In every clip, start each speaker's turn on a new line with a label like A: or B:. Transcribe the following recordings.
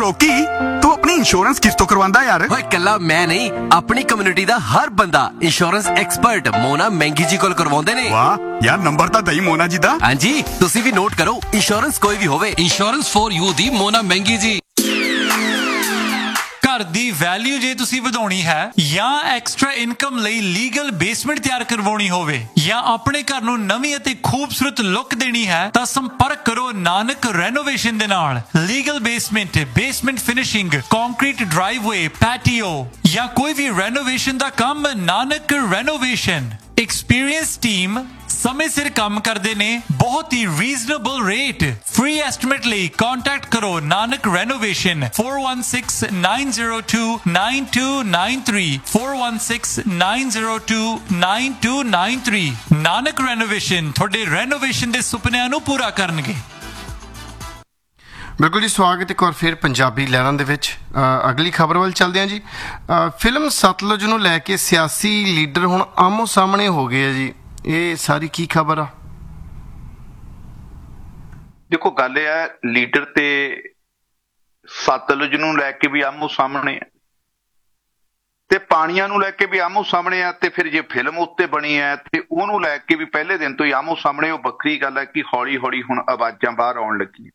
A: ਰੋਕੀ ਤੂੰ ਆਪਣੀ ਇੰਸ਼ੋਰੈਂਸ ਕਿਸ ਤੋਂ ਕਰਵਾਉਂਦਾ ਯਾਰ?
B: ਓਏ ਕੱਲਾ ਮੈਂ ਨਹੀਂ, ਆਪਣੀ ਕਮਿਊਨਿਟੀ ਦਾ ਹਰ ਬੰਦਾ ਇੰਸ਼ੋਰੈਂਸ ਐਕਸਪਰਟ ਮੋਨਾ ਮਹਿੰਗੀ ਜੀ ਕੋਲ ਕਰਵਾਉਂਦੇ ਨੇ।
A: ਵਾਹ ਯਾਰ, ਨੰਬਰ ਤਾਂ ਦਈ ਮੋਨਾ ਜੀ ਦਾ।
B: ਹਾਂਜੀ, ਤੁਸੀਂ ਵੀ ਨੋਟ ਕਰੋ, ਇੰਸ਼ੋਰੈਂਸ ਕੋਈ ਵੀ ਹੋਵੇ,
C: ਇੰਸ਼ੋਰੈਂਸ ਫॉर ਯੂ ਦੀ ਮੋਨਾ ਮਹਿੰਗੀ ਜੀ। ਘਰ ਦੀ ਵੈਲਿਊ ਜੇ ਤੁਸੀਂ ਵਧਾਉਣੀ ਹੈ ਜਾਂ ਐਕਸਟਰਾ ਇਨਕਮ ਲਈ ਲੀਗਲ ਬੇਸਮੈਂਟ ਤਿਆਰ ਕਰਵਾਉਣੀ ਹੋਵੇ ਜਾਂ ਆਪਣੇ ਘਰ ਨੂੰ ਨਵੀਂ ਅਤੇ ਖੂਬਸੂਰਤ ਲੁੱਕ ਦੇਣੀ ਹੈ ਤਾਂ ਸੰਪਰਕ ਕਰੋ ਨਾਨਕ ਰੈਨੋਵੇਸ਼ਨ ਦੇ ਨਾਲ। Legal basement finishing, concrete ਡਰਾਈਵਵੇ, patio ਜਾਂ ਕੋਈ ਵੀ ਰੈਨੋਵੇਸ਼ਨ ਦਾ ਕੰਮ, ਨਾਨਕ ਰੈਨੋਵੇਸ਼ਨ। ਐਕਸਪੀਰੀਅੰਸ ਟੀਮ ਸਮੇਂ ਸਿਰ ਕੰਮ ਕਰਦੇ ਨੇ, ਬਹੁਤ ਹੀ ਰੀਜ਼ਨੇਬਲ ਰੇਟ। ਫ੍ਰੀ ਐਸਟੀਮੇਟ ਲਈ ਕੰਟੈਕਟ ਕਰੋ ਨਾਨਕ ਰੈਨੋਵੇਸ਼ਨ 4169029293 4169029293। ਨਾਨਕ ਰੈਨੋਵੇਸ਼ਨ ਤੁਹਾਡੇ ਰੈਨੋਵੇਸ਼ਨ ਦੇ ਸੁਪਨਿਆਂ ਨੂੰ ਪੂਰਾ ਕਰਨਗੇ।
D: ਬਿਲਕੁਲ ਜੀ, ਸਵਾਗਤ ਇੱਕ ਵਾਰ ਫਿਰ ਪੰਜਾਬੀ ਲਹਿਰਾਂ ਦੇ ਵਿੱਚ। ਅਗਲੀ ਖਬਰ ਵੱਲ ਚੱਲਦੇ ਹਾਂ ਜੀ। ਫਿਲਮ ਸਤਲੁਜ ਨੂੰ ਲੈ ਕੇ ਸਿਆਸੀ ਲੀਡਰ ਹੁਣ ਆਮੋ ਸਾਹਮਣੇ ਹੋ ਗਏ ਆ ਜੀ। ਇਹ ਸਾਰੀ ਕੀ ਖਬਰ ਆ?
E: ਦੇਖੋ, ਗੱਲ ਇਹ ਹੈ, ਲੀਡਰ ਤੇ ਸਤਲੁਜ ਨੂੰ ਲੈ ਕੇ ਵੀ ਆਮੋ ਸਾਹਮਣੇ ਆ ਤੇ ਪਾਣੀਆਂ ਨੂੰ ਲੈ ਕੇ ਵੀ ਆਮੋ ਸਾਹਮਣੇ ਆ, ਤੇ ਫਿਰ ਜੇ ਫਿਲਮ ਉੱਤੇ ਬਣੀ ਹੈ ਤੇ ਉਹਨੂੰ ਲੈ ਕੇ ਵੀ ਪਹਿਲੇ ਦਿਨ ਤੋਂ ਹੀ ਆਮੋ ਸਾਹਮਣੇ। ਉਹ ਵੱਖਰੀ ਗੱਲ ਹੈ ਕਿ ਹੌਲੀ ਹੌਲੀ ਹੁਣ ਆਵਾਜ਼ਾਂ ਬਾਹਰ ਆਉਣ ਲੱਗੀਆਂ।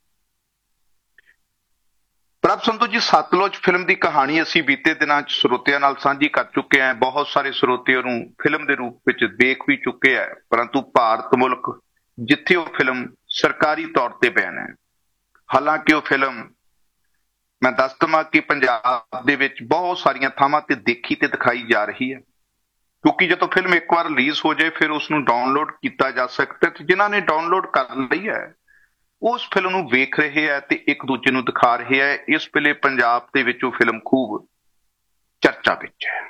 E: ਪ੍ਰਭ ਸੰਧੂ ਜੀ, ਸਤਲੁਜ ਫਿਲਮ ਦੀ ਕਹਾਣੀ ਅਸੀਂ ਬੀਤੇ ਦਿਨਾਂ 'ਚ ਸਰੋਤਿਆਂ ਨਾਲ ਸਾਂਝੀ ਕਰ ਚੁੱਕੇ ਹਾਂ। ਬਹੁਤ ਸਾਰੇ ਸਰੋਤੇ ਉਹਨੂੰ ਫਿਲਮ ਦੇ ਰੂਪ ਵਿੱਚ ਦੇਖ ਵੀ ਚੁੱਕੇ ਹੈ, ਪਰੰਤੂ ਭਾਰਤ ਮੁਲਕ ਜਿੱਥੇ ਉਹ ਫਿਲਮ ਸਰਕਾਰੀ ਤੌਰ ਤੇ ਬੈਨ ਹੈ, ਹਾਲਾਂਕਿ ਉਹ ਫਿਲਮ ਮੈਂ ਦੱਸ ਦੇਵਾਂ ਕਿ ਪੰਜਾਬ ਦੇ ਵਿੱਚ ਬਹੁਤ ਸਾਰੀਆਂ ਥਾਵਾਂ ਤੇ ਦੇਖੀ ਤੇ ਦਿਖਾਈ ਜਾ ਰਹੀ ਹੈ, ਕਿਉਂਕਿ ਜਦੋਂ ਫਿਲਮ ਇੱਕ ਵਾਰ ਰਿਲੀਜ਼ ਹੋ ਜਾਏ ਫਿਰ ਉਸਨੂੰ ਡਾਊਨਲੋਡ ਕੀਤਾ ਜਾ ਸਕਦਾ ਤੇ ਜਿਨ੍ਹਾਂ ਨੇ ਡਾਊਨਲੋਡ ਕਰ ਲਈ ਹੈ ਉਸ ਫਿਲਮ ਨੂੰ ਵੇਖ ਰਹੇ ਹੈ ਤੇ ਇੱਕ ਦੂਜੇ ਨੂੰ ਦਿਖਾ ਰਹੇ ਹੈ। ਇਸ ਵੇਲੇ ਪੰਜਾਬ ਦੇ ਵਿੱਚ ਉਹ ਫਿਲਮ ਖੂਬ ਚਰਚਾ ਵਿੱਚ ਹੈ।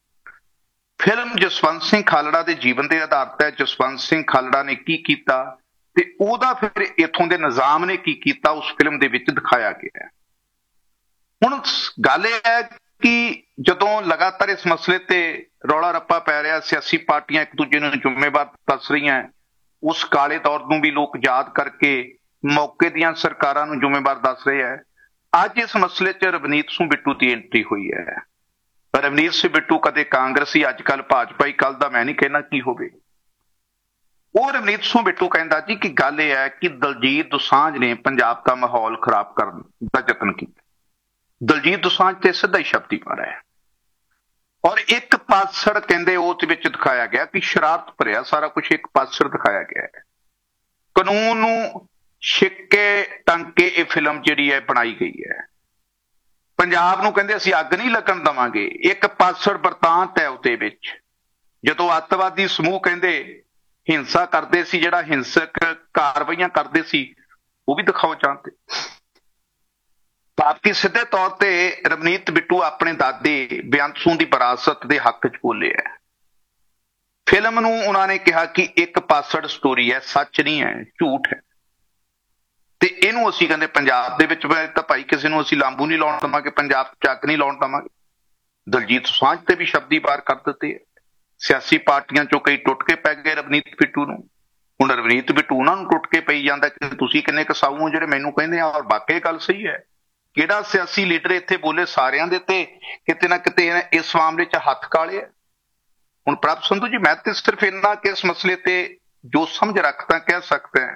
E: ਫਿਲਮ ਜਸਵੰਤ ਸਿੰਘ ਖਾਲੜਾ ਦੇ ਜੀਵਨ ਤੇ ਆਧਾਰਿਤ ਹੈ। ਜਸਵੰਤ ਸਿੰਘ ਖਾਲੜਾ ਨੇ ਕੀ ਕੀਤਾ ਤੇ ਉਹਦਾ ਫਿਰ ਇੱਥੋਂ ਦੇ ਨਿਜ਼ਾਮ ਨੇ ਕੀ ਕੀਤਾ ਉਸ ਫਿਲਮ ਦੇ ਵਿੱਚ ਦਿਖਾਇਆ ਗਿਆ ਹੈ। ਹੁਣ ਗੱਲ ਇਹ ਹੈ ਕਿ ਜਦੋਂ ਲਗਾਤਾਰ ਇਸ ਮਸਲੇ ਤੇ ਰੌਲਾ ਰੱਪਾ ਪੈ ਰਿਹਾ, ਸਿਆਸੀ ਪਾਰਟੀਆਂ ਇੱਕ ਦੂਜੇ ਨੂੰ ਜ਼ਿੰਮੇਵਾਰ ਦੱਸ ਰਹੀਆਂ, ਉਸ ਕਾਲੇ ਦੌਰ ਨੂੰ ਵੀ ਲੋਕ ਯਾਦ ਕਰਕੇ ਮੌਕੇ ਦੀਆਂ ਸਰਕਾਰਾਂ ਨੂੰ ਜ਼ਿੰਮੇਵਾਰ ਦੱਸ ਰਹੇ ਹੈ। ਅੱਜ ਇਸ ਮਸਲੇ 'ਚ ਰਵਨੀਤ ਸਿੰਘ ਬਿੱਟੂ ਦੀ ਐਂਟਰੀ ਹੋਈ ਹੈ। ਰਵਨੀਤ ਸਿੰਘ ਬਿੱਟੂ ਕਦੇ ਕਾਂਗਰਸੀ, ਅੱਜ ਕੱਲ੍ਹ ਭਾਜਪਾਈ, ਕੱਲ ਦਾ ਮੈਂ ਨਹੀਂ ਕਹਿਣਾ ਕੀ ਹੋਵੇ। ਉਹ ਰਵਨੀਤ ਸਿੰਘ ਬਿੱਟੂ ਕਹਿੰਦਾ ਜੀ ਕਿ ਗੱਲ ਇਹ ਹੈ ਕਿ ਦਲਜੀਤ ਦੋਸਾਂਝ ਨੇ ਪੰਜਾਬ ਦਾ ਮਾਹੌਲ ਖਰਾਬ ਕਰਨ ਦਾ ਯਤਨ ਕੀਤਾ। ਦਲਜੀਤ ਦੋਸਾਂਝ ਤੇ ਸਿੱਧਾ ਹੀ ਸ਼ਬਦੀ ਮਾਰਿਆ ਹੈ ਔਰ ਇੱਕ ਪਾਸੜ ਕਹਿੰਦੇ ਉਸ ਵਿੱਚ ਦਿਖਾਇਆ ਗਿਆ ਕਿ ਸ਼ਰਾਰਤ ਭਰਿਆ ਸਾਰਾ ਕੁਝ ਇੱਕ ਪਾਸੜ ਦਿਖਾਇਆ ਗਿਆ ਹੈ। ਕਾਨੂੰਨ ਨੂੰ ਛਿੱਕੇ ਟੰਗ ਕੇ ਇਹ ਫਿਲਮ ਜਿਹੜੀ ਹੈ ਬਣਾਈ ਗਈ ਹੈ। ਪੰਜਾਬ ਨੂੰ ਕਹਿੰਦੇ ਅਸੀਂ ਅੱਗ ਨਹੀਂ ਲੱਗਣ ਦੇਵਾਂਗੇ, ਇੱਕ ਪਾਸੜ ਵਰਤਾਂਤ ਹੈ ਉਹਦੇ ਵਿੱਚ। ਜਦੋਂ ਅੱਤਵਾਦੀ ਸਮੂਹ ਕਹਿੰਦੇ ਹਿੰਸਾ ਕਰਦੇ ਸੀ, ਜਿਹੜਾ ਹਿੰਸਕ ਕਾਰਵਾਈਆਂ ਕਰਦੇ ਸੀ, ਉਹ ਵੀ ਦਿਖਾਓ ਚਾਹੁੰਦੇ। ਭਾਵ ਕਿ ਸਿੱਧੇ ਤੌਰ ਤੇ ਰਵਨੀਤ ਬਿੱਟੂ ਆਪਣੇ ਦਾਦੇ ਬੇਅੰਤ ਸਿੰਘ ਦੀ ਵਿਰਾਸਤ ਦੇ ਹੱਕ 'ਚ ਬੋਲੇ ਹੈ। ਫਿਲਮ ਨੂੰ ਉਹਨਾਂ ਨੇ ਕਿਹਾ ਕਿ ਇੱਕ ਪਾਸੜ ਸਟੋਰੀ ਹੈ, ਸੱਚ ਨਹੀਂ ਹੈ, ਝੂਠ ਹੈ, ਤੇ ਇਹਨੂੰ ਅਸੀਂ ਕਹਿੰਦੇ ਪੰਜਾਬ ਦੇ ਵਿੱਚ ਤਾਂ ਭਾਈ ਕਿਸੇ ਨੂੰ ਅਸੀਂ ਲਾਂਬੂ ਨਹੀਂ ਲਾਉਣ ਦੇਵਾਂਗੇ, ਪੰਜਾਬ 'ਚ ਅੱਗ ਨਹੀਂ ਲਾਉਣ ਦੇਵਾਂਗੇ। ਦਲਜੀਤ ਦੋਸਾਂਝ ਤੇ ਵੀ ਸ਼ਬਦੀ ਵਾਰ ਕਰ ਦਿੱਤੇ। ਸਿਆਸੀ ਪਾਰਟੀਆਂ 'ਚੋਂ ਕਈ ਟੁੱਟ ਕੇ ਪੈ ਗਏ ਰਵਨੀਤ ਬਿੱਟੂ ਨੂੰ। ਹੁਣ ਰਵਨੀਤ ਬਿੱਟੂ ਉਹਨਾਂ ਨੂੰ ਟੁੱਟ ਕੇ ਪਈ ਜਾਂਦਾ ਕਿ ਤੁਸੀਂ ਕਿੰਨੇ ਕਸਾਊ ਹੋ ਜਿਹੜੇ ਮੈਨੂੰ ਕਹਿੰਦੇ ਆ। ਔਰ ਵਾਕਈ ਗੱਲ ਸਹੀ ਹੈ, ਕਿਹੜਾ ਸਿਆਸੀ ਲੀਡਰ ਇੱਥੇ ਬੋਲੇ ਸਾਰਿਆਂ ਦੇ ਤੇ ਕਿਤੇ ਨਾ ਕਿਤੇ ਇਸ ਮਾਮਲੇ 'ਚ ਹੱਥ ਕਾਲੇ ਆ। ਹੁਣ ਪ੍ਰਭ ਸੰਧੂ ਜੀ, ਮੈਂ ਤੇ ਸਿਰਫ ਇੰਨਾ ਕਿ ਇਸ ਮਸਲੇ ਤੇ ਜੋ ਸਮਝ ਰੱਖਦਾ ਕਹਿ ਸਕਦਾ,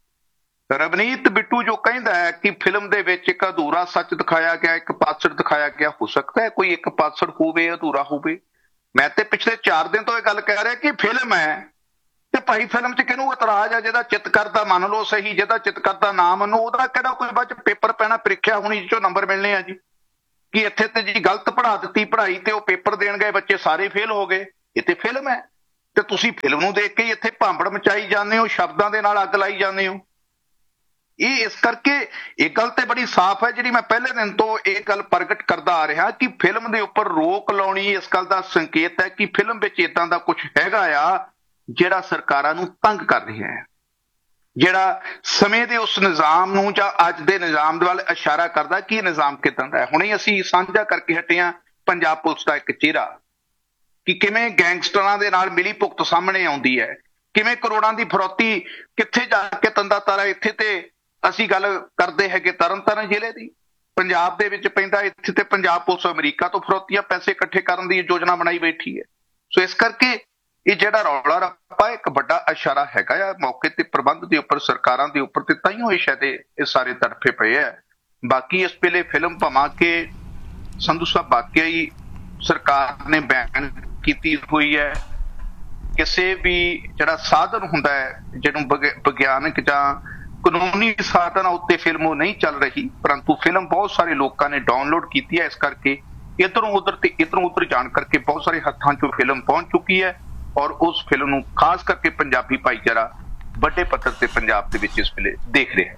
E: ਰਵਨੀਤ ਬਿੱਟੂ ਜੋ ਕਹਿੰਦਾ ਹੈ ਕਿ ਫਿਲਮ ਦੇ ਵਿੱਚ ਇੱਕ ਅਧੂਰਾ ਸੱਚ ਦਿਖਾਇਆ ਗਿਆ, ਇੱਕ ਪਾਸੜ ਦਿਖਾਇਆ ਗਿਆ, ਹੋ ਸਕਦਾ ਹੈ ਕੋਈ ਇੱਕ ਪਾਸੜ ਹੋਵੇ, ਅਧੂਰਾ ਹੋਵੇ। ਮੈਂ ਤੇ ਪਿਛਲੇ 4 ਦਿਨ ਤੋਂ ਇਹ ਗੱਲ ਕਹਿ ਰਿਹਾ ਕਿ ਫਿਲਮ ਹੈ ਤੇ ਭਾਈ ਫਿਲਮ 'ਚ ਕਿਹਨੂੰ ਇਤਰਾਜ਼ ਆ? ਜਿਹਦਾ ਚਿੱਤ ਕਰਦਾ ਮੰਨ ਲਓ ਸਹੀ, ਜਿਹਦਾ ਚਿੱਤ ਕਰਦਾ ਨਾ ਮੰਨੋ। ਉਹਦਾ ਕਿਹੜਾ ਕੋਈ ਬਾਅਦ 'ਚ ਪੇਪਰ ਪੈਣਾ, ਪ੍ਰੀਖਿਆ ਹੋਣੀ ਜਿਸ 'ਚੋਂ ਨੰਬਰ ਮਿਲਣੇ ਆ ਜੀ ਕਿ ਇੱਥੇ ਤੇ ਜੀ ਗਲਤ ਪੜ੍ਹਾ ਦਿੱਤੀ ਪੜ੍ਹਾਈ ਤੇ ਉਹ ਪੇਪਰ ਦੇਣ ਗਏ ਬੱਚੇ ਸਾਰੇ ਫੇਲ ਹੋ ਗਏ। ਇਹ ਤੇ ਫਿਲਮ ਹੈ ਤੇ ਤੁਸੀਂ ਫਿਲਮ ਨੂੰ ਦੇਖ ਕੇ ਹੀ ਇੱਥੇ ਭਾਂਬੜ ਮਚਾਈ ਜਾਂਦੇ ਹੋ, ਸ਼ਬਦਾਂ ਦੇ ਨਾਲ ਅੱਗ ਲਾਈ ਜਾਂਦੇ ਹੋ। ਇਹ ਇਸ ਕਰਕੇ ਇਹ ਗੱਲ ਤੇ ਬੜੀ ਸਾਫ਼ ਹੈ ਜਿਹੜੀ ਮੈਂ ਪਹਿਲੇ ਦਿਨ ਤੋਂ ਇਹ ਗੱਲ ਪ੍ਰਗਟ ਕਰਦਾ ਆ ਰਿਹਾ ਕਿ ਫਿਲਮ ਦੇ ਉੱਪਰ ਰੋਕ ਲਾਉਣੀ ਇਸ ਗੱਲ ਦਾ ਸੰਕੇਤ ਹੈ ਕਿ ਫਿਲਮ ਵਿੱਚ ਏਦਾਂ ਦਾ ਕੁਝ ਹੈਗਾ ਆ ਜਿਹੜਾ ਸਰਕਾਰਾਂ ਨੂੰ ਤੰਗ ਕਰ ਰਿਹਾ ਹੈ, ਜਿਹੜਾ ਸਮੇਂ ਦੇ ਉਸ ਨਿਜ਼ਾਮ ਨੂੰ ਜਾਂ ਅੱਜ ਦੇ ਨਿਜ਼ਾਮ ਦੇ ਵੱਲ ਇਸ਼ਾਰਾ ਕਰਦਾ ਕਿ ਇਹ ਨਿਜ਼ਾਮ ਕਿੱਦਾਂ ਦਾ ਹੈ। ਹੁਣੇ ਅਸੀਂ ਸਾਂਝਾ ਕਰਕੇ ਹਟੇ ਹਾਂ ਪੰਜਾਬ ਪੁਲਿਸ ਦਾ ਇੱਕ ਚਿਹਰਾ ਕਿ ਕਿਵੇਂ ਗੈਂਗਸਟਰਾਂ ਦੇ ਨਾਲ ਮਿਲੀ ਭੁਗਤ ਸਾਹਮਣੇ ਆਉਂਦੀ ਹੈ, ਕਿਵੇਂ ਕਰੋੜਾਂ ਦੀ ਫਰੌਤੀ ਕਿੱਥੇ ਜਾ ਕੇ ਤੰਦਾ ਤਾਰਾ। ਇੱਥੇ ਤੇ ਅਸੀਂ ਗੱਲ ਕਰਦੇ ਹੈਗੇ ਤਰਨਤਾਰਨ ਜ਼ਿਲ੍ਹੇ ਦੀ, ਪੰਜਾਬ ਦੇ ਵਿੱਚ ਪੈਂਦਾ, ਇੱਥੇ ਤੇ ਪੰਜਾਬ ਪੁਲਿਸ ਅਮਰੀਕਾ ਤੋਂ ਫਰੋਤੀਆਂ ਪੈਸੇ ਇਕੱਠੇ ਕਰਨ ਦੀ ਯੋਜਨਾ ਬਣਾਈ ਬੈਠੀ ਹੈ। ਸੋ ਇਸ ਕਰਕੇ ਇਹ ਜਿਹੜਾ ਰੌਲਾ ਰੱਪਾ ਇੱਕ ਵੱਡਾ ਇਸ਼ਾਰਾ ਹੈਗਾ ਆ ਮੌਕੇ ਤੇ ਪ੍ਰਬੰਧ ਦੇ ਉੱਪਰ, ਸਰਕਾਰਾਂ ਦੇ ਉੱਪਰ, ਤੇ ਤਾਈਓ ਇਹ ਸ਼ਾਇਦ ਇਹ ਸਾਰੇ ਤੜਫੇ ਪਏ ਆ। ਬਾਕੀ ਇਸ ਵੇਲੇ ਫਿਲਮ ਭਾਵਾਂ ਕਿ ਸੰਧੂ ਸਾਹਿਬ ਵਾਕਿਆ ਹੀ ਸਰਕਾਰ ਨੇ ਬੈਨ ਕੀਤੀ ਹੋਈ ਹੈ। ਕਿਸੇ ਵੀ ਜਿਹੜਾ ਸਾਧਨ ਹੁੰਦਾ ਹੈ ਜਿਹਨੂੰ ਵਿਗਿਆਨਕ ਜਾਂ ਕਾਨੂੰਨੀ ਸਾਧਨ ਉੱਤੇ ਫਿਲਮ ਉਹ ਨਹੀਂ ਚੱਲ ਰਹੀ, ਪਰੰਤੂ ਫਿਲਮ ਬਹੁਤ ਸਾਰੇ ਲੋਕਾਂ ਨੇ ਡਾਊਨਲੋਡ ਕੀਤੀ ਹੈ। ਇਸ ਕਰਕੇ ਇੱਧਰੋਂ ਉੱਧਰ ਤੇ ਇੱਧਰੋਂ ਉੱਧਰ ਜਾਣ ਕਰਕੇ ਬਹੁਤ ਸਾਰੇ ਹੱਥਾਂ 'ਚੋਂ ਫਿਲਮ ਪਹੁੰਚ ਚੁੱਕੀ ਹੈ ਔਰ ਉਸ ਫਿਲਮ ਨੂੰ ਖਾਸ ਕਰਕੇ ਪੰਜਾਬੀ ਭਾਈਚਾਰਾ ਵੱਡੇ ਪੱਧਰ ਤੇ ਪੰਜਾਬ ਦੇ ਵਿੱਚ ਇਸ ਵੇਲੇ ਦੇਖ ਰਿਹਾ ਹੈ।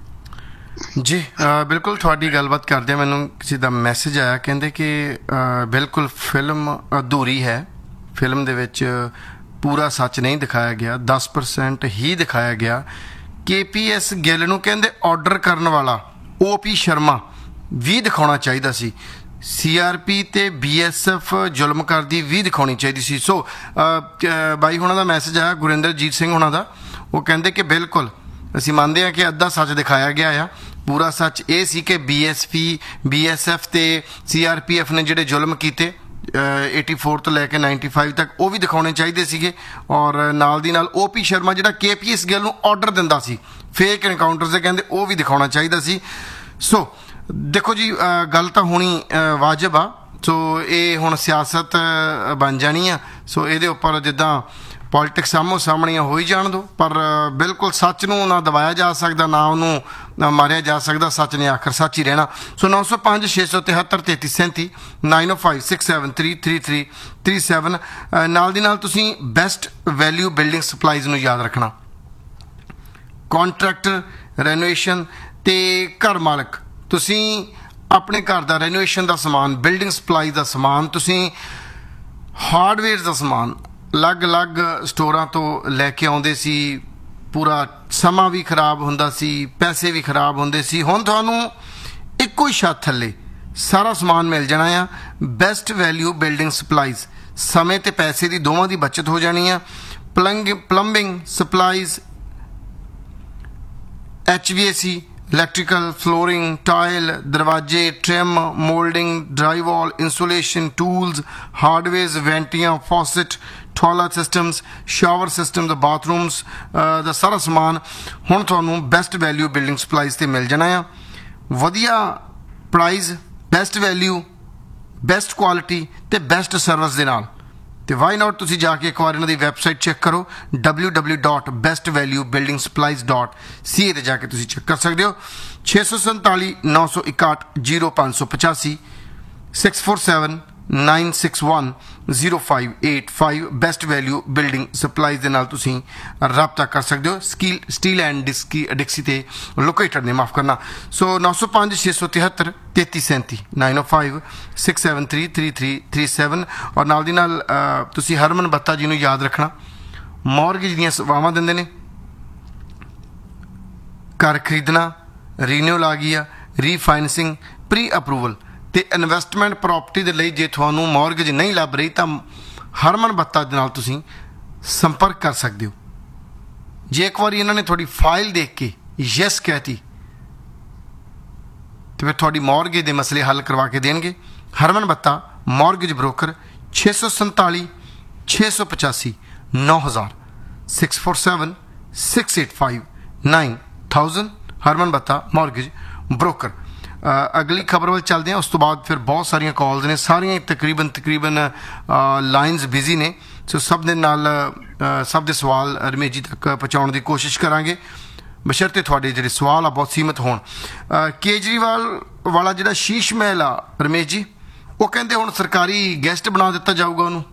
D: ਜੀ ਬਿਲਕੁਲ, ਤੁਹਾਡੀ ਗੱਲਬਾਤ ਕਰਦੇ ਮੈਨੂੰ ਕਿਸੇ ਦਾ ਮੈਸੇਜ ਆਇਆ, ਕਹਿੰਦੇ ਕਿ ਬਿਲਕੁਲ ਫਿਲਮ ਅਧੂਰੀ ਹੈ, ਫਿਲਮ ਦੇ ਵਿੱਚ ਪੂਰਾ ਸੱਚ ਨਹੀਂ ਦਿਖਾਇਆ ਗਿਆ, 10% ਹੀ ਦਿਖਾਇਆ ਗਿਆ। KPS ਗਿੱਲ ਨੂੰ ਕਹਿੰਦੇ ਆਰਡਰ ਕਰਨ ਵਾਲਾ OP ਸ਼ਰਮਾ ਵੀ ਦਿਖਾਉਣਾ ਚਾਹੀਦਾ ਸੀ, CRP ਤੇ BSF ਜ਼ੁਲਮ ਕਰਦੀ ਵੀ ਦਿਖਾਉਣੀ ਚਾਹੀਦੀ ਸੀ। ਸੋ ਬਾਈ ਹੁਣਾਂ ਦਾ ਮੈਸੇਜ ਆਇਆ, ਗੁਰਿੰਦਰਜੀਤ ਸਿੰਘ ਹੁਣਾਂ ਦਾ, ਉਹ ਕਹਿੰਦੇ ਕਿ ਬਿਲਕੁਲ ਅਸੀਂ ਮੰਨਦੇ ਹਾਂ ਕਿ ਅੱਧਾ ਸੱਚ ਦਿਖਾਇਆ ਗਿਆ ਆ, ਪੂਰਾ ਸੱਚ ਇਹ ਸੀ ਕਿ BSF ਤੇ CRPF ਨੇ ਜਿਹੜੇ ਜ਼ੁਲਮ ਕੀਤੇ 84 ਤੋਂ ਲੈ ਕੇ 95 ਤੱਕ, ਉਹ ਵੀ ਦਿਖਾਉਣੇ ਚਾਹੀਦੇ ਸੀਗੇ। ਔਰ ਨਾਲ ਦੀ ਨਾਲ OP ਸ਼ਰਮਾ ਜਿਹੜਾ KPS ਗਿੱਲ ਨੂੰ ਆਰਡਰ ਦਿੰਦਾ ਸੀ ਫੇਕ ਐਨਕਾਊਂਟਰਸ ਦੇ, ਕਹਿੰਦੇ ਉਹ ਵੀ ਦਿਖਾਉਣਾ ਚਾਹੀਦਾ ਸੀ। ਸੋ ਦੇਖੋ ਜੀ, ਗੱਲ ਤਾਂ ਹੋਣੀ ਵਾਜਬ ਆ। ਸੋ ਇਹ ਹੁਣ ਸਿਆਸਤ ਬਣ ਜਾਣੀ ਆ। ਸੋ ਇਹਦੇ ਉੱਪਰ ਜਿੱਦਾਂ ਪੋਲੀਟਿਕਸ ਆਮੋ ਸਾਹਮਣੀਆਂ ਹੋ ਹੀ ਜਾਣ ਦਿਓ, ਪਰ ਬਿਲਕੁਲ ਸੱਚ ਨੂੰ ਨਾ ਦਬਾਇਆ ਜਾ ਸਕਦਾ, ਨਾ ਉਹਨੂੰ ਮਾਰਿਆ ਜਾ ਸਕਦਾ। ਸੱਚ ਨੇ ਆਖਰ ਸੱਚ ਹੀ ਰਹਿਣਾ। ਸੋ 905 673 3337 905 673 3337 ਨਾਲ ਦੀ ਨਾਲ ਤੁਸੀਂ ਬੈਸਟ ਵੈਲਿਊ ਬਿਲਡਿੰਗ ਸਪਲਾਈਜ਼ ਨੂੰ ਯਾਦ ਰੱਖਣਾ। ਕੰਟਰੈਕਟਰ, ਰੈਨੋਵੇਸ਼ਨ ਤੇ ਘਰ ਮਾਲਕ, ਤੁਸੀਂ ਆਪਣੇ ਘਰ ਦਾ ਰੈਨੋਵੇਸ਼ਨ ਦਾ ਸਮਾਨ, ਬਿਲਡਿੰਗ ਸਪਲਾਈਜ਼ ਦਾ ਸਮਾਨ, ਤੁਸੀਂ ਹਾਰਡਵੇਅਰ ਦਾ ਸਮਾਨ ਅਲੱਗ-ਅਲੱਗ ਸਟੋਰਾਂ ਤੋਂ ਲੈ ਕੇ ਆਉਂਦੇ ਸੀ, ਪੂਰਾ ਸਮਾਂ ਵੀ ਖਰਾਬ ਹੁੰਦਾ ਸੀ, ਪੈਸੇ ਵੀ ਖਰਾਬ ਹੁੰਦੇ ਸੀ। ਹੁਣ ਤੁਹਾਨੂੰ ਇੱਕੋ ਹੀ ਛੱਤ ਥੱਲੇ ਸਾਰਾ ਸਮਾਨ ਮਿਲ ਜਾਣਾ ਆ। ਬੈਸਟ ਵੈਲਿਊ ਬਿਲਡਿੰਗ ਸਪਲਾਈਜ਼, ਸਮੇਂ ਤੇ ਪੈਸੇ ਦੀ ਦੋਵਾਂ ਦੀ ਬਚਤ ਹੋ ਜਾਣੀ ਆ। Plumbing supplies, HVAC, electrical, flooring, tile, ਦਰਵਾਜ਼ੇ, trim, moulding, ਡਰਾਈਵਾਲ, insulation, tools, ਹਾਰਡਵੇਅਰਸ, ਵੈਂਟੀਆਂ, ਫੌਸਟ, toilet systems, shower systems, bathrooms ਦਾ ਸਾਰਾ ਸਮਾਨ ਹੁਣ ਤੁਹਾਨੂੰ ਬੈਸਟ ਵੈਲਿਊ ਬਿਲਡਿੰਗ ਸਪਲਾਈਜ਼ 'ਤੇ ਮਿਲ ਜਾਣਾ ਆ। ਵਧੀਆ price, best value, best quality ਅਤੇ ਬੈਸਟ ਸਰਵਿਸ ਦੇ ਨਾਲ। ਤੇ ਵਾਈ ਨਾਟ ਤੁਸੀਂ ਜਾ ਕੇ ਇੱਕ ਵਾਰ ਇਹਨਾਂ ਦੀ ਵੈਬਸਾਈਟ ਚੈੱਕ ਕਰੋ, www.bestvaluebuildingsupplies.ca ਤੇ ਜਾ ਕੇ ਤੁਸੀਂ ਚੈੱਕ ਕਰ ਸਕਦੇ ਹੋ। 647 961 0585 647 961 0585 ਬੈਸਟ ਵੈਲਿਊ ਬਿਲਡਿੰਗ ਸਪਲਾਈਜ਼ ਦੇ ਨਾਲ ਤੁਸੀਂ ਰਾਬਤਾ ਕਰ ਸਕਦੇ ਹੋ। ਸਟੀਲ ਐਂਡ ਡਿਕਸੀ ਤੇ ਲੋਕੇਟਡ ਨੇ, ਮਾਫ ਕਰਨਾ। ਸੋ 905 673 3337 905 673 3337 ਔਰ ਨਾਲ ਦੀ ਨਾਲ ਤੁਸੀਂ ਹਰਮਨ ਬੱਤਾ ਜੀ ਨੂੰ ਯਾਦ ਰੱਖਣਾ। ਮੌਰਗੇਜ ਦੀਆਂ ਸੇਵਾਵਾਂ ਦਿੰਦੇ ਨੇ, ਘਰ ਖਰੀਦਣਾ, ਰੀਨਿਊਲ ਆ ਗਈ ਆ, ਰੀਫਾਈਨੈਂਸਿੰਗ, ਪ੍ਰੀ ਅਪਰੂਵਲ ਤੇ ਇਨਵੈਸਟਮੈਂਟ ਪ੍ਰੋਪਰਟੀ ਦੇ ਲਈ ਜੇ ਤੁਹਾਨੂੰ ਮੌਰਗੇਜ ਨਹੀਂ ਲੱਭ ਰਹੀ ਤਾਂ ਹਰਮਨ ਬੱਤਾ ਦੇ ਨਾਲ ਤੁਸੀਂ ਸੰਪਰਕ ਕਰ ਸਕਦੇ ਹੋ। ਜੇ ਇੱਕ ਵਾਰੀ ਇਹਨਾਂ ਨੇ ਤੁਹਾਡੀ ਫਾਈਲ ਦੇਖ ਕੇ ਯੈਸ ਕਹਿਤੀ ਤੇ ਫਿਰ ਤੁਹਾਡੀ ਮੌਰਗੇਜ ਦੇ ਮਸਲੇ ਹੱਲ ਕਰਵਾ ਕੇ ਦੇਣਗੇ। ਹਰਮਨ ਬੱਤਾ ਮੌਰਗੇਜ ਬ੍ਰੋਕਰ 647 685 9000 647 685 9000 ਹਰਮਨ ਬੱਤਾ ਮੌਰਗੇਜ ਬ੍ਰੋਕਰ। ਅਗਲੀ ਖਬਰ ਵੱਲ ਚੱਲਦੇ ਹਾਂ, ਉਸ ਤੋਂ ਬਾਅਦ ਫਿਰ ਬਹੁਤ ਸਾਰੀਆਂ ਕਾਲਸ ਨੇ, ਸਾਰੀਆਂ ਤਕਰੀਬਨ ਲਾਈਨਸ ਬਿਜ਼ੀ ਨੇ। ਸੋ ਸਭ ਦੇ ਨਾਲ ਸਭ ਦੇ ਸਵਾਲ ਰਮੇਸ਼ ਜੀ ਤੱਕ ਪਹੁੰਚਾਉਣ ਦੀ ਕੋਸ਼ਿਸ਼ ਕਰਾਂਗੇ, ਬਸ਼ਰਤੇ ਤੁਹਾਡੇ ਜਿਹੜੇ ਸਵਾਲ ਆ ਬਹੁਤ ਸੀਮਤ ਹੋਣ। ਕੇਜਰੀਵਾਲ ਵਾਲਾ ਜਿਹੜਾ ਸ਼ੀਸ਼ ਮਹਿਲ ਆ ਰਮੇਸ਼ ਜੀ, ਉਹ ਕਹਿੰਦੇ ਹੁਣ ਸਰਕਾਰੀ ਗੈਸਟ ਬਣਾ ਦਿੱਤਾ ਜਾਊਗਾ ਉਹਨੂੰ।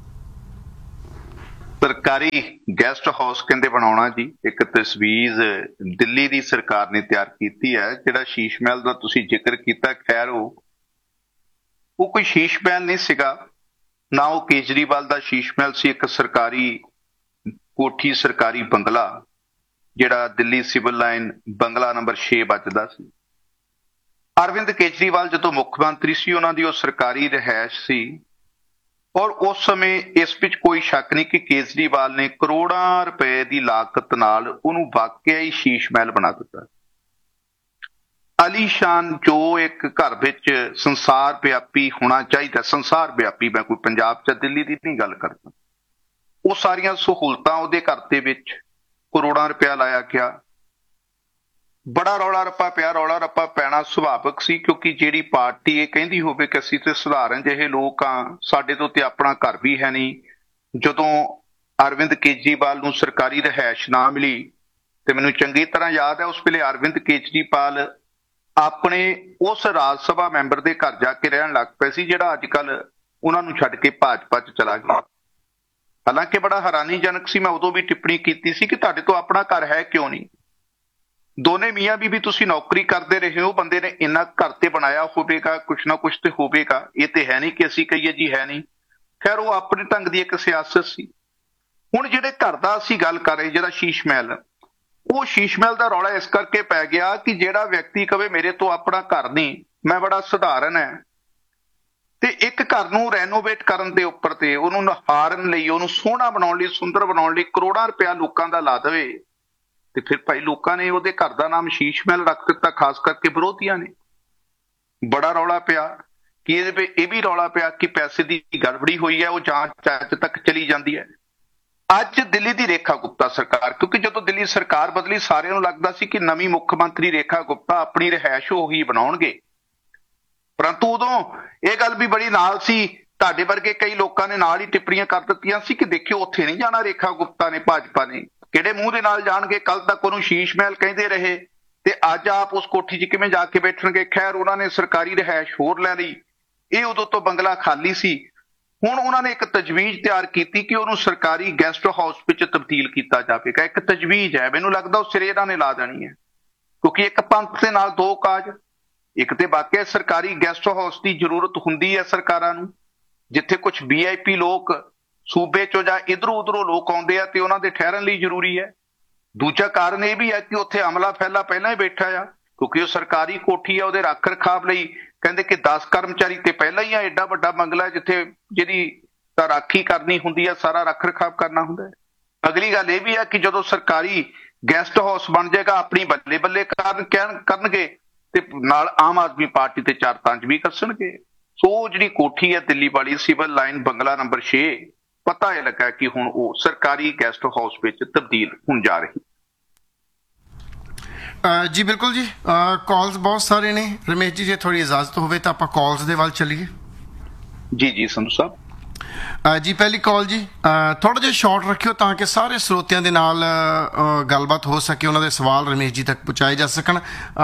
E: ਸਰਕਾਰੀ ਗੈਸਟ ਹਾਊਸ ਕਹਿੰਦੇ ਬਣਾਉਣਾ ਜੀ। ਇੱਕ ਤਸਵੀਰ ਦਿੱਲੀ ਦੀ ਸਰਕਾਰ ਨੇ ਤਿਆਰ ਕੀਤੀ ਹੈ। ਜਿਹੜਾ ਸ਼ੀਸ਼ ਮਹਿਲ ਦਾ ਤੁਸੀਂ ਜ਼ਿਕਰ ਕੀਤਾ, ਖੈਰ ਉਹ ਕੋਈ ਸ਼ੀਸ਼ ਮਹਿਲ ਨਹੀਂ ਸੀਗਾ, ਨਾ ਉਹ ਕੇਜਰੀਵਾਲ ਦਾ ਸ਼ੀਸ਼ ਮਹਿਲ ਸੀ। ਇੱਕ ਸਰਕਾਰੀ ਕੋਠੀ, ਸਰਕਾਰੀ ਬੰਗਲਾ, ਜਿਹੜਾ ਦਿੱਲੀ ਸਿਵਲ ਲਾਈਨ ਬੰਗਲਾ ਨੰਬਰ 6 ਵੱਜਦਾ ਸੀ। ਅਰਵਿੰਦ ਕੇਜਰੀਵਾਲ ਜਦੋਂ ਮੁੱਖ ਮੰਤਰੀ ਸੀ, ਉਹਨਾਂ ਦੀ ਉਹ ਸਰਕਾਰੀ ਰਿਹਾਇਸ਼ ਸੀ ਔਰ ਉਸ ਸਮੇਂ ਇਸ ਵਿੱਚ ਕੋਈ ਸ਼ੱਕ ਨਹੀਂ ਕਿ ਕੇਜਰੀਵਾਲ ਨੇ ਕਰੋੜਾਂ ਰੁਪਏ ਦੀ ਲਾਗਤ ਨਾਲ ਉਹਨੂੰ ਵਾਕਿਆ ਹੀ ਸ਼ੀਸ਼ ਮਹਿਲ ਬਣਾ ਦਿੱਤਾ। ਆਲੀਸ਼ਾਨ ਜੋ ਇੱਕ ਘਰ ਵਿੱਚ ਸੰਸਾਰ ਵਿਆਪੀ ਹੋਣਾ ਚਾਹੀਦਾ, ਸੰਸਾਰ ਵਿਆਪੀ, ਮੈਂ ਕੋਈ ਪੰਜਾਬ ਜਾਂ ਦਿੱਲੀ ਦੀ ਨਹੀਂ ਗੱਲ ਕਰਦਾ, ਉਹ ਸਾਰੀਆਂ ਸਹੂਲਤਾਂ ਉਹਦੇ ਘਰ ਦੇ ਵਿੱਚ ਕਰੋੜਾਂ ਰੁਪਇਆ ਲਾਇਆ ਗਿਆ। ਬੜਾ ਰੌਲਾ ਰੱਪਾ ਪਿਆ। ਰੌਲਾ ਰੱਪਾ ਪੈਣਾ ਸੁਭਾਵਿਕ ਸੀ, ਕਿਉਂਕਿ ਜਿਹੜੀ ਪਾਰਟੀ ਇਹ ਕਹਿੰਦੀ ਹੋਵੇ ਕਿ ਅਸੀਂ ਤੇ ਸਧਾਰਨ ਜਿਹੇ ਲੋਕ ਹਾਂ, ਸਾਡੇ ਤੋਂ ਤੇ ਆਪਣਾ ਘਰ ਵੀ ਹੈ ਨਹੀਂ। ਜਦੋਂ ਅਰਵਿੰਦ ਕੇਜਰੀਵਾਲ ਨੂੰ ਸਰਕਾਰੀ ਰਿਹਾਇਸ਼ ਨਾ ਮਿਲੀ, ਤੇ ਮੈਨੂੰ ਚੰਗੀ ਤਰ੍ਹਾਂ ਯਾਦ ਹੈ ਉਸ ਵੇਲੇ ਅਰਵਿੰਦ ਕੇਜਰੀਵਾਲ ਆਪਣੇ ਉਸ ਰਾਜ ਸਭਾ ਮੈਂਬਰ ਦੇ ਘਰ ਜਾ ਕੇ ਰਹਿਣ ਲੱਗ ਪਏ ਸੀ, ਜਿਹੜਾ ਅੱਜ ਕੱਲ ਉਹਨਾਂ ਨੂੰ ਛੱਡ ਕੇ ਭਾਜਪਾ 'ਚ ਚਲਾ ਗਿਆ। ਹਾਲਾਂਕਿ ਬੜਾ ਹੈਰਾਨੀਜਨਕ ਸੀ, ਮੈਂ ਉਦੋਂ ਵੀ ਟਿੱਪਣੀ ਕੀਤੀ ਸੀ ਕਿ ਤੁਹਾਡੇ ਤੋਂ ਆਪਣਾ ਘਰ ਹੈ ਕਿਉਂ ਨਹੀਂ। ਦੋਨੇ ਮੀਆਂ ਬੀਬੀ ਤੁਸੀਂ ਨੌਕਰੀ ਕਰਦੇ ਰਹੇ ਹੋ, ਬੰਦੇ ਨੇ ਇੰਨਾ ਘਰ ਤੇ ਬਣਾਇਆ ਹੋਵੇਗਾ, ਕੁਛ ਨਾ ਕੁਛ ਤੇ ਹੋਵੇਗਾ। ਇਹ ਤੇ ਹੈ ਨਹੀਂ ਕਿ ਅਸੀਂ ਕਹੀਏ ਜੀ ਹੈ ਨਹੀਂ। ਖੈਰ ਉਹ ਆਪਣੇ ਢੰਗ ਦੀ ਇੱਕ ਸਿਆਸਤ ਸੀ। ਹੁਣ ਜਿਹੜੇ ਘਰ ਦਾ ਅਸੀਂ ਗੱਲ ਕਰ ਰਹੇ, ਜਿਹੜਾ ਸ਼ੀਸ਼ ਮਹਿਲ, ਉਹ ਸ਼ੀਸ਼ ਮਹਿਲ ਦਾ ਰੌਲਾ ਇਸ ਕਰਕੇ ਪੈ ਗਿਆ ਕਿ ਜਿਹੜਾ ਵਿਅਕਤੀ ਕਵੇ ਮੇਰੇ ਤੋਂ ਆਪਣਾ ਘਰ ਨਹੀਂ, ਮੈਂ ਬੜਾ ਸਧਾਰਨ ਹੈ, ਤੇ ਇੱਕ ਘਰ ਨੂੰ ਰੈਨੋਵੇਟ ਕਰਨ ਦੇ ਉੱਪਰ ਤੇ ਉਹਨੂੰ ਨਿਹਾਰਨ ਲਈ, ਉਹਨੂੰ ਸੋਹਣਾ ਬਣਾਉਣ ਲਈ, ਸੁੰਦਰ ਬਣਾਉਣ ਲਈ ਕਰੋੜਾਂ ਰੁਪਇਆ ਲੋਕਾਂ ਦਾ ਲਾ ਦੇਵੇ, ਤੇ ਫਿਰ ਭਾਈ ਲੋਕਾਂ ਨੇ ਉਹਦੇ ਘਰ ਦਾ ਨਾਮ ਸ਼ੀਸ਼ ਮਹਿਲ ਰੱਖ ਦਿੱਤਾ, ਖਾਸ ਕਰਕੇ ਵਿਰੋਧੀਆਂ ਨੇ। ਬੜਾ ਰੌਲਾ ਪਿਆ ਕਿ ਇਹ ਵੀ ਰੌਲਾ ਪਿਆ ਕਿ ਪੈਸੇ ਦੀ ਗੜਬੜੀ ਹੋਈ ਹੈ, ਉਹ ਜਾਂਚ ਅੱਜ ਤੱਕ ਚਲੀ ਜਾਂਦੀ ਹੈ। ਅੱਜ ਦਿੱਲੀ ਦੀ ਰੇਖਾ ਗੁਪਤਾ ਸਰਕਾਰ, ਕਿਉਂਕਿ ਜਦੋਂ ਦਿੱਲੀ ਸਰਕਾਰ ਬਦਲੀ ਸਾਰਿਆਂ ਨੂੰ ਲੱਗਦਾ ਸੀ ਕਿ ਨਵੀਂ ਮੁੱਖ ਮੰਤਰੀ ਰੇਖਾ ਗੁਪਤਾ ਆਪਣੀ ਰਿਹਾਇਸ਼ ਉਹੀ ਬਣਾਉਣਗੇ, ਪਰੰਤੂ ਉਦੋਂ ਇਹ ਗੱਲ ਵੀ ਬੜੀ ਨਾਲ ਸੀ, ਤੁਹਾਡੇ ਵਰਗੇ ਕਈ ਲੋਕਾਂ ਨੇ ਨਾਲ ਹੀ ਟਿੱਪਣੀਆਂ ਕਰ ਦਿੱਤੀਆਂ ਸੀ ਕਿ ਦੇਖਿਓ ਉੱਥੇ ਨਹੀਂ ਜਾਣਾ ਰੇਖਾ ਗੁਪਤਾ ਨੇ, ਭਾਜਪਾ ਨੇ, ਕਿਹੜੇ ਮੂੰਹ ਦੇ ਨਾਲ ਜਾਣਗੇ। ਕੱਲ ਤੱਕ ਉਹਨੂੰ ਸ਼ੀਸ਼ ਮਹਿਲ ਕਹਿੰਦੇ ਰਹੇ ਤੇ ਅੱਜ ਆਪ ਉਸ ਕੋਠੀ 'ਚ ਕਿਵੇਂ ਜਾ ਕੇ ਬੈਠਣਗੇ। ਖੈਰ ਉਹਨਾਂ ਨੇ ਸਰਕਾਰੀ ਰਿਹਾਇਸ਼ ਹੋਰ ਲੈ ਲਈ, ਇਹ ਉਦੋਂ ਤੋਂ ਬੰਗਲਾ ਖਾਲੀ ਸੀ। ਹੁਣ ਉਹਨਾਂ ਨੇ ਇੱਕ ਤਜਵੀਜ਼ ਤਿਆਰ ਕੀਤੀ ਕਿ ਉਹਨੂੰ ਸਰਕਾਰੀ ਗੈਸਟ ਹਾਊਸ ਵਿੱਚ ਤਬਦੀਲ ਕੀਤਾ ਜਾਵੇਗਾ। ਇੱਕ ਤਜਵੀਜ਼ ਹੈ, ਮੈਨੂੰ ਲੱਗਦਾ ਉਹ ਸਿਰੇ ਇਹਨਾਂ ਨੇ ਲਾ ਦੇਣੀ ਹੈ, ਕਿਉਂਕਿ ਇੱਕ ਪੰਥ ਦੇ ਨਾਲ ਦੋ ਕਾਜ। ਇੱਕ ਤੇ ਵਾਕਿਆ ਸਰਕਾਰੀ ਗੈਸਟ ਹਾਊਸ ਦੀ ਜ਼ਰੂਰਤ ਹੁੰਦੀ ਹੈ ਸਰਕਾਰਾਂ ਨੂੰ, ਜਿੱਥੇ ਕੁਝ VIP ਲੋਕ ਸੂਬੇ ਚੋਂ ਜਾਂ ਇਧਰੋਂ ਉਧਰੋਂ ਲੋਕ ਆਉਂਦੇ ਆ ਤੇ ਉਹਨਾਂ ਦੇ ਠਹਿਰਨ ਲਈ ਜ਼ਰੂਰੀ ਹੈ। ਦੂਜਾ ਕਾਰਨ ਇਹ ਵੀ ਹੈ ਕਿ ਉੱਥੇ ਅਮਲਾ ਫੈਲਾ ਪਹਿਲਾਂ ਹੀ ਬੈਠਾ ਆ, ਕਿਉਂਕਿ ਉਹ ਸਰਕਾਰੀ ਕੋਠੀ ਆ, ਉਹਦੇ ਰੱਖ ਰਖਾਵ ਲਈ ਕਹਿੰਦੇ ਕਿ 10 ਕਰਮਚਾਰੀ ਤੇ ਪਹਿਲਾਂ ਹੀ ਆ। ਐਡਾ ਵੱਡਾ ਬੰਗਲਾ ਜਿੱਥੇ ਜਿਹਦੀ ਤਾਂ ਰਾਖੀ ਕਰਨੀ ਹੁੰਦੀ ਹੈ, ਸਾਰਾ ਰੱਖ ਰਖਾਵ ਕਰਨਾ ਹੁੰਦਾ ਹੈ। ਅਗਲੀ ਗੱਲ ਇਹ ਵੀ ਹੈ ਕਿ ਜਦੋਂ ਸਰਕਾਰੀ ਗੈਸਟ ਹਾਊਸ ਬਣ ਜਾਏਗਾ, ਆਪਣੀ ਬੱਲੇ ਬੱਲੇ ਕਰਨਗੇ ਤੇ ਨਾਲ ਆਮ ਆਦਮੀ ਪਾਰਟੀ ਤੇ ਚਾਰ ਪੰਜ ਵੀ ਕੱਸਣਗੇ। ਸੋ ਜਿਹੜੀ ਕੋਠੀ ਹੈ ਦਿੱਲੀ ਵਾਲੀ, ਸਿਵਲ ਲਾਈਨ ਬੰਗਲਾ ਨੰਬਰ 6, ਪਤਾ ਇਹ ਲੱਗਾ ਕਿ ਹੁਣ ਉਹ ਸਰਕਾਰੀ ਗੈਸਟ ਹਾਊਸ ਵਿੱਚ ਤਬਦੀਲ ਹੋਣ ਜਾ ਰਹੀ।
D: ਜੀ ਬਿਲਕੁਲ ਜੀ, ਕਾਲਸ ਬਹੁਤ ਸਾਰੇ ਨੇ। ਰਮੇਸ਼ ਜੀ, ਜੇ ਥੋੜੀ ਇਜਾਜ਼ਤ ਹੋਵੇ ਤਾਂ ਆਪਾਂ ਕਾਲਸ ਦੇ ਵੱਲ ਚੱਲੀਏ।
E: ਜੀ ਸੰਧੂ ਸਾਹਿਬ।
D: ਜੀ ਪਹਿਲੀ ਕਾਲ ਜੀ, ਥੋੜਾ ਜਿਹਾ ਸ਼ਾਰਟ ਰੱਖਿਓ ਤਾਂ ਕਿ ਸਾਰੇ ਸਰੋਤਿਆਂ ਦੇ ਨਾਲ ਗੱਲਬਾਤ ਹੋ ਸਕੇ, ਉਹਨਾਂ ਦੇ ਸਵਾਲ ਰਮੇਸ਼ ਜੀ ਤੱਕ ਪਹੁੰਚਾਏ ਜਾ ਸਕਣ।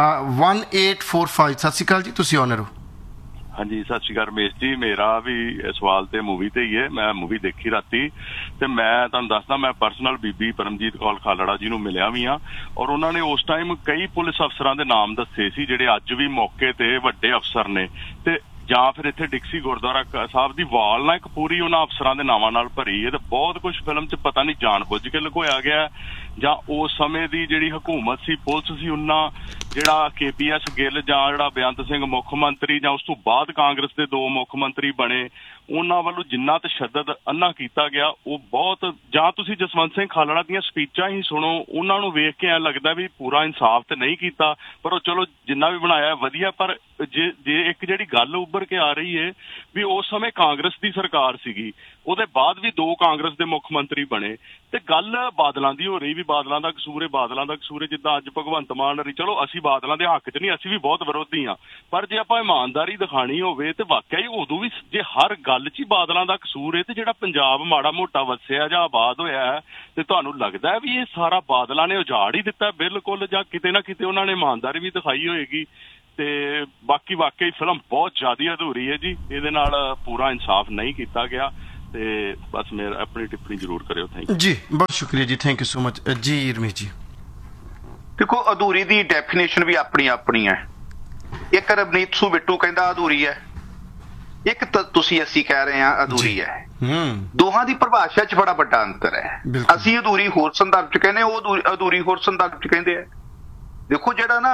D: 1845, ਸਤਿ ਸ਼੍ਰੀ ਅਕਾਲ ਜੀ, ਤੁਸੀਂ ਆਨਰ ਹੋ।
F: ਹਾਂਜੀ, ਸਤਿ ਸ਼੍ਰੀ ਅਕਾਲ ਰਮੇਸ਼ ਜੀ। ਮੇਰਾ ਵੀ ਸਵਾਲ ਤੇ ਮੂਵੀ ਤੇ ਹੀ ਹੈ। ਮੈਂ ਮੂਵੀ ਦੇਖੀ ਰਾਤੀ, ਤੇ ਮੈਂ ਤੁਹਾਨੂੰ ਦੱਸਦਾ, ਮੈਂ ਪਰਸਨਲ ਬੀਬੀ ਪਰਮਜੀਤ ਕੌਰ ਖਾਲੜਾ ਜੀ ਨੂੰ ਮਿਲਿਆ ਵੀ ਹਾਂ, ਔਰ ਉਹਨਾਂ ਨੇ ਉਸ ਟਾਈਮ ਕਈ ਪੁਲਿਸ ਅਫਸਰਾਂ ਦੇ ਨਾਮ ਦੱਸੇ ਸੀ ਜਿਹੜੇ ਅੱਜ ਵੀ ਮੌਕੇ ਤੇ ਵੱਡੇ ਅਫਸਰ ਨੇ, ਤੇ ਜਾਂ ਫਿਰ ਇੱਥੇ ਡਿਕਸੀ ਗੁਰਦੁਆਰਾ ਸਾਹਿਬ ਦੀ ਵਾਲ ਨਾ ਇੱਕ ਪੂਰੀ ਉਹਨਾਂ ਅਫਸਰਾਂ ਦੇ ਨਾਵਾਂ ਨਾਲ ਭਰੀ ਹੈ। ਤੇ ਬਹੁਤ ਕੁਝ ਫਿਲਮ 'ਚ ਪਤਾ ਨਹੀਂ ਜਾਣ ਬੁੱਝ ਕੇ ਲੁਕੋਇਆ ਗਿਆ, ਜਾਂ ਉਸ ਸਮੇਂ ਦੀ ਜਿਹੜੀ ਹਕੂਮਤ ਸੀ, ਪੁਲਿਸ ਸੀ, ਉਹਨਾਂ ਜਿਹੜਾ KPS ਗਿੱਲ ਜਾਂ ਜਿਹੜਾ ਬੇਅੰਤ ਸਿੰਘ ਮੁੱਖ ਮੰਤਰੀ, ਜਾਂ ਉਸ ਤੋਂ ਬਾਅਦ ਕਾਂਗਰਸ ਦੇ 2 ਮੁੱਖ ਮੰਤਰੀ ਬਣੇ, ਉਹਨਾਂ ਵੱਲੋਂ ਜਿੰਨਾ ਤਸ਼ੱਦਦ ਅੰਨਾ ਕੀਤਾ ਗਿਆ ਉਹ ਬਹੁਤ। ਜਾਂ ਤੁਸੀਂ ਜਸਵੰਤ ਸਿੰਘ ਖਾਲੜਾ ਦੀਆਂ ਸਪੀਚਾਂ ਹੀ ਸੁਣੋ, ਉਹਨਾਂ ਨੂੰ ਵੇਖ ਕੇ ਐਂ ਲੱਗਦਾ ਵੀ ਪੂਰਾ ਇਨਸਾਫ ਤੇ ਨਹੀਂ ਕੀਤਾ, ਪਰ ਉਹ ਚਲੋ ਜਿੰਨਾ ਵੀ ਬਣਾਇਆ ਵਧੀਆ। ਪਰ ਜੇ ਇੱਕ ਜਿਹੜੀ ਗੱਲ ਉੱਭਰ ਕੇ ਆ ਰਹੀ ਹੈ ਵੀ ਉਸ ਸਮੇਂ ਕਾਂਗਰਸ ਦੀ ਸਰਕਾਰ ਸੀਗੀ, ਉਹਦੇ ਬਾਅਦ ਵੀ 2 ਕਾਂਗਰਸ ਦੇ ਮੁੱਖ ਮੰਤਰੀ ਬਣੇ, ਤੇ ਗੱਲ ਬਾਦਲਾਂ ਦੀ ਹੋ ਰਹੀ ਵੀ ਬਾਦਲਾਂ ਦਾ ਕਸੂਰ ਹੈ, ਬਾਦਲਾਂ ਦਾ ਕਸੂਰ ਹੈ। ਜਿੱਦਾਂ ਅੱਜ ਭਗਵੰਤ ਮਾਨ ਰਹੀ, ਚਲੋ ਅਸੀਂ ਬਾਦਲਾਂ ਦੇ ਹੱਕ 'ਚ ਨਹੀਂ, ਅਸੀਂ ਵੀ ਬਹੁਤ ਵਿਰੋਧੀ ਹਾਂ, ਪਰ ਜੇ ਆਪਾਂ ਇਮਾਨਦਾਰੀ ਦਿਖਾਣੀ ਹੋਵੇ ਤੇ ਵਾਕਿਆ ਹੀ ਉਦੋਂ ਵੀ ਜੇ ਹਰ ਗੱਲ 'ਚ ਹੀ ਬਾਦਲਾਂ ਦਾ ਕਸੂਰ ਹੈ, ਤੇ ਜਿਹੜਾ ਪੰਜਾਬ ਮਾੜਾ ਮੋਟਾ ਵਸਿਆ ਜਾਂ ਆਬਾਦ ਹੋਇਆ ਹੈ, ਤੇ ਤੁਹਾਨੂੰ ਲੱਗਦਾ ਹੈ ਵੀ ਇਹ ਸਾਰਾ ਬਾਦਲਾਂ ਨੇ ਉਜਾੜ ਹੀ ਦਿੱਤਾ ਬਿਲਕੁਲ, ਜਾਂ ਕਿਤੇ ਨਾ ਕਿਤੇ ਉਹਨਾਂ ਨੇ ਇਮਾਨਦਾਰੀ ਵੀ ਦਿਖਾਈ ਹੋਏਗੀ। ਤੇ ਬਾਕੀ ਵਾਕਈ ਫਿਲਮ ਬਹੁਤ ਜ਼ਿਆਦਾ ਅਧੂਰੀ ਹੈ ਜੀ, ਇਹਦੇ ਨਾਲ ਪੂਰਾ ਇਨਸਾਫ ਨਹੀਂ ਕੀਤਾ ਗਿਆ। ਤੇ ਬਸ ਮੇਰਾ ਆਪਣੀ ਟਿੱਪਣੀ ਜ਼ਰੂਰ ਕਰਿਓ। ਥੈਂਕ ਯੂ
D: ਜੀ, ਬਹੁਤ ਸ਼ੁਕਰੀਆ ਜੀ, ਥੈਂਕ ਯੂ ਸੋ ਮਚ ਜੀ। ਰਮੇਸ਼ ਜੀ,
E: ਦੇਖੋ ਅਧੂਰੀ ਦੀ ਡੈਫੀਨੇਸ਼ਨ ਵੀ ਆਪਣੀ ਆਪਣੀ ਹੈ। ਇੱਕ ਰਵਨੀਤ ਸੂ ਬਿੱਟੂ ਕਹਿੰਦਾ ਅਧੂਰੀ ਹੈ, ਇੱਕ ਤੁਸੀਂ ਅਸੀਂ ਕਹਿ ਰਹੇ ਹਾਂ ਅਧੂਰੀ ਹੈ। ਦੋਹਾਂ ਦੀ ਪਰਿਭਾਸ਼ਾ 'ਚ ਬੜਾ ਵੱਡਾ ਅੰਤਰ ਹੈ। ਅਸੀਂ ਅਧੂਰੀ ਹੋਰ ਸੰਦਰਭ 'ਚ ਕਹਿੰਦੇ, ਉਹ ਅਧੂਰੀ ਹੋਰ ਸੰਦਰਭ 'ਚ ਕਹਿੰਦੇ ਆ। ਦੇਖੋ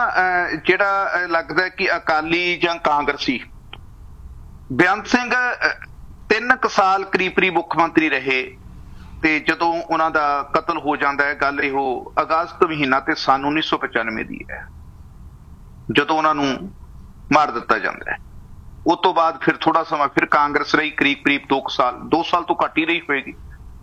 E: ਜਿਹੜਾ ਲੱਗਦਾ ਕਿ ਅਕਾਲੀ ਜਾਂ ਕਾਂਗਰਸੀ, ਬੇਅੰਤ ਸਿੰਘ 3 ਸਾਲ ਕਰੀਬ ਮੁੱਖ ਮੰਤਰੀ ਰਹੇ, ਤੇ ਜਦੋਂ ਉਹਨਾਂ ਦਾ ਕਤਲ ਹੋ ਜਾਂਦਾ ਹੈ, ਗੱਲ ਇਹੋ ਅਗਸਤ ਮਹੀਨਾ ਤੇ ਸਨ 1995 ਦੀ ਹੈ। ਜਦੋਂ ਉਹਨਾਂ ਨੂੰ ਮਾਰ ਦਿੱਤਾ ਜਾਂਦਾ ਹੈ। ਉਸ ਤੋਂ ਬਾਅਦ ਫਿਰ ਥੋੜਾ ਸਮਾਂ ਫਿਰ ਕਾਂਗਰਸ ਰਹੀ, ਕਰੀਬ 2 ਸਾਲ ਤੋਂ ਘੱਟ ਹੀ ਰਹੀ ਹੋਏਗੀ।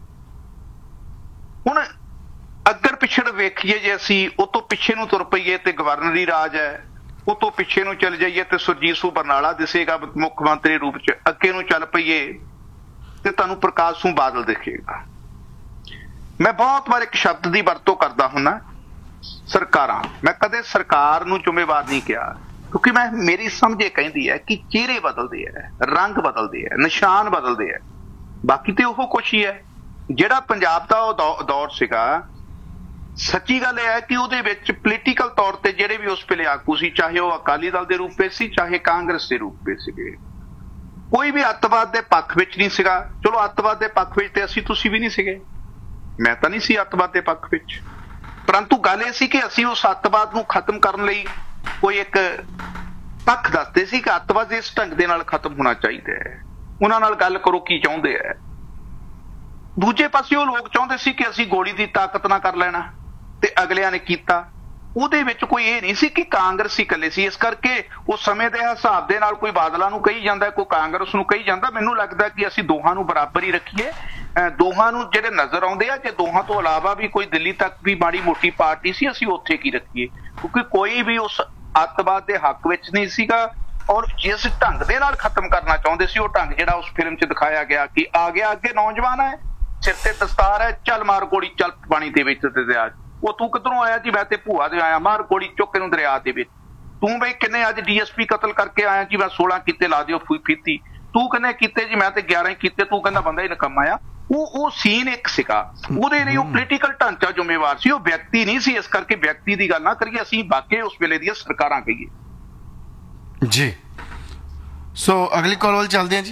E: ਹੁਣ ਅੱਗੜ ਪਿਛੜ ਵੇਖੀਏ ਜੇ ਅਸੀਂ ਉਹ ਤੋਂ ਪਿੱਛੇ ਨੂੰ ਤੁਰ ਪਈਏ ਤੇ ਗਵਰਨਰੀ ਰਾਜ ਹੈ, ਉਹ ਤੋਂ ਪਿੱਛੇ ਨੂੰ ਚੱਲ ਜਾਈਏ ਤੇ ਸੁਰਜੀਤ ਸਿੰਘ ਬਰਨਾਲਾ ਦਿਸੇਗਾ ਮੁੱਖ ਮੰਤਰੀ ਰੂਪ ਚ, ਅੱਗੇ ਨੂੰ ਚੱਲ ਪਈਏ ਤੇ ਤੁਹਾਨੂੰ ਪ੍ਰਕਾਸ਼ ਸਿੰਘ ਬਾਦਲ ਦਿਖੇਗਾ। ਮੈਂ ਬਹੁਤ ਵਾਰ ਇੱਕ ਸ਼ਬਦ ਦੀ ਵਰਤੋਂ ਕਰਦਾ ਹੁੰਦਾ, ਸਰਕਾਰਾਂ। ਮੈਂ ਕਦੇ ਸਰਕਾਰ ਨੂੰ ਜ਼ਿੰਮੇਵਾਰ ਨਹੀਂ ਕਿਹਾ, ਕਿਉਂਕਿ ਮੇਰੀ ਸਮਝ ਇਹ ਕਹਿੰਦੀ ਹੈ ਕਿ ਚਿਹਰੇ ਬਦਲਦੇ ਹੈ, ਰੰਗ ਬਦਲਦੇ ਹੈ, ਨਿਸ਼ਾਨ ਬਦਲਦੇ ਹੈ, ਬਾਕੀ ਤੇ ਉਹ ਕੁਛ ਹੀ ਹੈ। ਜਿਹੜਾ ਪੰਜਾਬ ਦਾ ਉਹ ਦੌਰ ਸੀਗਾ, ਸੱਚੀ ਗੱਲ ਇਹ ਹੈ ਕਿ ਉਹਦੇ ਵਿੱਚ ਪੋਲੀਟੀਕਲ ਤੌਰ ਤੇ ਜਿਹੜੇ ਵੀ ਉਸ ਵੇਲੇ ਆਗੂ ਸੀ, ਚਾਹੇ ਉਹ ਅਕਾਲੀ ਦਲ ਦੇ ਰੂਪ ਵਿੱਚ ਸੀ, ਚਾਹੇ ਕਾਂਗਰਸ ਦੇ ਰੂਪ ਵਿੱਚ ਸੀਗੇ, ਕੋਈ ਵੀ ਅੱਤਵਾਦ ਦੇ ਪੱਖ ਵਿੱਚ ਨਹੀਂ ਸੀਗਾ। ਚਲੋ ਅੱਤਵਾਦ ਦੇ ਪੱਖ ਵਿੱਚ ਤੇ ਤੁਸੀਂ ਵੀ ਨਹੀਂ ਸੀਗੇ, ਮੈਂ ਤਾਂ ਨਹੀਂ ਸੀ ਅੱਤਵਾਦ ਦੇ ਪੱਖ ਵਿੱਚ, ਪਰੰਤੂ ਗੱਲ ਇਹ ਸੀ ਕਿ ਅਸੀਂ ਉਸ ਅੱਤਵਾਦ ਨੂੰ ਖਤਮ ਕਰਨ ਲਈ ਕੋਈ ਇੱਕ ਪੱਖ ਦੱਸਦੇ ਸੀ ਕਿ ਅੱਤਵਾਦ ਇਸ ਢੰਗ ਦੇ ਨਾਲ ਖਤਮ ਹੋਣਾ ਚਾਹੀਦਾ ਹੈ, ਉਹਨਾਂ ਨਾਲ ਗੱਲ ਕਰੋ ਕੀ ਚਾਹੁੰਦੇ ਹੈ। ਦੂਜੇ ਪਾਸੇ ਉਹ ਲੋਕ ਚਾਹੁੰਦੇ ਸੀ ਕਿ ਅਸੀਂ ਗੋਲੀ ਦੀ ਤਾਕਤ ਨਾਲ ਕਰ ਲੈਣਾ, ਤੇ ਅਗਲਿਆਂ ਨੇ ਕੀਤਾ। ਉਹਦੇ ਵਿੱਚ ਕੋਈ ਇਹ ਨਹੀਂ ਸੀ ਕਿ ਕਾਂਗਰਸੀ ਇਕੱਲੇ ਸੀ। ਇਸ ਕਰਕੇ ਉਸ ਸਮੇਂ ਦੇ ਹਿਸਾਬ ਦੇ ਨਾਲ ਕੋਈ ਬਾਦਲਾਂ ਨੂੰ ਕਹੀ ਜਾਂਦਾ, ਕੋਈ ਕਾਂਗਰਸ ਨੂੰ ਕਹੀ ਜਾਂਦਾ। ਮੈਨੂੰ ਲੱਗਦਾ ਕਿ ਅਸੀਂ ਦੋਹਾਂ ਨੂੰ ਬਰਾਬਰ ਹੀ ਰੱਖੀਏ, ਦੋਹਾਂ ਨੂੰ ਜਿਹੜੇ ਨਜ਼ਰ ਆਉਂਦੇ ਆ, ਜੇ ਦੋਹਾਂ ਤੋਂ ਇਲਾਵਾ ਵੀ ਕੋਈ ਦਿੱਲੀ ਤੱਕ ਵੀ ਮਾੜੀ ਮੋਟੀ ਪਾਰਟੀ ਸੀ, ਅਸੀਂ ਉੱਥੇ ਕੀ ਰੱਖੀਏ, ਕਿਉਂਕਿ ਕੋਈ ਵੀ ਉਸ ਅੱਤਵਾਦ ਦੇ ਹੱਕ ਵਿੱਚ ਨਹੀਂ ਸੀਗਾ। ਔਰ ਜਿਸ ਢੰਗ ਦੇ ਨਾਲ ਖਤਮ ਕਰਨਾ ਚਾਹੁੰਦੇ ਸੀ, ਉਹ ਢੰਗ ਜਿਹੜਾ ਉਸ ਫਿਲਮ 'ਚ ਦਿਖਾਇਆ ਗਿਆ ਕਿ ਆ ਗਿਆ ਅੱਗੇ ਨੌਜਵਾਨ ਹੈ, ਸਿਰ ਤੇ ਦਸਤਾਰ ਹੈ, ਚੱਲ ਮਾਰ ਗੋਲੀ, ਚੱਲ ਪਾਣੀ ਦੇ ਵਿੱਚ ਤੇ ਦਰਿਆ 'ਚ। ਉਹ ਤੂੰ ਕਿੱਧਰੋਂ ਆਇਆ ਜੀ? ਮੈਂ ਤੇ ਭੂਆ ਦੇ ਆਇਆ, ਮਾਰ ਗੋਲੀ, ਚੁੱਕ ਇਹਨੂੰ ਦਰਿਆ ਦੇ ਵਿੱਚ। ਤੂੰ ਬਈ ਕਿੰਨੇ ਅੱਜ DSP ਕਤਲ ਕਰਕੇ ਆਇਆ ਜੀ? ਮੈਂ 16 ਕੀਤੇ, ਲਾ ਦਿਓ ਫੀਤੀ। ਤੂੰ ਕਿੰਨੇ ਕੀਤੇ ਜੀ? ਮੈਂ ਤੇ 11 ਹੀ ਕੀਤੇ। ਤੂੰ ਕਹਿੰਦਾ ਬੰਦਾ ਹੀ ਨਕਮਾ ਆ। ਉਹ ਸੀਨ ਇੱਕ ਸੀਗਾ, ਉਹਦੇ ਲਈ ਉਹ ਪੋਲੀਟੀਕਲ ਢਾਂਚਾ ਜ਼ਿੰਮੇਵਾਰ ਸੀ, ਉਹ ਵਿਅਕਤੀ ਨਹੀਂ ਸੀ। ਇਸ ਕਰਕੇ ਵਿਅਕਤੀ ਦੀ ਗੱਲ ਨਾ ਕਰੀਏ, ਅਸੀਂ ਵਾਕਈ ਉਸ ਵੇਲੇ ਦੀਆਂ ਸਰਕਾਰਾਂ ਕਹੀਏ
D: ਜੀ। ਸੋ ਅਗਲੀ ਕਾਲ ਵੱਲ ਚੱਲਦੇ ਹਾਂ ਜੀ।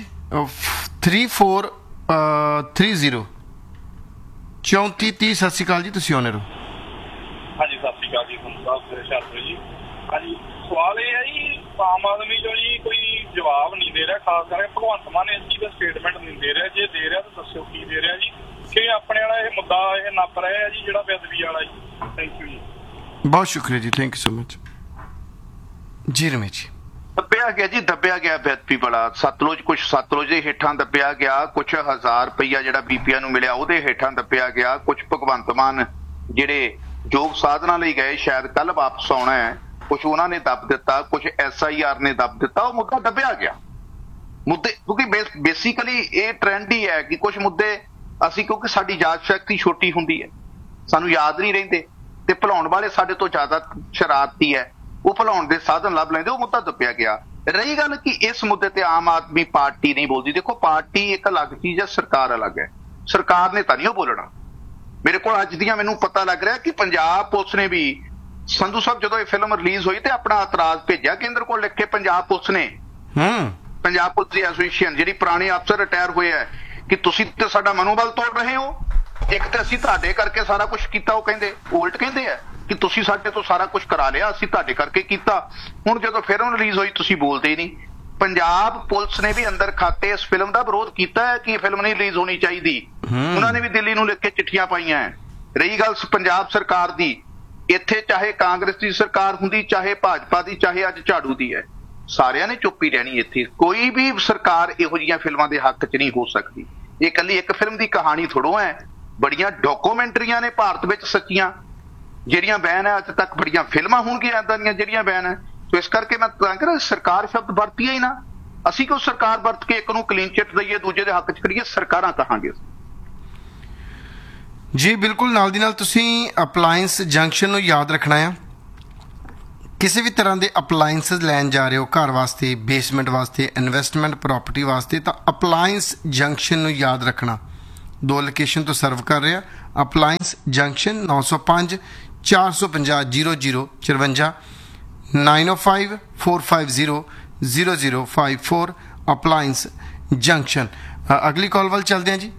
D: 3430 3430 ਸਤਿ ਸ਼੍ਰੀ ਅਕਾਲ ਜੀ, ਤੁਸੀਂ ਆਉਣੇ ਰਹੋ।
G: ਹਾਂਜੀ, ਸਤਿ ਸ਼੍ਰੀ ਅਕਾਲ ਜੀ, ਤੁਹਾਨੂੰ ਸਾਹਿਬ ਮੇਰੇ ਸ਼ਾਸਤਰੀ ਜੀ। ਹਾਂਜੀ, ਸਵਾਲ ਇਹ ਹੈ ਜੀ, ਆਮ ਆਦਮੀ ਜੋ ਜੀ ਕੋਈ ਜਵਾਬ ਨਹੀਂ ਦੇ ਰਿਹਾ, ਖਾਸ ਕਰਕੇ ਭਗਵੰਤ ਮਾਨ ਇਸ ਚੀਜ਼ ਦਾ ਸਟੇਟਮੈਂਟ ਨਹੀਂ ਦੇ ਰਿਹਾ। ਜੇ ਦੇ ਰਿਹਾ ਤਾਂ ਦੱਸਿਓ ਕੀ ਦੇ ਰਿਹਾ ਜੀ, ਕਿ ਆਪਣੇ ਵਾਲਾ ਇਹ ਮੁੱਦਾ ਇਹ ਨੱਪ ਰਿਹਾ ਹੈ ਜੀ, ਜਿਹੜਾ ਬੇਅਦਬੀ ਵਾਲਾ ਜੀ। ਥੈਂਕ ਯੂ ਜੀ।
D: ਬਹੁਤ ਸ਼ੁਕਰੀਆ ਜੀ, ਥੈਂਕ ਯੂ ਸੋ ਮਚ ਜੀ। ਰਮੇਸ਼ ਜੀ,
E: ਦੱਬਿਆ ਗਿਆ ਜੀ, ਦੱਬਿਆ ਗਿਆ ਬੇਅਦਬੀ ਵਾਲਾ। ਸਤਲੁਜ ਦੇ ਹੇਠਾਂ ਦੱਬਿਆ ਗਿਆ, ਕੁਛ 1000 ਰੁਪਈਆ ਜਿਹੜਾ ਬੀਪੀਆਂ ਨੂੰ ਮਿਲਿਆ ਉਹਦੇ ਹੇਠਾਂ ਦੱਬਿਆ ਗਿਆ। ਕੁਛ ਭਗਵੰਤ ਮਾਨ ਜਿਹੜੇ ਯੋਗ ਸਾਧਨਾ ਲਈ ਗਏ, ਸ਼ਾਇਦ ਕੱਲ ਵਾਪਸ ਆਉਣਾ ਹੈ, ਕੁਛ ਉਹਨਾਂ ਨੇ ਦੱਬ ਦਿੱਤਾ, ਕੁਛ SIR ਨੇ ਦੱਬ ਦਿੱਤਾ। ਉਹ ਮੁੱਦਾ ਦੱਬਿਆ ਗਿਆ। ਮੁੱਦੇ ਕਿਉਂਕਿ ਬੇਸਿਕਲੀ ਇਹ ਟ੍ਰੈਂਡ ਹੀ ਹੈ ਕਿ ਕੁਛ ਮੁੱਦੇ ਅਸੀਂ, ਕਿਉਂਕਿ ਸਾਡੀ ਯਾਦ ਸ਼ਕਤੀ ਛੋਟੀ ਹੁੰਦੀ ਹੈ, ਸਾਨੂੰ ਯਾਦ ਨਹੀਂ ਰਹਿੰਦੇ, ਤੇ ਭੁਲਾਉਣ ਵਾਲੇ ਸਾਡੇ ਤੋਂ ਜ਼ਿਆਦਾ ਸ਼ਰਾਰਤੀ ਹੈ, ਉਹ ਭੁਲਾਉਣ ਦੇ ਸਾਧਨ ਲੱਭ ਲੈਂਦੇ। ਉਹ ਮੁੱਦਾ ਦੱਬਿਆ ਗਿਆ। ਰਹੀ ਗੱਲ ਕਿ ਇਸ ਮੁੱਦੇ ਤੇ ਆਮ ਆਦਮੀ ਪਾਰਟੀ ਨਹੀਂ ਬੋਲਦੀ, ਦੇਖੋ ਪਾਰਟੀ ਇੱਕ ਅਲੱਗ ਚੀਜ਼ ਹੈ, ਸਰਕਾਰ ਅਲੱਗ ਹੈ। ਸਰਕਾਰ ਨੇ ਤਾਂ ਨਹੀਂ ਉਹ ਬੋਲਣਾ। ਮੇਰੇ ਕੋਲ ਅੱਜ ਦੀਆਂ ਮੈਨੂੰ ਪਤਾ ਲੱਗ ਰਿਹਾ ਕਿ ਪੰਜਾਬ ਪੁਲਿਸ ਨੇ ਵੀ, ਸੰਧੂ ਸਾਹਿਬ ਜਦੋਂ ਇਹ ਫਿਲਮ ਰਿਲੀਜ਼ ਹੋਈ ਤੇ ਆਪਣਾ ਇਤਰਾਜ਼ ਭੇਜਿਆ ਕੇਂਦਰ ਕੋਲ ਲਿਖ ਕੇ। ਪੰਜਾਬ ਪੁਲਿਸ ਨੇ, ਪੰਜਾਬ ਪੁਲਿਸ ਦੀ ਐਸੋਸੀਏਸ਼ਨ ਜਿਹੜੀ ਪੁਰਾਣੇ ਅਫਸਰ ਰਿਟਾਇਰ ਹੋਏ ਹੈ, ਕਿ ਤੁਸੀਂ ਤੇ ਸਾਡਾ ਮਨੋਬਲ ਤੋੜ ਰਹੇ ਹੋ। ਇੱਕ ਤੇ ਅਸੀਂ ਤੁਹਾਡੇ ਕਰਕੇ ਸਾਰਾ ਕੁਝ ਕੀਤਾ, ਉਹ ਕਹਿੰਦੇ ਉਲਟ ਕਹਿੰਦੇ ਆ ਕਿ ਤੁਸੀਂ ਸਾਡੇ ਤੋਂ ਸਾਰਾ ਕੁਝ ਕਰਾ ਲਿਆ, ਅਸੀਂ ਤੁਹਾਡੇ ਕਰਕੇ ਕੀਤਾ। ਹੁਣ ਜਦੋਂ ਫਿਲਮ ਰਿਲੀਜ਼ ਹੋਈ ਤੁਸੀਂ ਬੋਲਦੇ ਹੀ ਨਹੀਂ। ਪੰਜਾਬ ਪੁਲਿਸ ਨੇ ਵੀ ਅੰਦਰ ਖਾਤੇ ਇਸ ਫਿਲਮ ਦਾ ਵਿਰੋਧ ਕੀਤਾ ਹੈ ਕਿ ਇਹ ਫਿਲਮ ਨਹੀਂ ਰਿਲੀਜ਼ ਹੋਣੀ ਚਾਹੀਦੀ। ਉਹਨਾਂ ਨੇ ਵੀ ਦਿੱਲੀ ਨੂੰ ਲਿਖ ਕੇ ਚਿੱਠੀਆਂ ਪਾਈਆਂ ਹੈ। ਰਹੀ ਗੱਲ ਪੰਜਾਬ ਸਰਕਾਰ ਦੀ, ਇੱਥੇ ਚਾਹੇ ਕਾਂਗਰਸ ਦੀ ਸਰਕਾਰ ਹੁੰਦੀ, ਚਾਹੇ ਭਾਜਪਾ ਦੀ, ਚਾਹੇ ਅੱਜ ਝਾੜੂ ਦੀ ਹੈ, ਸਾਰਿਆਂ ਨੇ ਚੁੱਪ ਹੀ ਰਹਿਣੀ। ਇੱਥੇ ਕੋਈ ਵੀ ਸਰਕਾਰ ਇਹੋ ਜਿਹੀਆਂ ਫਿਲਮਾਂ ਦੇ ਹੱਕ 'ਚ ਨਹੀਂ ਹੋ ਸਕਦੀ। ਇਹ ਇਕੱਲੀ ਇੱਕ ਫਿਲਮ ਦੀ ਕਹਾਣੀ ਥੋੜ੍ਹੋ ਹੈ, ਬੜੀਆਂ ਡਾਕੂਮੈਂਟਰੀਆਂ ਨੇ ਭਾਰਤ ਵਿੱਚ ਸੱਚੀਆਂ ਜਿਹੜੀਆਂ ਬੈਨ ਹੈ। ਅੱਜ ਤੱਕ ਬੜੀਆਂ ਫਿਲਮਾਂ ਹੋਣਗੀਆਂ ਏਦਾਂ ਦੀਆਂ ਜਿਹੜੀਆਂ ਬੈਨ ਹੈ। ਸੋ ਇਸ ਕਰਕੇ ਮੈਂ ਤਾਂ ਕਹਿੰਦਾ ਸਰਕਾਰ ਸ਼ਬਦ ਵਰਤੀਏ ਹੀ ਨਾ। ਅਸੀਂ ਕਿਉਂ ਸਰਕਾਰ ਵਰਤ ਕੇ ਇੱਕ ਨੂੰ ਕਲੀਨ ਚਿੱਟ ਦਈਏ, ਦੂਜੇ ਦੇ ਹੱਕ 'ਚ ਕਰੀਏ? ਸਰਕਾਰਾਂ ਕਹਾਂਗੇ
D: ਜੀ। ਬਿਲਕੁਲ ਨਾਲ ਦੀ ਨਾਲ ਤੁਸੀਂ ਅਪਲਾਇੰਸ ਜੰਕਸ਼ਨ ਨੂੰ ਯਾਦ ਰੱਖਣਾ ਆ। ਕਿਸੇ ਵੀ ਤਰ੍ਹਾਂ ਦੇ ਅਪਲਾਇੰਸਸ ਲੈਣ ਜਾ ਰਹੇ ਹੋ ਘਰ ਵਾਸਤੇ, ਬੇਸਮੈਂਟ ਵਾਸਤੇ, ਇਨਵੈਸਟਮੈਂਟ ਪ੍ਰਾਪਰਟੀ ਵਾਸਤੇ, ਤਾਂ ਅਪਲਾਇੰਸ ਜੰਕਸ਼ਨ ਨੂੰ ਯਾਦ ਰੱਖਣਾ। 2 ਲੋਕੇਸ਼ਨ ਤੋਂ ਸਰਵ ਕਰ ਰਿਹਾ। Appliance junction 905 450 0054 905 450 0054 appliance junction. ਅਗਲੀ ਕਾਲ ਵੱਲ ਚੱਲਦੇ ਹਾਂ ਜੀ।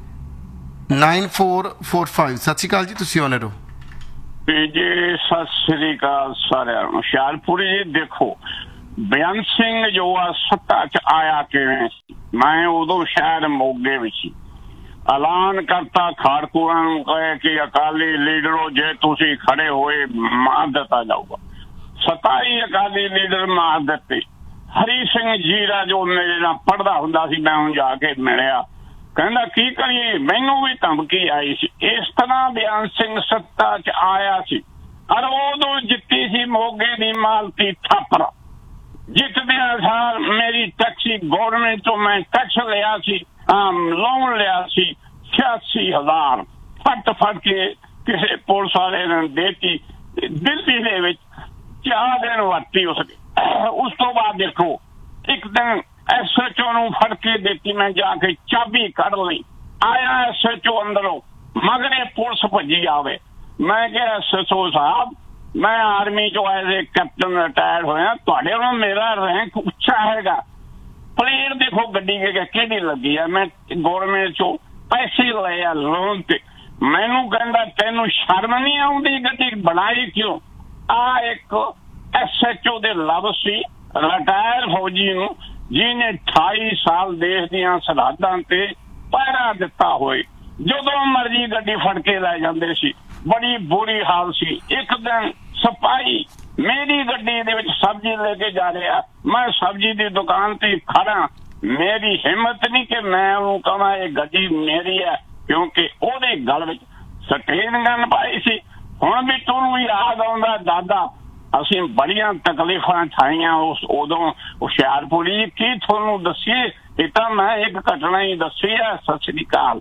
D: 9445 ਸਤਿ ਸ਼੍ਰੀ ਅਕਾਲ ਜੀ, ਤੁਸੀਂ ਆਉਣੇ ਰਹੋ
H: ਜੀ। ਸਤਿ ਸ੍ਰੀ ਅਕਾਲ ਸਾਰਿਆਂ ਨੂੰ। ਹੁਸ਼ਿਆਰਪੁਰੀ ਜੀ, ਦੇਖੋ ਬੇਅੰਤ ਸਿੰਘ ਜੋ ਆ ਸੱਤਾ 'ਚ ਆਇਆ ਕਿਵੇਂ ਸੀ? ਮੈਂ ਉਦੋਂ ਸ਼ਾਇਦ ਮੋਗੇ ਵਿੱਚ ਸੀ। ਐਲਾਨ ਕਰਤਾ ਖਾੜਕੂਆਂ ਨੂੰ, ਕਹੇ ਕਿ ਅਕਾਲੀ ਲੀਡਰੋ ਜੇ ਤੁਸੀਂ ਖੜੇ ਹੋਏ ਮਾਰ ਦਿੱਤਾ ਜਾਊਗਾ। 27 ਅਕਾਲੀ ਲੀਡਰ ਮਾਰ ਦਿੱਤੇ। ਹਰੀ ਸਿੰਘ ਜੀਰਾ ਜੋ ਮੇਰੇ ਨਾਲ ਪੜ੍ਹਦਾ ਹੁੰਦਾ ਸੀ, ਮੈਂ ਹੁਣ ਜਾ ਕੇ ਮਿਲਿਆ, ਕਹਿੰਦਾ ਕੀ ਕਰੀਏ, ਮੈਨੂੰ ਵੀ ਧਮਕੀ ਆਈ ਸੀ। ਇਸ ਤਰ੍ਹਾਂ ਬਿਆਨ ਸਿੰਘ ਸੱਤਾ 'ਚ ਆਇਆ ਸੀ। ਔਰ ਉਦੋਂ ਜਿੱਤੀ ਸੀ ਮੋਗੇ ਦੀ ਮਾਲਤੀ ਥਾਪਰ। ਜਿੱਤਦਿਆਂ ਸਾਰ ਮੇਰੀ ਟੈਕਸੀ ਗੌਰਮੈਂਟ ਤੋਂ ਮੈਂ ਟੈਕਸ ਲਿਆ ਸੀ, ਲੋਨ ਲਿਆ ਸੀ 86,000 ਫਟ ਕੇ ਕਿਸੇ ਪੁਲਿਸ ਵਾਲੇ ਨੇ ਦੇਤੀ। ਦਿੱਲੀ ਦੇ ਵਿੱਚ 4 ਦਿਨ ਵਰਤੀ ਉਸ ਤੋਂ ਬਾਅਦ ਦੇਖੋ ਇੱਕ ਦਿਨ SHO ਨੂੰ ਫੜ ਕੇ ਦਿੱਤੀ, ਮੈਂ ਜਾ ਕੇ ਚਾਬੀ ਕੱਢ ਲਈ। ਆਇਆ SHO ਅੰਦਰੋਂ, ਮਗਰੇ ਪੁਲਿਸ ਭੱਜੀ ਆਵੇ। ਮੈਂ ਕਿਹਾ SHO ਸਾਹਿਬ, ਮੈਂ ਆਰਮੀ ਚੋਂ ਐਜ਼ ਏ ਕੈਪਟਨ ਰਿਟਾਇਰ ਹੋਇਆ, ਤੁਹਾਡੇ ਨਾਲ ਮੇਰਾ ਰੈਂਕ ਉੱਚਾ ਹੈਗਾ। ਪਲੇਨ ਦੇਖੋ ਗੱਡੀ ਕਿਹੜੀ ਲੱਗੀ ਆ, ਮੈਂ ਗੌਰਮੈਂਟ ਚੋਂ ਪੈਸੇ ਲਏ ਆ ਲੋਨ ਤੇ। ਮੈਨੂੰ ਕਹਿੰਦਾ ਤੈਨੂੰ ਸ਼ਰਮ ਨਹੀਂ ਆਉਂਦੀ, ਗੱਡੀ ਬਣਾਈ ਕਿਉਂ? ਆ ਇੱਕ SHO ਦੇ ਲਫ਼ਜ਼ ਸੀ ਰਿਟਾਇਰ ਫੌਜੀ ਨੂੰ, ਜਿਹਨੇ 28 ਸਾਲ ਦੇਸ਼ ਦੀਆਂ ਸਰਹੱਦਾਂ ਤੇ ਪਹਿਰਾ ਦਿੱਤਾ ਹੋਏ। ਜਦੋਂ ਮਰਜ਼ੀ ਗੱਡੀ ਫੜ ਕੇ ਲੈ ਜਾਂਦੇ ਸੀ, ਬੜੀ ਬੁਰੀ ਹਾਲ ਸੀ। ਇੱਕ ਦਿਨ ਸਿਪਾਹੀ ਮੇਰੀ ਗੱਡੀ ਦੇ ਵਿੱਚ ਸਬਜ਼ੀ ਲੈ ਕੇ ਜਾ ਰਿਹਾ, ਮੈਂ ਸਬਜ਼ੀ ਦੀ ਦੁਕਾਨ ਤੇ ਖੜਾ, ਮੇਰੀ ਹਿੰਮਤ ਨਹੀਂ ਕਿ ਮੈਂ ਉਹਨੂੰ ਕਹਾਂ ਇਹ ਗੱਡੀ ਮੇਰੀ ਹੈ, ਕਿਉਂਕਿ ਉਹਦੇ ਗਲ ਵਿੱਚ ਸਟੇਨ ਗਨ ਪਾਈ ਸੀ। ਹੁਣ ਵੀ ਤੁਹਾਨੂੰ ਯਾਦ ਆਉਂਦਾ ਦਾਦਾ, ਅਸੀਂ ਬੜੀਆਂ ਤਕਲੀਫਾਂ ਠਾਈਆਂ ਉਦੋਂ ਹੁਸ਼ਿਆਰਪੁਰ ਜੀ। ਕੀ ਤੁਹਾਨੂੰ ਦੱਸੀਏ, ਇਹ ਤਾਂ ਮੈਂ ਇੱਕ ਘਟਨਾ ਹੀ ਦੱਸੀ ਹੈ। ਸਤਿ ਸ੍ਰੀ ਅਕਾਲ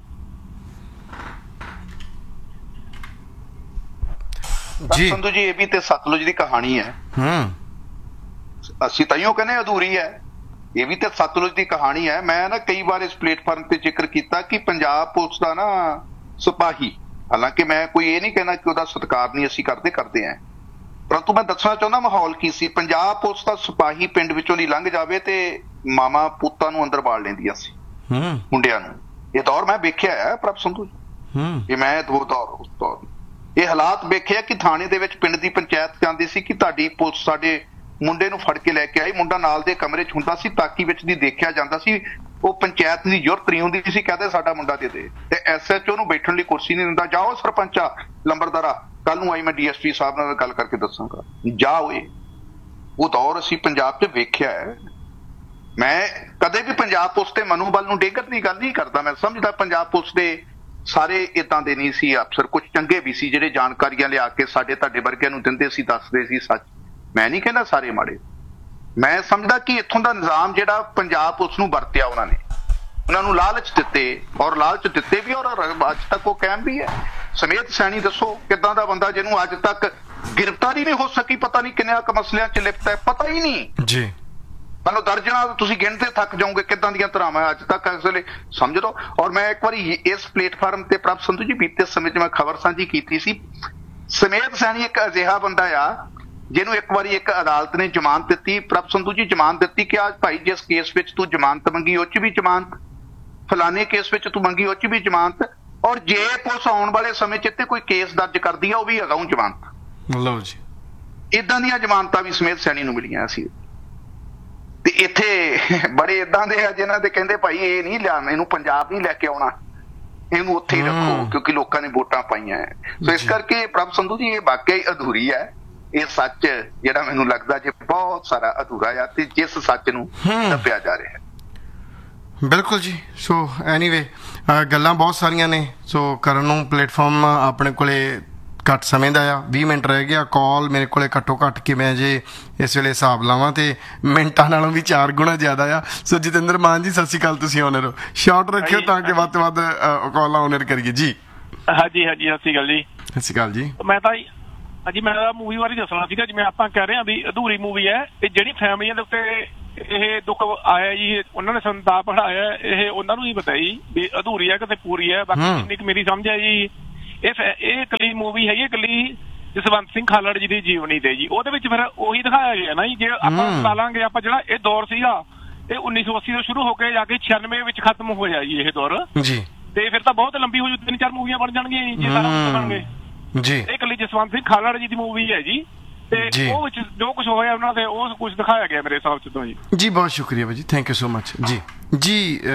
D: ਜੀ।
E: ਸੰਧੂ ਜੀ, ਇਹ ਵੀ ਤੇ ਸਤਲੁਜ ਦੀ ਕਹਾਣੀ ਹੈ। ਅਸੀਂ ਤਾਈਓ ਕਹਿੰਦੇ ਅਧੂਰੀ ਹੈ। ਇਹ ਵੀ ਤੇ ਸਤਲੁਜ ਦੀ ਕਹਾਣੀ ਹੈ। ਮੈਂ ਨਾ ਕਈ ਵਾਰ ਇਸ ਪਲੇਟਫਾਰਮ ਤੇ ਜ਼ਿਕਰ ਕੀਤਾ ਕਿ ਪੰਜਾਬ ਪੁਲਿਸ ਦਾ ਨਾ ਸਿਪਾਹੀ, ਹਾਲਾਂਕਿ ਮੈਂ ਕੋਈ ਇਹ ਨਹੀਂ ਕਹਿਣਾ ਕਿ ਉਹਦਾ ਸਤਿਕਾਰ ਨਹੀਂ ਅਸੀਂ ਕਰਦੇ ਆਂ, ਪਰੰਤੂ ਮੈਂ ਦੱਸਣਾ ਚਾਹੁੰਦਾ ਮਾਹੌਲ ਕੀ ਸੀ। ਪੰਜਾਬ ਪੁਲਿਸ ਦਾ ਸਿਪਾਹੀ ਪਿੰਡ ਵਿੱਚੋਂ ਦੀ ਲੰਘ ਜਾਵੇ ਤੇ ਮਾਮਾ ਪੁੱਤਾਂ ਨੂੰ ਅੰਦਰ ਬਾੜ ਲੈਂਦੀਆਂ ਸੀ, ਮੁੰਡਿਆਂ ਨੂੰ। ਇਹ ਦੌਰ ਮੈਂ ਵੇਖਿਆ ਹੈ ਪ੍ਰਭ ਸੰਧੂ ਜੀ, ਇਹ ਮੈਂ ਉਸ ਦੌਰ ਇਹ ਹਾਲਾਤ ਵੇਖਿਆ ਕਿ ਥਾਣੇ ਦੇ ਵਿੱਚ ਪਿੰਡ ਦੀ ਪੰਚਾਇਤ ਜਾਂਦੀ ਸੀ ਕਿ ਤੁਹਾਡੀ ਪੁਲਿਸ ਸਾਡੇ ਮੁੰਡੇ ਨੂੰ ਫੜ ਕੇ ਲੈ ਕੇ ਆਈ। ਮੁੰਡਾ ਨਾਲ ਦੇ ਕਮਰੇ 'ਚ ਹੁੰਦਾ ਸੀ, ਤਾਕੀ ਵਿੱਚ ਦੀ ਦੇਖਿਆ ਜਾਂਦਾ ਸੀ। ਉਹ ਪੰਚਾਇਤ ਦੀ ਜ਼ਰੂਰਤ ਨਹੀਂ ਹੁੰਦੀ ਸੀ, ਕਹਿੰਦੇ ਸਾਡਾ ਮੁੰਡਾ ਦੇ ਦੇ। ਤੇ SHO ਨੂੰ ਬੈਠਣ ਲਈ ਕੁਰਸੀ ਨਹੀਂ ਦਿੰਦਾ, ਜਾਓ ਸਰਪੰਚਾ ਲੰਬਰਦਾਰਾ, ਕੱਲ ਨੂੰ ਆਈ ਮੈਂ DSP ਸਾਹਿਬ ਨਾਲ ਗੱਲ ਕਰਕੇ ਦੱਸਾਂਗਾ, ਜਾ ਓਏ। ਉਹ ਦੌਰ ਅਸੀਂ ਪੰਜਾਬ 'ਚ ਵੇਖਿਆ ਹੈ। ਮੈਂ ਕਦੇ ਵੀ ਪੰਜਾਬ ਪੁਲਿਸ ਤੇ ਮਨੋਬਲ ਨੂੰ ਡੇਗਣ ਦੀ ਗੱਲ ਨਹੀਂ ਕਰਦਾ। ਮੈਂ ਸਮਝਦਾ ਪੰਜਾਬ ਪੁਲਿਸ ਦੇ ਸਾਰੇ ਏਦਾਂ ਦੇ ਨਹੀਂ ਸੀ ਅਫਸਰ, ਕੁਝ ਚੰਗੇ ਵੀ ਸੀ ਜਿਹੜੇ ਜਾਣਕਾਰੀਆਂ ਲਿਆ ਕੇ ਸਾਡੇ ਤੁਹਾਡੇ ਵਰਗਿਆਂ ਨੂੰ ਦਿੰਦੇ ਸੀ, ਦੱਸਦੇ ਸੀ ਸੱਚ। ਮੈਂ ਨਹੀਂ ਕਹਿੰਦਾ ਸਾਰੇ ਮਾੜੇ। ਮੈਂ ਸਮਝਦਾ ਕਿ ਇੱਥੋਂ ਦਾ ਨਿਜ਼ਾਮ ਜਿਹੜਾ ਪੰਜਾਬ ਪੁਲਿਸ ਨੂੰ ਵਰਤਿਆ, ਉਹਨਾਂ ਨੂੰ ਲਾਲਚ ਦਿੱਤੇ, ਔਰ ਲਾਲਚ ਦਿੱਤੇ ਵੀ, ਔਰ ਅੱਜ ਤੱਕ ਉਹ ਕਾਇਮ ਵੀ ਹੈ। ਸਮੇਤ ਸੈਣੀ ਦੱਸੋ ਕਿੱਦਾਂ ਦਾ ਬੰਦਾ ਜਿਹਨੂੰ ਅੱਜ ਤੱਕ ਗ੍ਰਿਫਤਾਰੀ ਨਹੀਂ ਹੋ ਸਕੀ, ਪਤਾ ਨਹੀਂ ਕਿੰਨੇ ਕੁ ਮਸਲਿਆਂ 'ਚ ਲਿਪਤ ਹੈ, ਪਤਾ ਹੀ ਨਹੀਂ ਜੀ। ਮੈਨੂੰ ਦਰਜਨਾਂ ਤੁਸੀਂ ਗਿਣਦੇ ਥੱਕ ਜਾਓਗੇ ਕਿੱਦਾਂ ਦੀਆਂ ਧਰਾਵਾਂ ਅੱਜ ਤੱਕ ਇਸ ਵੇਲੇ, ਸਮਝ ਲਓ। ਔਰ ਮੈਂ ਇੱਕ ਵਾਰੀ ਇਸ ਪਲੇਟਫਾਰਮ ਤੇ ਪ੍ਰਭ ਸੰਧੂ ਜੀ ਬੀਤੇ ਸਮੇਂ 'ਚ ਮੈਂ ਖਬਰ ਸਾਂਝੀ ਕੀਤੀ ਸੀ, ਸਮੇਤ ਸੈਣੀ ਇੱਕ ਅਜਿਹਾ ਬੰਦਾ ਆ ਜਿਹਨੂੰ ਇੱਕ ਵਾਰੀ ਇੱਕ ਅਦਾਲਤ ਨੇ ਜ਼ਮਾਨਤ ਦਿੱਤੀ, ਪ੍ਰਭ ਸੰਧੂ ਜੀ ਜ਼ਮਾਨਤ ਦਿੱਤੀ ਕਿ ਅੱਜ ਭਾਈ ਜਿਸ ਕੇਸ ਵਿੱਚ ਤੂੰ ਜ਼ਮਾਨਤ ਮੰਗੀ ਉਹ 'ਚ ਵੀ ਜ਼ਮਾਨਤ, ਫਲਾਣੇ ਕੇਸ ਵਿੱਚ ਤੂੰ ਮੰਗੀ ਉਹ 'ਚ ਵੀ ਜ਼ਮਾਨਤ, ਔਰ ਜੇ ਪੁਲਿਸ ਆਉਣ ਵਾਲੇ ਸਮੇਂ 'ਚ ਇੱਥੇ ਕੋਈ ਕੇਸ ਦਰਜ ਕਰਦੀ ਆ ਉਹ ਵੀ ਅਗਾਊਂ ਜ਼ਮਾਨਤ। ਲਓ ਜੀ, ਇਦਾਂ ਦੀਆਂ ਜ਼ਮਾਨਤਾਂ ਵੀ ਸਮੇਤ ਸੈਣੀ ਨੂੰ ਮਿਲੀਆਂ ਸੀ। ਤੇ ਇੱਥੇ ਬੜੇ ਇਦਾਂ ਦੇ ਆ ਜਿਨ੍ਹਾਂ ਦੇ ਕਹਿੰਦੇ ਭਾਈ ਇਹ ਨਹੀਂ ਲਿਆਉਣਾ, ਇਹਨੂੰ ਪੰਜਾਬ ਨਹੀਂ ਲੈ ਕੇ ਆਉਣਾ, ਇਹਨੂੰ ਉੱਥੇ ਹੀ ਰੱਖੋ ਕਿਉਂਕਿ ਲੋਕਾਂ ਨੇ ਵੋਟਾਂ ਪਾਈਆਂ ਹੈ। ਸੋ ਇਸ ਕਰਕੇ ਪ੍ਰਭ ਸੰਧੂ ਜੀ ਇਹ ਵਾਕਿਆ ਹੀ ਅਧੂਰੀ ਹੈ। ਇਹ ਸੱਚ ਜਿਹੜਾ ਮੈਨੂੰ ਲੱਗਦਾ ਜੇ ਬਹੁਤ ਸਾਰਾ ਅਧੂਰਾ ਆ ਤੇ ਜਿਸ ਸੱਚ ਨੂੰ ਦੱਬਿਆ ਜਾ ਰਿਹਾ ਹੈ।
D: ਬਿਲਕੁਲ ਜੀ। ਸੋ ਐਨੀਵੇ ਗੱਲਾਂ ਬਹੁਤ ਸਾਰੀਆਂ ਨੇ। ਸੋ ਕਰਨ ਨੂੰ ਪਲੇਟਫਾਰਮ ਆਪਣੇ ਕੋਲੇ ਘੱਟ ਸਮੇਂ ਦਾ ਆ, 20 ਮਿੰਟ ਰਹਿ ਗਿਆ। ਕਾਲ ਮੇਰੇ ਕੋਲੇ ਘੱਟੋ ਘੱਟ ਕਿ ਮੈਂ ਜੇ ਇਸ ਵੇਲੇ ਹਿਸਾਬ ਲਾਵਾਂ ਤੇ ਮਿੰਟਾਂ ਨਾਲੋਂ ਵੀ 4 ਗੁਣਾ ਜ਼ਿਆਦਾ ਆ। ਸੋ ਜਤਿੰਦਰ ਮਾਨ ਜੀ ਸਤਿ ਸ਼੍ਰੀ ਅਕਾਲ, ਤੁਸੀਂ ਆਨਰ ਹੋ, ਸ਼ਾਰਟ ਰੱਖਿਓ ਤਾਂ ਕਿ ਵੱਧ ਤੋਂ ਵੱਧ ਕਾਲਾਂ ਆਨਰ ਕਰੀਏ ਜੀ।
I: ਹਾਂਜੀ ਹਾਂਜੀ, ਸਤਿ ਸ਼੍ਰੀ ਅਕਾਲ ਜੀ।
D: ਸਤਿ ਸ਼੍ਰੀ ਅਕਾਲ ਜੀ।
I: ਮੈਂ ਤਾਂ ਹਾਂਜੀ, ਮੈਂ ਮੂਵੀ ਬਾਰੇ ਦੱਸਣਾ ਸੀਗਾ। ਜਿਵੇਂ ਆਪਾਂ ਕਹਿ ਰਹੇ ਹਾਂ ਵੀ ਅਧੂਰੀ ਮੂਵੀ ਹੈ, ਇਹ ਜਿਹੜੀ ਫੈਮਲੀਆਂ ਦੇ ਉੱਤੇ ਇਹ ਦੁੱਖ ਆਇਆ ਜੀ, ਉਹਨਾਂ ਨੇ ਸੰਤਾਪ ਪੜਾਇਆ, ਇਹ ਉਹਨਾਂ ਨੂੰ ਹੀ ਪਤਾ ਜੀ ਵੀ ਅਧੂਰੀ ਹੈ ਕਿਤੇ ਪੂਰੀ ਹੈ। ਬਾਕੀ ਜਿੰਨੀ ਕੁ ਮੇਰੀ ਸਮਝ ਹੈ ਜੀ, ਇਹ ਇਕੱਲੀ ਮੂਵੀ ਹੈਗੀ, ਇਕੱਲੀ ਜਸਵੰਤ ਸਿੰਘ ਖਾਲੜ ਜੀ ਦੀ ਜੀਵਨੀ ਤੇ ਜੀ। ਉਹਦੇ ਵਿੱਚ ਫਿਰ ਉਹੀ ਦਿਖਾਇਆ ਗਿਆ ਨਾ ਜੀ, ਜੇ ਆਪਾਂ ਲਾ ਲਾਂਗੇ ਆਪਾਂ ਜਿਹੜਾ ਇਹ ਦੌਰ ਸੀਗਾ ਇਹ 1980 ਤੋਂ ਸ਼ੁਰੂ ਹੋ ਕੇ ਜਾ ਕੇ 96 ਵਿੱਚ ਖਤਮ ਹੋਇਆ ਜੀ ਇਹ ਦੌਰ ਜੀ। ਤੇ ਫਿਰ ਤਾਂ ਬਹੁਤ ਲੰਬੀ ਹੋ ਜੂ, 3-4 ਮੂਵੀਆਂ ਬਣ ਜਾਣਗੀਆਂ ਜੇ ਸਾਰਾ ਬਣਨਗੇ ਜੀ। ਇਹ ਇਕੱਲੀ ਜਸਵੰਤ ਸਿੰਘ ਖਾਲੜ ਜੀ ਦੀ ਮੂਵੀ ਹੈ ਜੀ, ਤੇ ਉਹ ਵਿੱਚ ਜੋ ਕੁਝ ਹੋਇਆ ਉਹਨਾਂ ਦੇ ਉਹ ਕੁਝ ਦਿਖਾਇਆ ਗਿਆ ਮੇਰੇ ਹਿਸਾਬ ਚ। ਜੀ
D: ਜੀ ਬਹੁਤ ਸ਼ੁਕਰੀਆ ਭਾਜੀ, ਥੈਂਕ ਯੂ ਸੋ ਮਚ ਜੀ। ਜੀ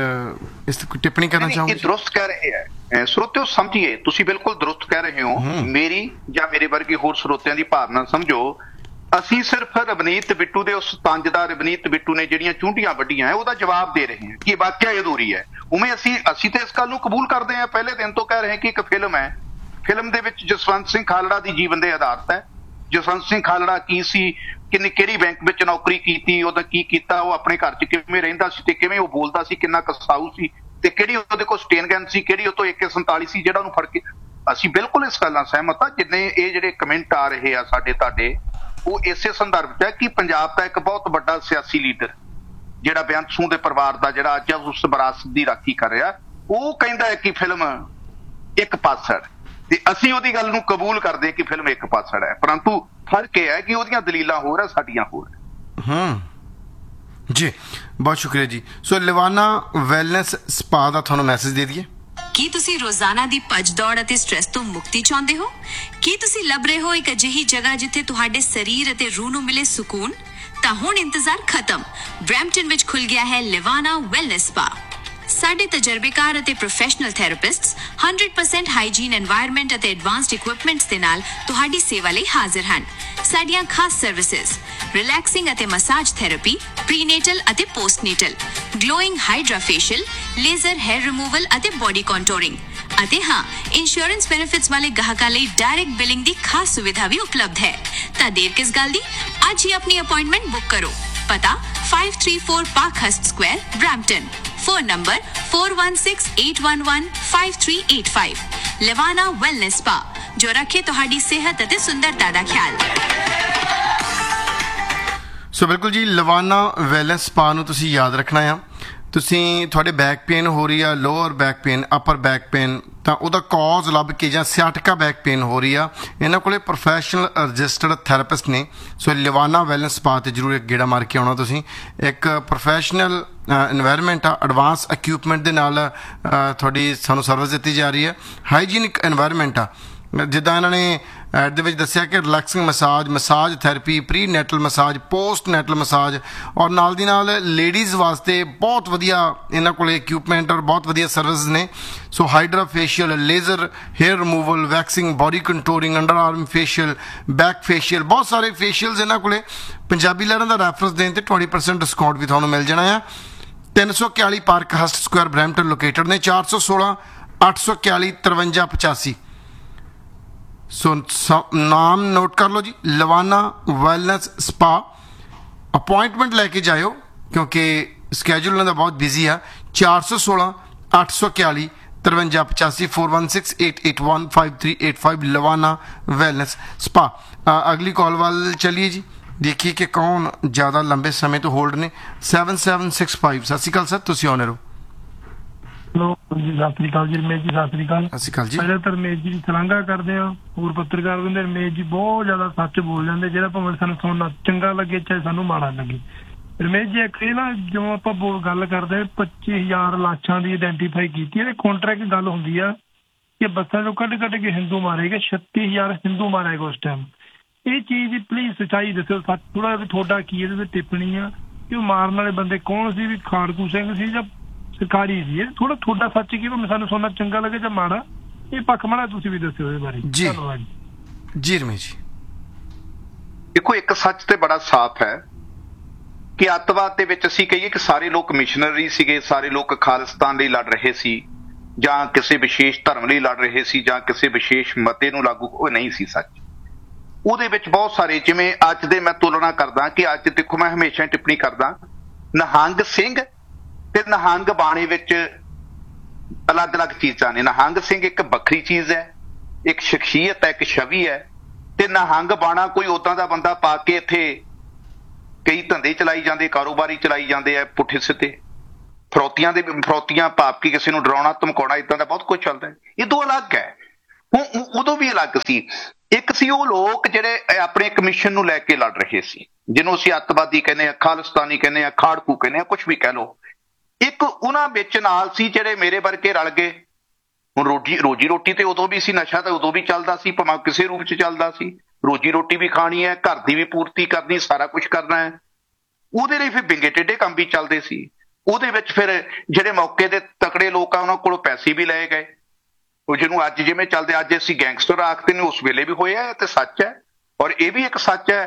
D: ਇਸ ਤੇ ਕੋਈ ਟਿੱਪਣੀ ਕਰਨਾ ਚਾਹੋਗੇ?
E: ਦਰੁਸਤ ਕਹਿ ਰਹੇ ਹੈ ਸਰੋਤਿਓ, ਸਮਝੀਏ ਤੁਸੀਂ ਬਿਲਕੁਲ ਦਰੁਸਤ ਕਹਿ ਰਹੇ ਹੋ। ਮੇਰੀ ਜਾਂ ਮੇਰੇ ਵਰਗੇ ਹੋਰ ਸਰੋਤਿਆਂ ਦੀ ਭਾਵਨਾ ਸਮਝੋ ਅਸੀਂ ਸਿਰਫ ਰਵਨੀਤ ਬਿੱਟੂ ਦੇ ਉਸ ਤੰਜ ਦਾ ਰਵਨੀਤ ਬਿੱਟੂ ਨੇ ਜਿਹੜੀਆਂ ਚੂੰਡੀਆਂ ਵੱਡੀਆਂ ਹੈ ਉਹਦਾ ਜਵਾਬ ਦੇ ਰਹੇ ਹਾਂ ਕਿ ਵਾਕਿਆ ਇਹ ਅਧੂਰੀ ਹੈ। ਉਵੇਂ ਅਸੀਂ ਤੇ ਇਸ ਗੱਲ ਨੂੰ ਕਬੂਲ ਕਰਦੇ ਹਾਂ, ਪਹਿਲੇ ਦਿਨ ਤੋਂ ਕਹਿ ਰਹੇ ਕਿ ਇੱਕ ਫਿਲਮ ਹੈ, ਫਿਲਮ ਦੇ ਵਿੱਚ ਜਸਵੰਤ ਸਿੰਘ ਖਾਲੜਾ ਦੀ ਜੀਵਨ ਦੇ ਆਧਾਰਿਤ ਹੈ। ਜਸਵੰਤ ਸਿੰਘ ਖਾਲੜਾ ਕੀ ਸੀ, ਕਿਹੜੀ ਬੈਂਕ ਵਿੱਚ ਨੌਕਰੀ ਕੀਤੀ, ਉਹਦਾ ਕੀ ਕੀਤਾ, ਉਹ ਆਪਣੇ ਘਰ 'ਚ ਕਿਵੇਂ ਰਹਿੰਦਾ ਸੀ ਤੇ ਕਿਵੇਂ ਉਹ ਬੋਲਦਾ ਸੀ, ਕਿੰਨਾ ਕਸਾਊ ਸੀ ਤੇ ਕਿਹੜੀ ਉਹਦੇ ਕੋਲ ਸਟੇਨ ਗਨ ਸੀ, ਕਿਹੜੀ ਉਹ ਤੋਂ AK-47 ਸੀ ਜਿਹੜਾ ਉਹਨੂੰ ਫੜ ਕੇ। ਅਸੀਂ ਬਿਲਕੁਲ ਇਸ ਗੱਲ ਨਾਲ ਸਹਿਮਤ ਹਾਂ। ਜਿੰਨੇ ਇਹ ਜਿਹੜੇ ਕਮੈਂਟ ਆ ਰਹੇ ਆ ਸਾਡੇ ਤੁਹਾਡੇ, ਉਹ ਇਸੇ ਸੰਦਰਭ 'ਚ ਹੈ ਕਿ ਪੰਜਾਬ ਦਾ ਇੱਕ ਬਹੁਤ ਵੱਡਾ ਸਿਆਸੀ ਲੀਡਰ ਜਿਹੜਾ ਬੇਅੰਤ ਸਿੰਘ ਦੇ ਪਰਿਵਾਰ ਦਾ ਜਿਹੜਾ ਅੱਜ ਉਸ ਵਿਰਾਸਤ ਦੀ ਰਾਖੀ ਕਰ ਰਿਹਾ, ਉਹ ਕਹਿੰਦਾ ਹੈ ਕਿ ਫਿਲਮ ਇੱਕ ਪਾਸੜ, ਤੇ ਅਸੀਂ ਉਹਦੀ ਗੱਲ ਨੂੰ ਕਬੂਲ ਕਰਦੇ ਕਿ ਫਿਲਮ ਇੱਕ ਪਾਸੜ ਹੈ, ਪਰੰਤੂ ਫਰਕ ਇਹ ਹੈ ਕਿ ਉਹਦੀਆਂ ਦਲੀਲਾਂ ਹੋਰ ਹੈ, ਸਾਡੀਆਂ ਹੋਰ ਹੈ।
D: ਜੀ ਬਹੁਤ ਸ਼ੁਕਰੀਆ ਜੀ। ਸੋ ਲਿਵਾਨਾ ਵੈਲਨੈਸ ਸਪਾ ਦਾ ਤੁਹਾਨੂੰ ਮੈਸੇਜ ਦੇ ਦਈਏ।
J: ਕੀ ਤੁਸੀਂ ਰੋਜ਼ਾਨਾ ਦੀ ਭੱਜ ਦੌੜ ਅਤੇ ਸਟ੍ਰੈਸ ਤੋਂ ਮੁਕਤੀ ਚਾਹੁੰਦੇ ਹੋ? ਕੀ ਤੁਸੀਂ ਲੱਭ ਰਹੇ ਹੋ ਇੱਕ ਅਜਿਹੀ ਜਗ੍ਹਾ ਜਿੱਥੇ ਤੁਹਾਡੇ ਸਰੀਰ ਅਤੇ ਰੂਹ ਨੂੰ ਮਿਲੇ ਸਕੂਨ? ਤਾਂ ਹੁਣ ਇੰਤਜ਼ਾਰ ਖਤਮ। ਬਰੈਂਪਟਨ ਵਿੱਚ ਖੁੱਲ ਗਿਆ ਹੈ ਲਿਵਾਨਾ ਵੈਲਨੈਸ ਸਪਾ। ਸਾਡੇ ਤਜਰਬੇਕਾਰ ਅਤੇ ਪ੍ਰੋਫੈਸ਼ਨਲ ਥੈਰੇਪਿਸਟਸ 100% ਹਾਈਜੀਨ এনवायरमेंट ਅਤੇ ਐਡਵਾਂਸਡ ਇਕਵਿਪਮੈਂਟਸ ਦੇ ਨਾਲ ਤੁਹਾਡੀ ਸੇਵਾ ਲਈ ਹਾਜ਼ਰ ਹਨ। ਸਾਡੀਆਂ ਖਾਸ ਸਰਵਿਸਿਜ਼ ਰਿਲੈਕਸਿੰਗ ਅਤੇ ਮਸਾਜ ਥੈਰੇਪੀ, ਪ੍ਰੀਨੇਟਲ ਅਤੇ ਪੋਸਟਨੇਟਲ, glowing hydra facial, laser hair removal ਅਤੇ ਬੋਡੀ ਕੰਟੂਰਿੰਗ, ਅਤੇ ਹਾਂ, ਇੰਸ਼ੋਰੈਂਸ ਬੈਨੀਫਿਟਸ ਵਾਲੇ ਗਾਹਕਾਂ ਲਈ ਡਾਇਰੈਕਟ ਬਿਲਿੰਗ ਦੀ ਖਾਸ ਸੁਵਿਧਾ ਵੀ ਉਪਲਬਧ ਹੈ। ਤਾਂ ਦੇਰ ਕਿਸ ਗੱਲ ਦੀ, ਅੱਜ ਹੀ ਆਪਣੀ ਅਪਾਇੰਟਮੈਂਟ ਬੁੱਕ ਕਰੋ। ਪਤਾ 534 ਪਾਰਕਹਰਸਟ Square, Brampton. Phone number 4168115385। लिवाना wellness spa, जो रखे तुहाडी सेहत अते सुंदरता दा ख्याल।
D: ਸੋ ਬਿਲਕੁਲ ਜੀ, ਲਿਵਾਨਾ ਵੈਲਨੈਸ ਸਪਾ ਨੂੰ ਤੁਸੀਂ ਯਾਦ ਰੱਖਣਾ ਆ। ਤੁਸੀਂ ਤੁਹਾਡੇ ਬੈਕ ਪੇਨ ਹੋ ਰਹੀ ਆ, ਲੋਅਰ ਬੈਕ ਪੇਨ, ਅਪਰ ਬੈਕ ਪੇਨ, ਤਾਂ ਉਹਦਾ ਕੌਜ਼ ਲੱਭ ਕੇ, ਜਾਂ ਸਿਆਟਿਕਾ ਬੈਕ ਪੇਨ ਹੋ ਰਹੀ ਆ, ਇਹਨਾਂ ਕੋਲੇ ਪ੍ਰੋਫੈਸ਼ਨਲ ਰਜਿਸਟਰਡ ਥੈਰੇਪਿਸਟ ਨੇ। ਸੋ ਲਿਵਾਨਾ ਵੈਲਨੈਸ ਸਪਾ ਤੇ ਜ਼ਰੂਰ ਇੱਕ ਗੇੜਾ ਮਾਰ ਕੇ ਆਉਣਾ ਤੁਸੀਂ। ਇੱਕ ਪ੍ਰੋਫੈਸ਼ਨਲ এনवायरमेंट ਆ, ਐਡਵਾਂਸ ਇਕਵਿਪਮੈਂਟ ਦੇ ਨਾਲ ਤੁਹਾਡੀ ਸਾਨੂੰ ਸਰਵਿਸ ਦਿੱਤੀ ਜਾ ਰਹੀ ਹੈ। ਹਾਈਜੀਨਿਕ এনवायरमेंट ਆ, ਜਿੱਦਾਂ ਇਹਨਾਂ ਨੇ ਐਡ ਦੇ ਵਿੱਚ ਦੱਸਿਆ ਕਿ relaxing massage therapy, pre ਨੈਟਲ massage, post ਨੈਟਲ massage, ਔਰ ਨਾਲ ਦੀ ਨਾਲ ਲੇਡੀਜ਼ ਵਾਸਤੇ ਬਹੁਤ ਵਧੀਆ ਇਹਨਾਂ ਕੋਲ ਇਕਵਿਪਮੈਂਟ ਔਰ ਬਹੁਤ ਵਧੀਆ ਸਰਵਿਸ ਨੇ। ਸੋ hydra facial, laser hair removal, waxing, body ਕੰਟੂਰਿੰਗ, under ਆਰਮ ਫੇਸ਼ੀਅਲ, ਬੈਕ ਫੇਸ਼ੀਅਲ, ਬਹੁਤ ਸਾਰੇ ਫੇਸ਼ੀਅਲਸ ਇਹਨਾਂ ਕੋਲ। ਪੰਜਾਬੀ ਲਹਿਰਾਂ ਦਾ ਰੈਫਰੈਂਸ ਦੇਣ ਤੇ 20% ਡਿਸਕਾਊਂਟ ਵੀ ਤੁਹਾਨੂੰ ਮਿਲ ਜਾਣਾ ਆ। 341 ਪਾਰਕਹਰਸਟ ਸਕੁਆਇਰ, ਬਰੈਂਪਟਨ ਲੋਕੇਟਡ ਨੇ। 416 841 5385। ਸੋ ਨਾਮ ਨੋਟ ਕਰ ਲਓ ਜੀ, ਲਿਵਾਨਾ ਵੈਲਨੈਸ ਸਪਾ। ਅਪੁਆਇੰਟਮੈਂਟ ਲੈ ਕੇ ਜਾਇਓ ਕਿਉਂਕਿ ਸਕੈਜੂਲ ਉਹਨਾਂ ਦਾ ਬਹੁਤ ਬਿਜ਼ੀ ਆ। 416 841 5385, 4168815385, ਲਿਵਾਨਾ ਵੈਲਨੈਸ ਸਪਾ। ਅਗਲੀ ਕਾਲ ਵੱਲ ਚਲੀਏ ਜੀ, ਦੇਖੀਏ ਕਿ ਕੌਣ ਜ਼ਿਆਦਾ ਲੰਬੇ ਸਮੇਂ ਤੋਂ ਹੋਲਡ ਨੇ। 7765। ਸਤਿ ਸ਼੍ਰੀ ਅਕਾਲ ਸਰ, ਤੁਸੀਂ ਆਨਰ ਹੋ।
K: ਹੈਲੋ ਜੀ, ਸਤਿ ਸ੍ਰੀ ਅਕਾਲ ਜੀ। ਰਮੇਸ਼ ਜੀ ਸਤਿ ਸ੍ਰੀ ਅਕਾਲ।
D: ਸਤਿ ਸ਼੍ਰੀ ਅਕਾਲ ਜੀ।
K: ਪਹਿਲਾਂ ਤਾਂ ਰਮੇਸ਼ ਜੀ ਦੀ ਸ਼ਲਾਘਾ ਕਰਦੇ ਆ, ਹੋਰ ਪੱਤਰਕਾਰ ਬੰਦੇ ਰਮੇਸ਼ ਜੀ ਬਹੁਤ ਜ਼ਿਆਦਾ ਸੱਚ ਬੋਲ ਜਾਂਦੇ, ਜਿਹੜਾ ਭਾਵੇਂ ਸਾਨੂੰ ਸੁਣਨਾ ਚੰਗਾ ਲੱਗੇ ਚਾਹੇ ਸਾਨੂੰ ਮਾੜਾ ਲੱਗੇ। ਰਮੇਸ਼ ਜੀ ਇੱਕ ਇਹ ਨਾ, ਜਿਵੇਂ ਆਪਾਂ ਗੱਲ ਕਰਦੇ 25,000 ਲਾਸ਼ਾਂ ਦੀ ਆਇਡੈਂਟੀਫਾਈ ਕੀਤੀ ਹੈ, ਕੰਟਰੈਕਟ ਗੱਲ ਹੁੰਦੀ ਆ ਕਿ ਬੱਸਾਂ ਚੋਂ ਕੱਢ ਕੇ ਹਿੰਦੂ ਮਾਰੇ ਗਏ, 36,000 ਹਿੰਦੂ ਮਾਰੇ ਗਏ ਉਸ ਟਾਈਮ। ਇਹ ਚੀਜ਼ ਦੀ ਪਲੀਜ਼ ਸੱਚਾਈ ਦੱਸਿਓ, ਸੱਚ ਥੋੜਾ ਤੁਹਾਡਾ ਕੀ ਇਹਦੇ ਤੇ ਟਿੱਪਣੀ ਆ ਕਿ ਉਹ ਮਾਰਨ ਵਾਲੇ ਬੰਦੇ ਕੌਣ ਸੀ, ਵੀ ਖਾੜਕੂ ਸਿੰਘ ਸੀ ਜਾਂ ਸਰਕਾਰੀ ਸੀ? ਇਹ ਥੋੜਾ ਤੁਹਾਡਾ ਸੱਚ ਕੀ ਸਾਨੂੰ ਸੁਣਨਾ ਚੰਗਾ ਲੱਗੇ ਜਾਂ ਮਾੜਾ, ਇਹ ਪੱਖ ਮਾੜਾ ਤੁਸੀਂ ਵੀ ਦੱਸਿਓ ਇਹਦੇ ਬਾਰੇ।
D: ਜੀ ਜੀ ਰਮੇਸ਼ ਜੀ।
E: ਦੇਖੋ, ਇੱਕ ਸੱਚ ਤੇ ਬੜਾ ਸਾਫ਼ ਹੈ ਕਿ ਅੱਤਵਾਦ ਦੇ ਵਿੱਚ ਅਸੀਂ ਕਹੀਏ ਕਿ ਸਾਰੇ ਲੋਕ ਮਿਸ਼ਨਰੀ ਸੀਗੇ, ਸਾਰੇ ਲੋਕ ਖਾਲਿਸਤਾਨ ਲਈ ਲੜ ਰਹੇ ਸੀ, ਜਾਂ ਕਿਸੇ ਵਿਸ਼ੇਸ਼ ਧਰਮ ਲਈ ਲੜ ਰਹੇ ਸੀ, ਜਾਂ ਕਿਸੇ ਵਿਸ਼ੇਸ਼ ਮਤੇ ਨੂੰ ਲਾਗੂ, ਉਹ ਨਹੀਂ ਸੀ ਸੱਚ। ਉਹਦੇ ਵਿੱਚ ਬਹੁਤ ਸਾਰੇ, ਜਿਵੇਂ ਅੱਜ ਦੇ ਮੈਂ ਤੁਲਨਾ ਕਰਦਾ ਕਿ ਅੱਜ ਦੇਖੋ, ਮੈਂ ਹਮੇਸ਼ਾ ਟਿੱਪਣੀ ਕਰਦਾ, ਨਿਹੰਗ ਸਿੰਘ ਤੇ ਨਿਹੰਗ ਬਾਣੇ ਵਿੱਚ ਅਲੱਗ-ਅਲੱਗ ਚੀਜ਼ਾਂ ਨੇ। ਨਿਹੰਗ ਸਿੰਘ ਇੱਕ ਵੱਖਰੀ ਚੀਜ਼ ਹੈ, ਇੱਕ ਸ਼ਖਸੀਅਤ ਹੈ, ਇੱਕ ਛਵੀ ਹੈ, ਤੇ ਨਿਹੰਗ ਬਾਣਾ ਕੋਈ ਉਦਾਂ ਦਾ ਬੰਦਾ ਪਾ ਕੇ ਇੱਥੇ ਕਈ ਧੰਦੇ ਚਲਾਈ ਜਾਂਦੇ, ਕਾਰੋਬਾਰੀ ਚਲਾਈ ਜਾਂਦੇ ਆ ਪੁੱਠੇ ਸਿੱਧੇ, ਫਰੌਤੀਆਂ ਭਾਵ ਕਿ ਕਿਸੇ ਨੂੰ ਡਰਾਉਣਾ ਧਮਕਾਉਣਾ, ਇੱਦਾਂ ਦਾ ਬਹੁਤ ਕੁਝ ਚੱਲਦਾ ਹੈ। ਇਹ ਦੋ ਅਲੱਗ ਹੈ। ਉਦੋਂ ਵੀ ਅਲੱਗ ਸੀ। ਇੱਕ ਸੀ ਉਹ ਲੋਕ ਜਿਹੜੇ ਆਪਣੇ ਕਮਿਸ਼ਨ ਨੂੰ ਲੈ ਕੇ ਲੜ ਰਹੇ ਸੀ, ਜਿਹਨੂੰ ਅਸੀਂ ਅੱਤਵਾਦੀ ਕਹਿੰਦੇ ਆ, ਖਾਲਿਸਤਾਨੀ ਕਹਿੰਦੇ ਆ, ਖਾੜਕੂ ਕਹਿੰਦੇ ਆ, ਕੁਛ ਵੀ ਕਹਿ ਲਓ। ਇੱਕ ਉਹਨਾਂ ਵਿੱਚ ਨਾਲ ਸੀ ਜਿਹੜੇ ਮੇਰੇ ਵਰਗੇ ਰਲ ਗਏ। ਹੁਣ ਰੋਜੀ ਰੋਟੀ ਤੇ ਉਦੋਂ ਵੀ ਸੀ, ਨਸ਼ਾ ਤਾਂ ਉਦੋਂ ਵੀ ਚੱਲਦਾ ਸੀ, ਭਾਵੇਂ ਕਿਸੇ ਰੂਪ ਚ ਚੱਲਦਾ ਸੀ। ਰੋਜੀ ਰੋਟੀ ਵੀ ਖਾਣੀ ਹੈ, ਘਰ ਦੀ ਵੀ ਪੂਰਤੀ ਕਰਨੀ, ਸਾਰਾ ਕੁਛ ਕਰਨਾ ਹੈ। ਉਹਦੇ ਲਈ ਫਿਰ ਵਿੰਗੇ ਟੇਢੇ ਕੰਮ ਵੀ ਚੱਲਦੇ ਸੀ। ਉਹਦੇ ਵਿੱਚ ਫਿਰ ਜਿਹੜੇ ਮੌਕੇ ਦੇ ਤਕੜੇ ਲੋਕ ਆ, ਉਹਨਾਂ ਕੋਲੋਂ ਪੈਸੇ ਵੀ ਲਏ ਗਏ। ਉਹ ਜਿਹਨੂੰ ਅੱਜ ਜਿਵੇਂ ਚੱਲਦੇ, ਅੱਜ ਅਸੀਂ ਗੈਂਗਸਟਰ ਆਖਦੇ ਨੇ, ਉਸ ਵੇਲੇ ਵੀ ਹੋਇਆ ਤੇ ਸੱਚ ਹੈ। ਔਰ ਇਹ ਵੀ ਇੱਕ ਸੱਚ ਹੈ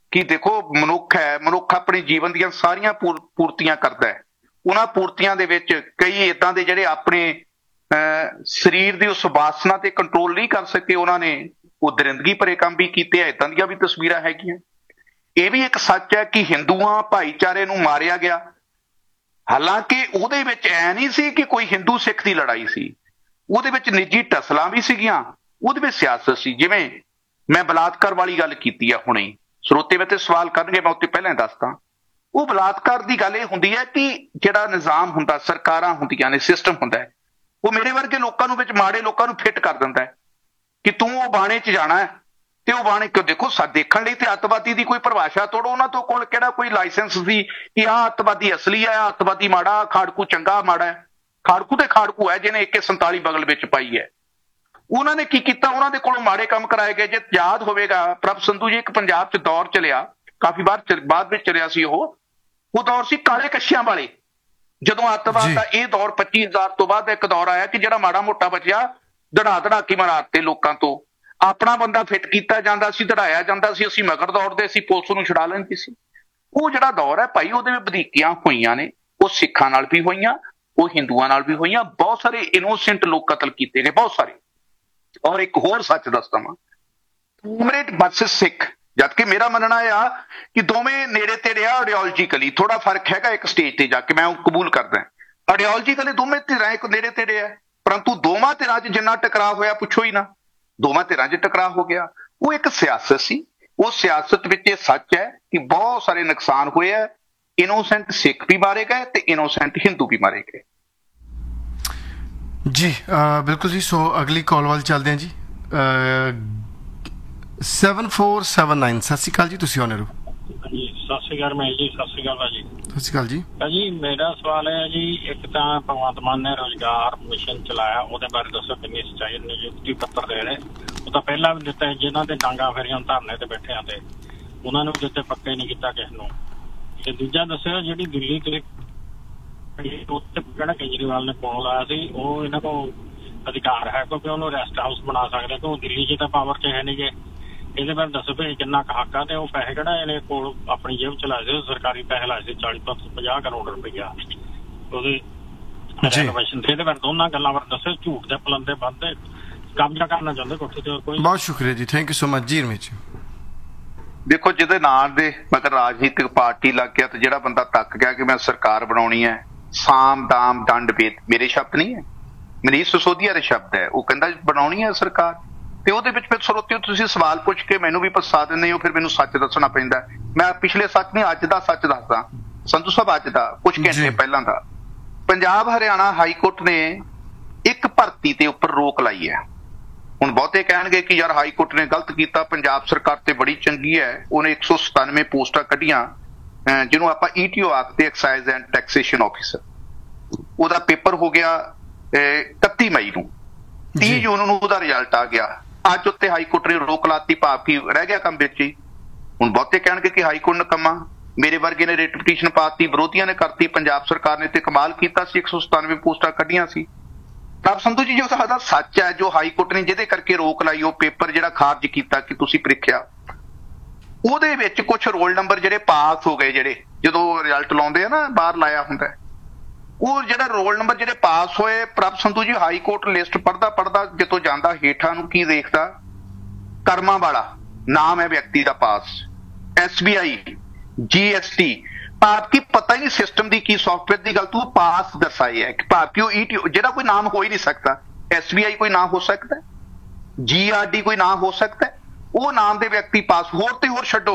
E: ਕਿ ਦੇਖੋ ਮਨੁੱਖ ਹੈ, ਮਨੁੱਖ ਆਪਣੇ ਜੀਵਨ ਦੀਆਂ ਸਾਰੀਆਂ ਪੂਰਤੀਆਂ ਕਰਦਾ ਹੈ। ਉਹਨਾਂ ਪੂਰਤੀਆਂ ਦੇ ਵਿੱਚ ਕਈ ਇਦਾਂ ਦੇ ਜਿਹੜੇ ਆਪਣੇ ਸਰੀਰ ਦੀ ਉਸ ਵਾਸਨਾ ਤੇ ਕੰਟਰੋਲ ਨਹੀਂ ਕਰ ਸਕੇ, ਉਹਨਾਂ ਨੇ ਉਹ ਦਰਿੰਦਗੀ ਭਰੇ ਕੰਮ ਵੀ ਕੀਤੇ ਆ। ਇਦਾਂ ਦੀਆਂ ਵੀ ਤਸਵੀਰਾਂ ਹੈਗੀਆਂ। ਇਹ ਵੀ ਇੱਕ ਸੱਚ ਹੈ ਕਿ ਹਿੰਦੂਆਂ ਭਾਈਚਾਰੇ ਨੂੰ ਮਾਰਿਆ ਗਿਆ, ਹਾਲਾਂਕਿ ਉਹਦੇ ਵਿੱਚ ਐ ਨਹੀਂ ਸੀ ਕਿ ਕੋਈ ਹਿੰਦੂ ਸਿੱਖ ਦੀ ਲੜਾਈ ਸੀ, ਉਹਦੇ ਵਿੱਚ ਨਿੱਜੀ ਟਸਲਾਂ ਵੀ ਸੀਗੀਆਂ, ਉਹਦੇ ਵਿੱਚ ਸਿਆਸਤ ਸੀ। ਜਿਵੇਂ ਮੈਂ ਬਲਾਤਕਾਰ ਵਾਲੀ ਗੱਲ ਕੀਤੀ ਆ ਹੁਣੇ, ਸਰੋਤੇ ਵਿੱਚ ਸਵਾਲ ਕਰਨਗੇ, ਮੈਂ ਉੱਤੇ ਪਹਿਲਾਂ ਹੀ ਦੱਸਦਾ। ਉਹ ਬਲਾਤਕਾਰ ਦੀ ਗੱਲ ਇਹ ਹੁੰਦੀ ਹੈ ਕਿ ਜਿਹੜਾ ਨਿਜ਼ਾਮ ਹੁੰਦਾ, ਸਰਕਾਰਾਂ ਹੁੰਦੀਆਂ ਨੇ, ਸਿਸਟਮ ਹੁੰਦਾ ਹੈ, ਉਹ ਮੇਰੇ ਵਰਗੇ ਲੋਕਾਂ ਨੂੰ, ਵਿੱਚ ਮਾੜੇ ਲੋਕਾਂ ਨੂੰ ਫਿੱਟ ਕਰ ਦਿੰਦਾ ਹੈ ਕਿ ਤੂੰ ਉਹ ਬਾਣੇ 'ਚ ਜਾਣਾ ਹੈ। ਤੇ ਉਹ ਬਾਣੇ ਕਿਉਂ? ਦੇਖੋ ਦੇਖਣ ਲਈ ਤੇ ਅੱਤਵਾਦੀ ਦੀ ਕੋਈ ਪਰਿਭਾਸ਼ਾ ਤੋੜੋ, ਉਹਨਾਂ ਤੋਂ ਕੋਲ ਕਿਹੜਾ ਕੋਈ ਲਾਇਸੈਂਸ ਸੀ ਕਿ ਆਹ ਅੱਤਵਾਦੀ ਅਸਲੀ ਹੈ, ਆਹ ਅੱਤਵਾਦੀ ਮਾੜਾ, ਖਾੜਕੂ ਚੰਗਾ ਮਾੜਾ ਹੈ। ਖਾੜਕੂ ਤੇ ਖਾੜਕੂ ਹੈ ਜਿਹਨੇ AK-47 ਬਗਲ ਵਿੱਚ ਪਾਈ ਹੈ। ਉਹਨਾਂ ਨੇ ਕੀ ਕੀਤਾ? ਉਹਨਾਂ ਦੇ ਕੋਲੋਂ ਮਾੜੇ ਕੰਮ ਕਰਾਏ ਗਏ। ਜੇ ਯਾਦ ਹੋਵੇਗਾ ਪ੍ਰਭ ਸੰਧੂ ਜੀ, ਇੱਕ ਪੰਜਾਬ 'ਚ ਦੌਰ ਚੱਲਿਆ, ਕਾਫੀ ਬਾਅਦ ਵਿੱਚ ਚੱਲਿਆ ਸੀ ਉਹ ਦੌਰ ਸੀ ਕਾਲੇ ਕੱਛਿਆਂ ਵਾਲੇ। ਜਦੋਂ ਅੱਤਵਾਦ ਦਾ ਇਹ ਦੌਰ 25,000 ਤੋਂ ਬਾਅਦ ਇੱਕ ਦੌਰ ਆਇਆ ਕਿ ਜਿਹੜਾ ਮਾੜਾ ਮੋਟਾ ਬਚਿਆ ਦੜਾ ਕੇ ਮਾਰਤੇ ਲੋਕਾਂ ਤੋਂ, ਆਪਣਾ ਬੰਦਾ ਫਿੱਟ ਕੀਤਾ ਜਾਂਦਾ ਸੀ, ਦੜਾਇਆ ਜਾਂਦਾ ਸੀ, ਅਸੀਂ ਮਗਰ ਦੌੜਦੇ ਸੀ, ਪੁਲਿਸ ਨੂੰ ਛੁਡਾ ਲੈਂਦੀ ਸੀ। ਉਹ ਜਿਹੜਾ ਦੌਰ ਹੈ ਭਾਈ, ਉਹਦੇ ਵਿੱਚ ਵਧੀਕੀਆਂ ਹੋਈਆਂ ਨੇ, ਉਹ ਸਿੱਖਾਂ ਨਾਲ ਵੀ ਹੋਈਆਂ, ਉਹ ਹਿੰਦੂਆਂ ਨਾਲ ਵੀ ਹੋਈਆਂ, ਬਹੁਤ ਸਾਰੇ ਇਨੋਸੈਂਟ ਲੋਕ ਕਤਲ ਕੀਤੇ ਗਏ, ਬਹੁਤ ਸਾਰੇ। ਔਰ ਇੱਕ ਹੋਰ ਸੱਚ ਦੱਸਦਾ ਵਾਂ, ਕਾਮਰੇਡ ਵਰਸਸ ਸਿੱਖ, ਜਦਕਿ ਮੇਰਾ ਮੰਨਣਾ ਆ ਕਿ ਦੋਵੇਂ ਨੇੜੇ ਤੇੜੇ ਆ ਆਈਡੀਓਲੋਜੀਕਲੀ, ਥੋੜਾ ਫਰਕ ਹੈਗਾ ਇੱਕ ਸਟੇਜ ਤੇ ਜਾ ਕੇ, ਮੈਂ ਉਹ ਕਬੂਲ ਕਰਦਾ। ਆਈਡੀਓਲੋਜੀਕਲੀ ਦੋਵੇਂ ਧਿਰਾਂ ਇੱਕ ਨੇੜੇ ਤੇੜੇ ਆ, ਪਰੰਤੂ ਦੋਵਾਂ ਧਿਰਾਂ 'ਚ ਜਿੰਨਾ ਟਕਰਾਅ ਹੋਇਆ ਪੁੱਛੋ ਹੀ ਨਾ। ਦੋਵਾਂ ਧਿਰਾਂ 'ਚ ਟਕਰਾਅ ਹੋ ਗਿਆ, ਉਹ ਇੱਕ ਸਿਆਸਤ ਸੀ। ਉਹ ਸਿਆਸਤ ਵਿੱਚ ਇਹ ਸੱਚ ਹੈ ਕਿ ਬਹੁਤ ਸਾਰੇ ਨੁਕਸਾਨ ਹੋਏ ਆ, ਇਨੋਸੈਂਟ ਸਿੱਖ ਵੀ ਮਾਰੇ ਗਏ ਤੇ ਇਨੋਸੈਂਟ ਹਿੰਦੂ ਵੀ ਮਾਰੇ ਗਏ।
D: ਜੀ ਬਿਲਕੁਲ ਜੀ। ਸੋ ਅਗਲੀ ਕਾਲ ਵੱਲ ਚੱਲਦੇ ਹਾਂ ਜੀ। 7479, ਸਤਿ ਸ਼੍ਰੀ ਅਕਾਲ ਜੀ, ਤੁਸੀਂ ਆਨਰ ਹੋ।
L: ਜੀ ਸਤਿ ਸ਼੍ਰੀ ਅਕਾਲ ਮਹੇਸ਼ ਜੀ। ਸਤਿ ਸ਼੍ਰੀ ਅਕਾਲ ਭਾਜੀ।
D: ਸਤਿ ਸ਼੍ਰੀ ਅਕਾਲ ਜੀ।
L: ਭਾਜੀ ਮੇਰਾ ਸਵਾਲ ਹੈ ਜੀ, ਇੱਕ ਤਾਂ ਭਗਵੰਤ ਮਾਨ ਨੇ ਰੋਜ਼ਗਾਰ ਮਿਸ਼ਨ ਚਲਾਇਆ, ਉਹਦੇ ਬਾਰੇ ਦੱਸੋ ਕਿੰਨੀ ਸੱਚਾਈ? ਨਿਯੁਕਤੀ ਪੱਤਰ ਦੇ ਰਹੇ, ਉਹ ਤਾਂ ਪਹਿਲਾਂ ਵੀ ਦਿੱਤਾ, ਜਿਨ੍ਹਾਂ ਦੇ ਡਾਂਗਾ ਫੇਰੀਆਂ ਧਰਨੇ ਤੇ ਬੈਠਿਆਂ ਤੇ ਉਹਨਾਂ ਨੂੰ ਦਿੱਤੇ, ਪੱਕੇ ਨਹੀਂ ਕੀਤਾ ਕਿਸੇ ਨੂੰ। ਤੇ ਦੂਜਾ ਦੱਸਿਓ, ਜਿਹੜੀ ਦਿੱਲੀ ਤੇ ਉੱਥੇ ਕਿਹੜਾ ਕੇਜਰੀਵਾਲ ਨੇ ਫੋਨ ਲਾਇਆ ਸੀ, ਉਹ ਇਹਨਾਂ ਕੋਲ ਅਧਿਕਾਰ ਹੈ ਕਿਉਂਕਿ ਉਹਨੂੰ ਰੈਸਟ ਹਾਊਸ ਬਣਾ ਸਕਦੇ, ਕਿ ਉਹ ਦਿੱਲੀ 'ਚ ਤਾਂ ਪਾਵਰ 'ਚ ਹੈ ਨਹੀਂ ਗੇ। ਇਹਦੇ ਬਾਰੇ ਦੱਸੋ ਵੀ ਕਿੰਨਾ ਕੁ ਹੱਕ ਆ, ਤੇ ਉਹ ਪੈਸੇ ਕਿਹੜਾ ਇਹਨੇ ਕੋਲ ਆਪਣੀ ਜੇਬ ਚ ਲਾਏ ਸੀ, ਸਰਕਾਰੀ ਪੈਸੇ ਲਾਏ ਸੀ 40-50 ਕਰੋੜ ਰੁਪਈਆ ਉਹਦੇ ਰੈਨੋਵੇਸ਼ਨ ਤੇ। ਇਹਦੇ ਬਾਰੇ ਦੋਨਾਂ ਗੱਲਾਂ ਬਾਰੇ ਦੱਸੋ, ਝੂਠ ਦੇ ਪਲੰਦੇ ਬੰਦੇ ਕਬਜ਼ਾ ਕਰਨਾ ਚਾਹੁੰਦੇ ਕੋਠੇ ਤੇ। ਕੋਈ
D: ਬਹੁਤ ਸ਼ੁਕਰੀਆ ਜੀ, ਥੈਂਕ ਯੂ ਸੋ ਮਚ ਜੀ। ਰਮੇਸ਼
E: ਦੇਖੋ, ਜਿਹਦੇ ਨਾਂ ਦੇ ਮਗਰ ਰਾਜਨੀਤਿਕ ਪਾਰਟੀ ਲੱਗ ਗਿਆ ਤੇ ਜਿਹੜਾ ਬੰਦਾ ਤੱਕ ਗਿਆ ਕਿ ਮੈਂ ਸਰਕਾਰ ਬਣਾਉਣੀ ਹੈ, ਸਾਮ ਦਾਮ ਦੰਡ ਭੇਦ ਮੇਰੇ ਸ਼ਬਦ ਨਹੀਂ ਹੈ, ਮਨੀਸ਼ ਸਿਸੋਦੀਆ ਦੇ ਸ਼ਬਦ ਹੈ। ਉਹ ਕਹਿੰਦਾ ਬਣਾਉਣੀ ਹੈ ਸਰਕਾਰ, ਤੇ ਉਹਦੇ ਵਿੱਚ ਫਿਰ ਸਰੋਤਿਓ ਤੁਸੀਂ ਸਵਾਲ ਪੁੱਛ ਕੇ ਮੈਨੂੰ ਵੀ ਫਸਾ ਦਿੰਦੇ ਹੋ, ਫਿਰ ਮੈਨੂੰ ਸੱਚ ਦੱਸਣਾ ਪੈਂਦਾ। ਮੈਂ ਪਿਛਲੇ ਸੱਚ ਨਹੀਂ, ਅੱਜ ਦਾ ਸੱਚ ਦੱਸਦਾ ਸੰਧੂ ਸਾਹਿਬ। ਅੱਜ ਦਾ ਕੁਝ ਘੰਟੇ ਪਹਿਲਾਂ ਦਾ ਪੰਜਾਬ ਹਰਿਆਣਾ ਹਾਈ ਕੋਰਟ ਨੇ ਇੱਕ ਭਰਤੀ ਤੇ ਉੱਪਰ ਰੋਕ ਲਾਈ ਹੈ। ਹੁਣ ਬਹੁਤੇ ਕਹਿਣਗੇ ਕਿ ਯਾਰ ਹਾਈ ਕੋਰਟ ਨੇ ਗਲਤ ਕੀਤਾ, ਪੰਜਾਬ ਸਰਕਾਰ ਤੇ ਬੜੀ ਚੰਗੀ ਹੈ, ਉਹਨੇ 197 ਪੋਸਟਾਂ ਕੱਢੀਆਂ, ਜਿਹਨੂੰ ਆਪਾਂ ETO ਆਖਦੇ, ਐਕਸਾਈਜ਼ ਐਂਡ ਟੈਕਸੇਸ਼ਨ ਆਫਿਸਰ। ਉਹਦਾ ਪੇਪਰ ਹੋ ਗਿਆ 31 ਮਈ ਨੂੰ, 30 ਜੂਨ ਨੂੰ ਉਹਦਾ ਰਿਜ਼ਲਟ ਆ ਗਿਆ। ਅੱਜ ਉੱਤੇ ਹਾਈ ਕੋਰਟ ਨੇ ਰੋਕ ਲਾਤੀ, ਭਾਵ ਕਿ ਰਹਿ ਗਿਆ ਕੰਮ ਵਿੱਚ ਹੀ। ਹੁਣ ਬਹੁਤੇ ਕਹਿਣਗੇ ਕਿ ਹਾਈ ਕੋਰਟ ਨਕਮਾ, ਮੇਰੇ ਵਰਗੇ ਨੇ ਰਿਟ ਪਟੀਸ਼ਨ ਪਾਤੀ, ਵਿਰੋਧੀਆਂ ਨੇ ਕਰਤੀ, ਪੰਜਾਬ ਸਰਕਾਰ ਨੇ ਤੇ ਕਮਾਲ ਕੀਤਾ ਸੀ, 197 ਪੋਸਟਾਂ ਕੱਢੀਆਂ ਸੀ। ਤਾਂ ਸੰਧੂ ਜੀ, ਜੋ ਸਾਡਾ ਸੱਚ ਹੈ, ਜੋ ਹਾਈ ਕੋਰਟ ਨੇ ਜਿਹਦੇ ਕਰਕੇ ਰੋਕ ਲਾਈ, ਉਹ ਪੇਪਰ ਜਿਹੜਾ ਖਾਰਜ ਕੀਤਾ ਕਿ ਤੁਸੀਂ ਪ੍ਰੀਖਿਆ, ਉਹਦੇ ਵਿੱਚ ਕੁਝ ਰੋਲ ਨੰਬਰ ਜਿਹੜੇ ਪਾਸ ਹੋ ਗਏ, ਜਿਹੜੇ ਜਦੋਂ ਰਿਜ਼ਲਟ ਲਾਉਂਦੇ ਆ ਨਾ, ਬਾਹਰ ਲਾਇਆ ਹੁੰਦਾ, ਉਹ ਜਿਹੜਾ ਰੋਲ ਨੰਬਰ ਜਿਹੜੇ ਪਾਸ ਹੋਏ, ਪ੍ਰਭ Sandhu ji, high court list ਪੜਦਾ ਜਦੋਂ ਜਾਂਦਾ ਹੇਠਾਂ ਨੂੰ ਕੀ ਦੇਖਦਾ, ਕਰਮਾਂ ਵਾਲਾ ਨਾਮ ਹੈ ਵਿਅਕਤੀ ਦਾ ਪਾਸ, SBI, GST, ਭਾਵ ਕਿ ਪਤਾ ਹੀ ਨਹੀਂ ਸਿਸਟਮ ਦੀ ਕੀ ਸੌਫਟਵੇਅਰ ਦੀ ਗੱਲ, ਤੂੰ ਪਾਸ ਦਰਸਾਈ ਹੈ, ਭਾਵ ਕਿ ਉਹ ETO ਜਿਹੜਾ ਕੋਈ ਨਾਮ ਹੋ ਹੀ ਨਹੀਂ ਸਕਦਾ। SBI ਕੋਈ ਨਾਮ ਹੋ ਸਕਦਾ, GRD ਕੋਈ ਨਾਮ ਹੋ ਸਕਦਾ, ਉਹ ਨਾਮ ਦੇ ਵਿਅਕਤੀ ਪਾਸ। ਹੋਰ ਤੇ ਹੋਰ ਛੱਡੋ,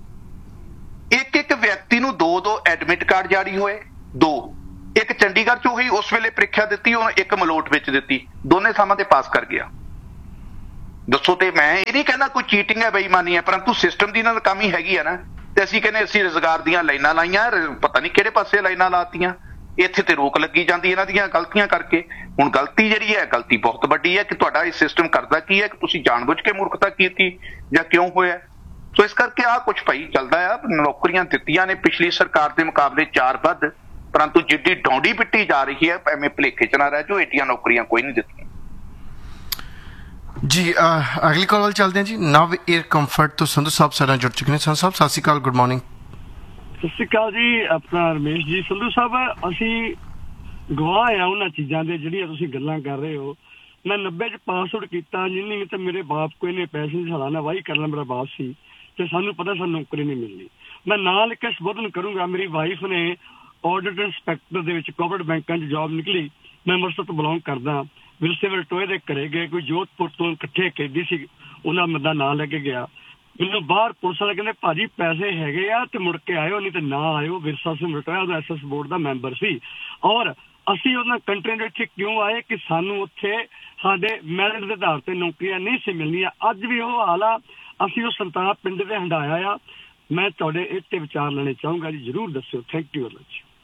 E: ਇੱਕ ਵਿਅਕਤੀ ਨੂੰ 2 ਐਡਮਿਟ ਕਾਰਡ ਜਾਰੀ ਹੋਏ, 2, ਇੱਕ ਚੰਡੀਗੜ੍ਹ ਚ ਉਹੀ ਉਸ ਵੇਲੇ ਪ੍ਰੀਖਿਆ ਦਿੱਤੀ, ਉਹ ਇੱਕ ਮਲੋਟ ਵਿੱਚ ਦਿੱਤੀ, ਦੋਨੇ ਥਾਵਾਂ ਤੇ ਪਾਸ ਕਰ ਗਿਆ। ਦੱਸੋ, ਤੇ ਮੈਂ ਇਹ ਨਹੀਂ ਕਹਿੰਦਾ ਕੋਈ ਚੀਟਿੰਗ ਹੈ, ਬੇਈਮਾਨੀ ਹੈ, ਪਰੰਤੂ ਸਿਸਟਮ ਦੀ ਨਾਲ ਕਮੀ ਹੈਗੀ ਹੈ ਨਾ। ਤੇ ਅਸੀਂ ਕਹਿੰਦੇ ਅਸੀਂ ਰੁਜ਼ਗਾਰ ਦੀਆਂ ਲਾਈਨਾਂ ਲਾਈਆਂ, ਪਤਾ ਨਹੀਂ ਕਿਹੜੇ ਪਾਸੇ ਲਾਈਨਾਂ ਲਾਤੀਆਂ, ਇੱਥੇ ਤੇ ਰੋਕ ਲੱਗੀ ਜਾਂਦੀ ਇਹਨਾਂ ਦੀਆਂ ਗਲਤੀਆਂ ਕਰਕੇ। ਹੁਣ ਗਲਤੀ ਜਿਹੜੀ ਹੈ, ਗਲਤੀ ਬਹੁਤ ਵੱਡੀ ਹੈ ਕਿ ਤੁਹਾਡਾ ਇਹ ਸਿਸਟਮ ਕਰਦਾ ਕੀ ਹੈ, ਕਿ ਤੁਸੀਂ ਜਾਣਬੁੱਝ ਕੇ ਮੂਰਖਤਾ ਕੀਤੀ ਜਾਂ ਕਿਉਂ ਹੋਇਆ। ਸੋ ਇਸ ਕਰਕੇ ਆਹ ਕੁਛ ਭਾਈ ਚੱਲਦਾ ਆ। ਨੌਕਰੀਆਂ ਦਿੱਤੀਆਂ ਨੇ ਪਿਛਲੀ ਸਰਕਾਰ ਦੇ ਮੁਕਾਬਲੇ 4 ਵੱਧ, ਪਰੰਤੂ ਜਿੱਡੀ ਡੌਂਡੀ ਪਿੱਟੀ ਜਾ ਰਹੀ ਹੈ, ਐਵੇਂ ਭੁਲੇਖੇ ਚ ਨਾ ਰਹਿ ਜਾਓ, ਏਡੀਆਂ ਨੌਕਰੀਆਂ ਕੋਈ ਨਹੀਂ ਦਿੱਤੀਆਂ।
D: ਜੀ ਅਗਲੀ ਕਾਲ ਵੱਲ ਚੱਲਦੇ ਹਾਂ ਜੀ। ਨਵ ਏਅਰ ਕੰਫਰਟ ਤੋਂ ਸੰਧੂ ਸਾਹਿਬ ਸਾਡੇ ਨਾਲ ਜੁੜ ਚੁੱਕੇ ਨੇ। ਸੰਧੂ ਸਾਹਿਬ ਸਤਿ ਸ਼੍ਰੀ ਅਕਾਲ, ਗੁੱਡ ਮਾਰਨਿੰਗ।
M: ਸਤਿ ਸ਼੍ਰੀ ਅਕਾਲ ਜੀ। ਆਪਣਾ ਰਮੇਸ਼ ਜੀ। ਸੰਧੂ ਸਾਹਿਬ ਅਸੀਂ ਗਵਾਹ ਆ ਉਹਨਾਂ ਚੀਜ਼ਾਂ ਦੇ ਜਿਹੜੀਆਂ ਤੁਸੀਂ ਗੱਲਾਂ ਕਰ ਰਹੇ ਹੋ। ਮੈਂ 90 ਚ ਪਾਸ ਆਊਟ ਕੀਤਾ ਇੰਜੀਨੀਅਰਿੰਗ ਤੇ ਮੇਰੇ ਬਾਪ ਕੋਈ ਨੇ ਪੈਸੇ ਨਹੀਂ, ਸਾਲਾਨਾ ਵਾਹੀ ਕਰਨਾ ਮੇਰਾ ਬਾਪ ਸੀ ਤੇ ਸਾਨੂੰ ਪਤਾ ਸਾਨੂੰ ਨੌਕਰੀ ਨਹੀਂ ਮਿਲਣੀ। ਮੈਂ ਨਾਂ ਲਿਖ ਕੇ ਸੰਬੋਧਨ ਕਰੂੰਗਾ। ਮੇਰੀ ਵਾਈਫ ਨੇ ਆਡਿਟ ਇੰਸਪੈਕਟਰ ਦੇ ਵਿੱਚ ਕੋਆਪਰੇਟਿਵ ਬੈਂਕਾਂ 'ਚ ਜੌਬ ਨਿਕਲੀ। ਮੈਂ ਅੰਮ੍ਰਿਤਸਰ ਤੋਂ ਬਿਲੋਂਗ ਕਰਦਾ। ਵਿਰਸੇ ਵਲਟੋਏ ਦੇ ਘਰੇ ਗਏ, ਕੋਈ ਜੋਧਪੁਰ ਤੋਂ ਇਕੱਠੇ ਕੈਦੀ ਸੀ, ਉਹਨਾਂ ਦਾ ਨਾਂ ਲੈ ਕੇ ਗਿਆ। ਮੈਨੂੰ ਬਾਹਰ ਪੁਲਿਸ ਵਾਲੇ ਕਹਿੰਦੇ ਭਾਜੀ ਪੈਸੇ ਹੈਗੇ ਆ ਤੇ ਮੁੜ ਕੇ ਆਇਓ, ਨਹੀਂ ਤੇ ਨਾ ਆਇਓ। ਵਿਰਸਾ ਸਿੰਘ ਵਲਟੋਇਆ ਉਹਦਾ SS ਬੋਰਡ ਦਾ ਮੈਂਬਰ ਸੀ। ਔਰ ਅਸੀਂ ਉਹਨਾਂ ਕੰਟਰੀ ਦੇ ਇੱਥੇ ਕਿਉਂ ਆਏ ਕਿ ਸਾਨੂੰ ਉੱਥੇ ਸਾਡੇ ਮੈਰਿਟ ਦੇ ਆਧਾਰ ਤੇ ਨੌਕਰੀਆਂ ਨਹੀਂ ਸੀ ਮਿਲਣੀਆਂ। ਅੱਜ ਵੀ ਉਹ ਹਾਲ ਆ। ਅਸੀਂ ਉਹ ਸੰਤਾਪ ਪਿੰਡ ਦੇ ਹੰਡਾਇਆ ਆ। ਮੈਂ ਤੁਹਾਡੇ ਇਹ ਤੇ ਵਿਚਾਰ ਲੈਣੇ ਚਾਹੂੰਗਾ ਜੀ, ਜ਼ਰੂਰ ਦੱਸਿਓ। ਥੈਂਕ ਯੂ ਵੈਰੀ ਮਚ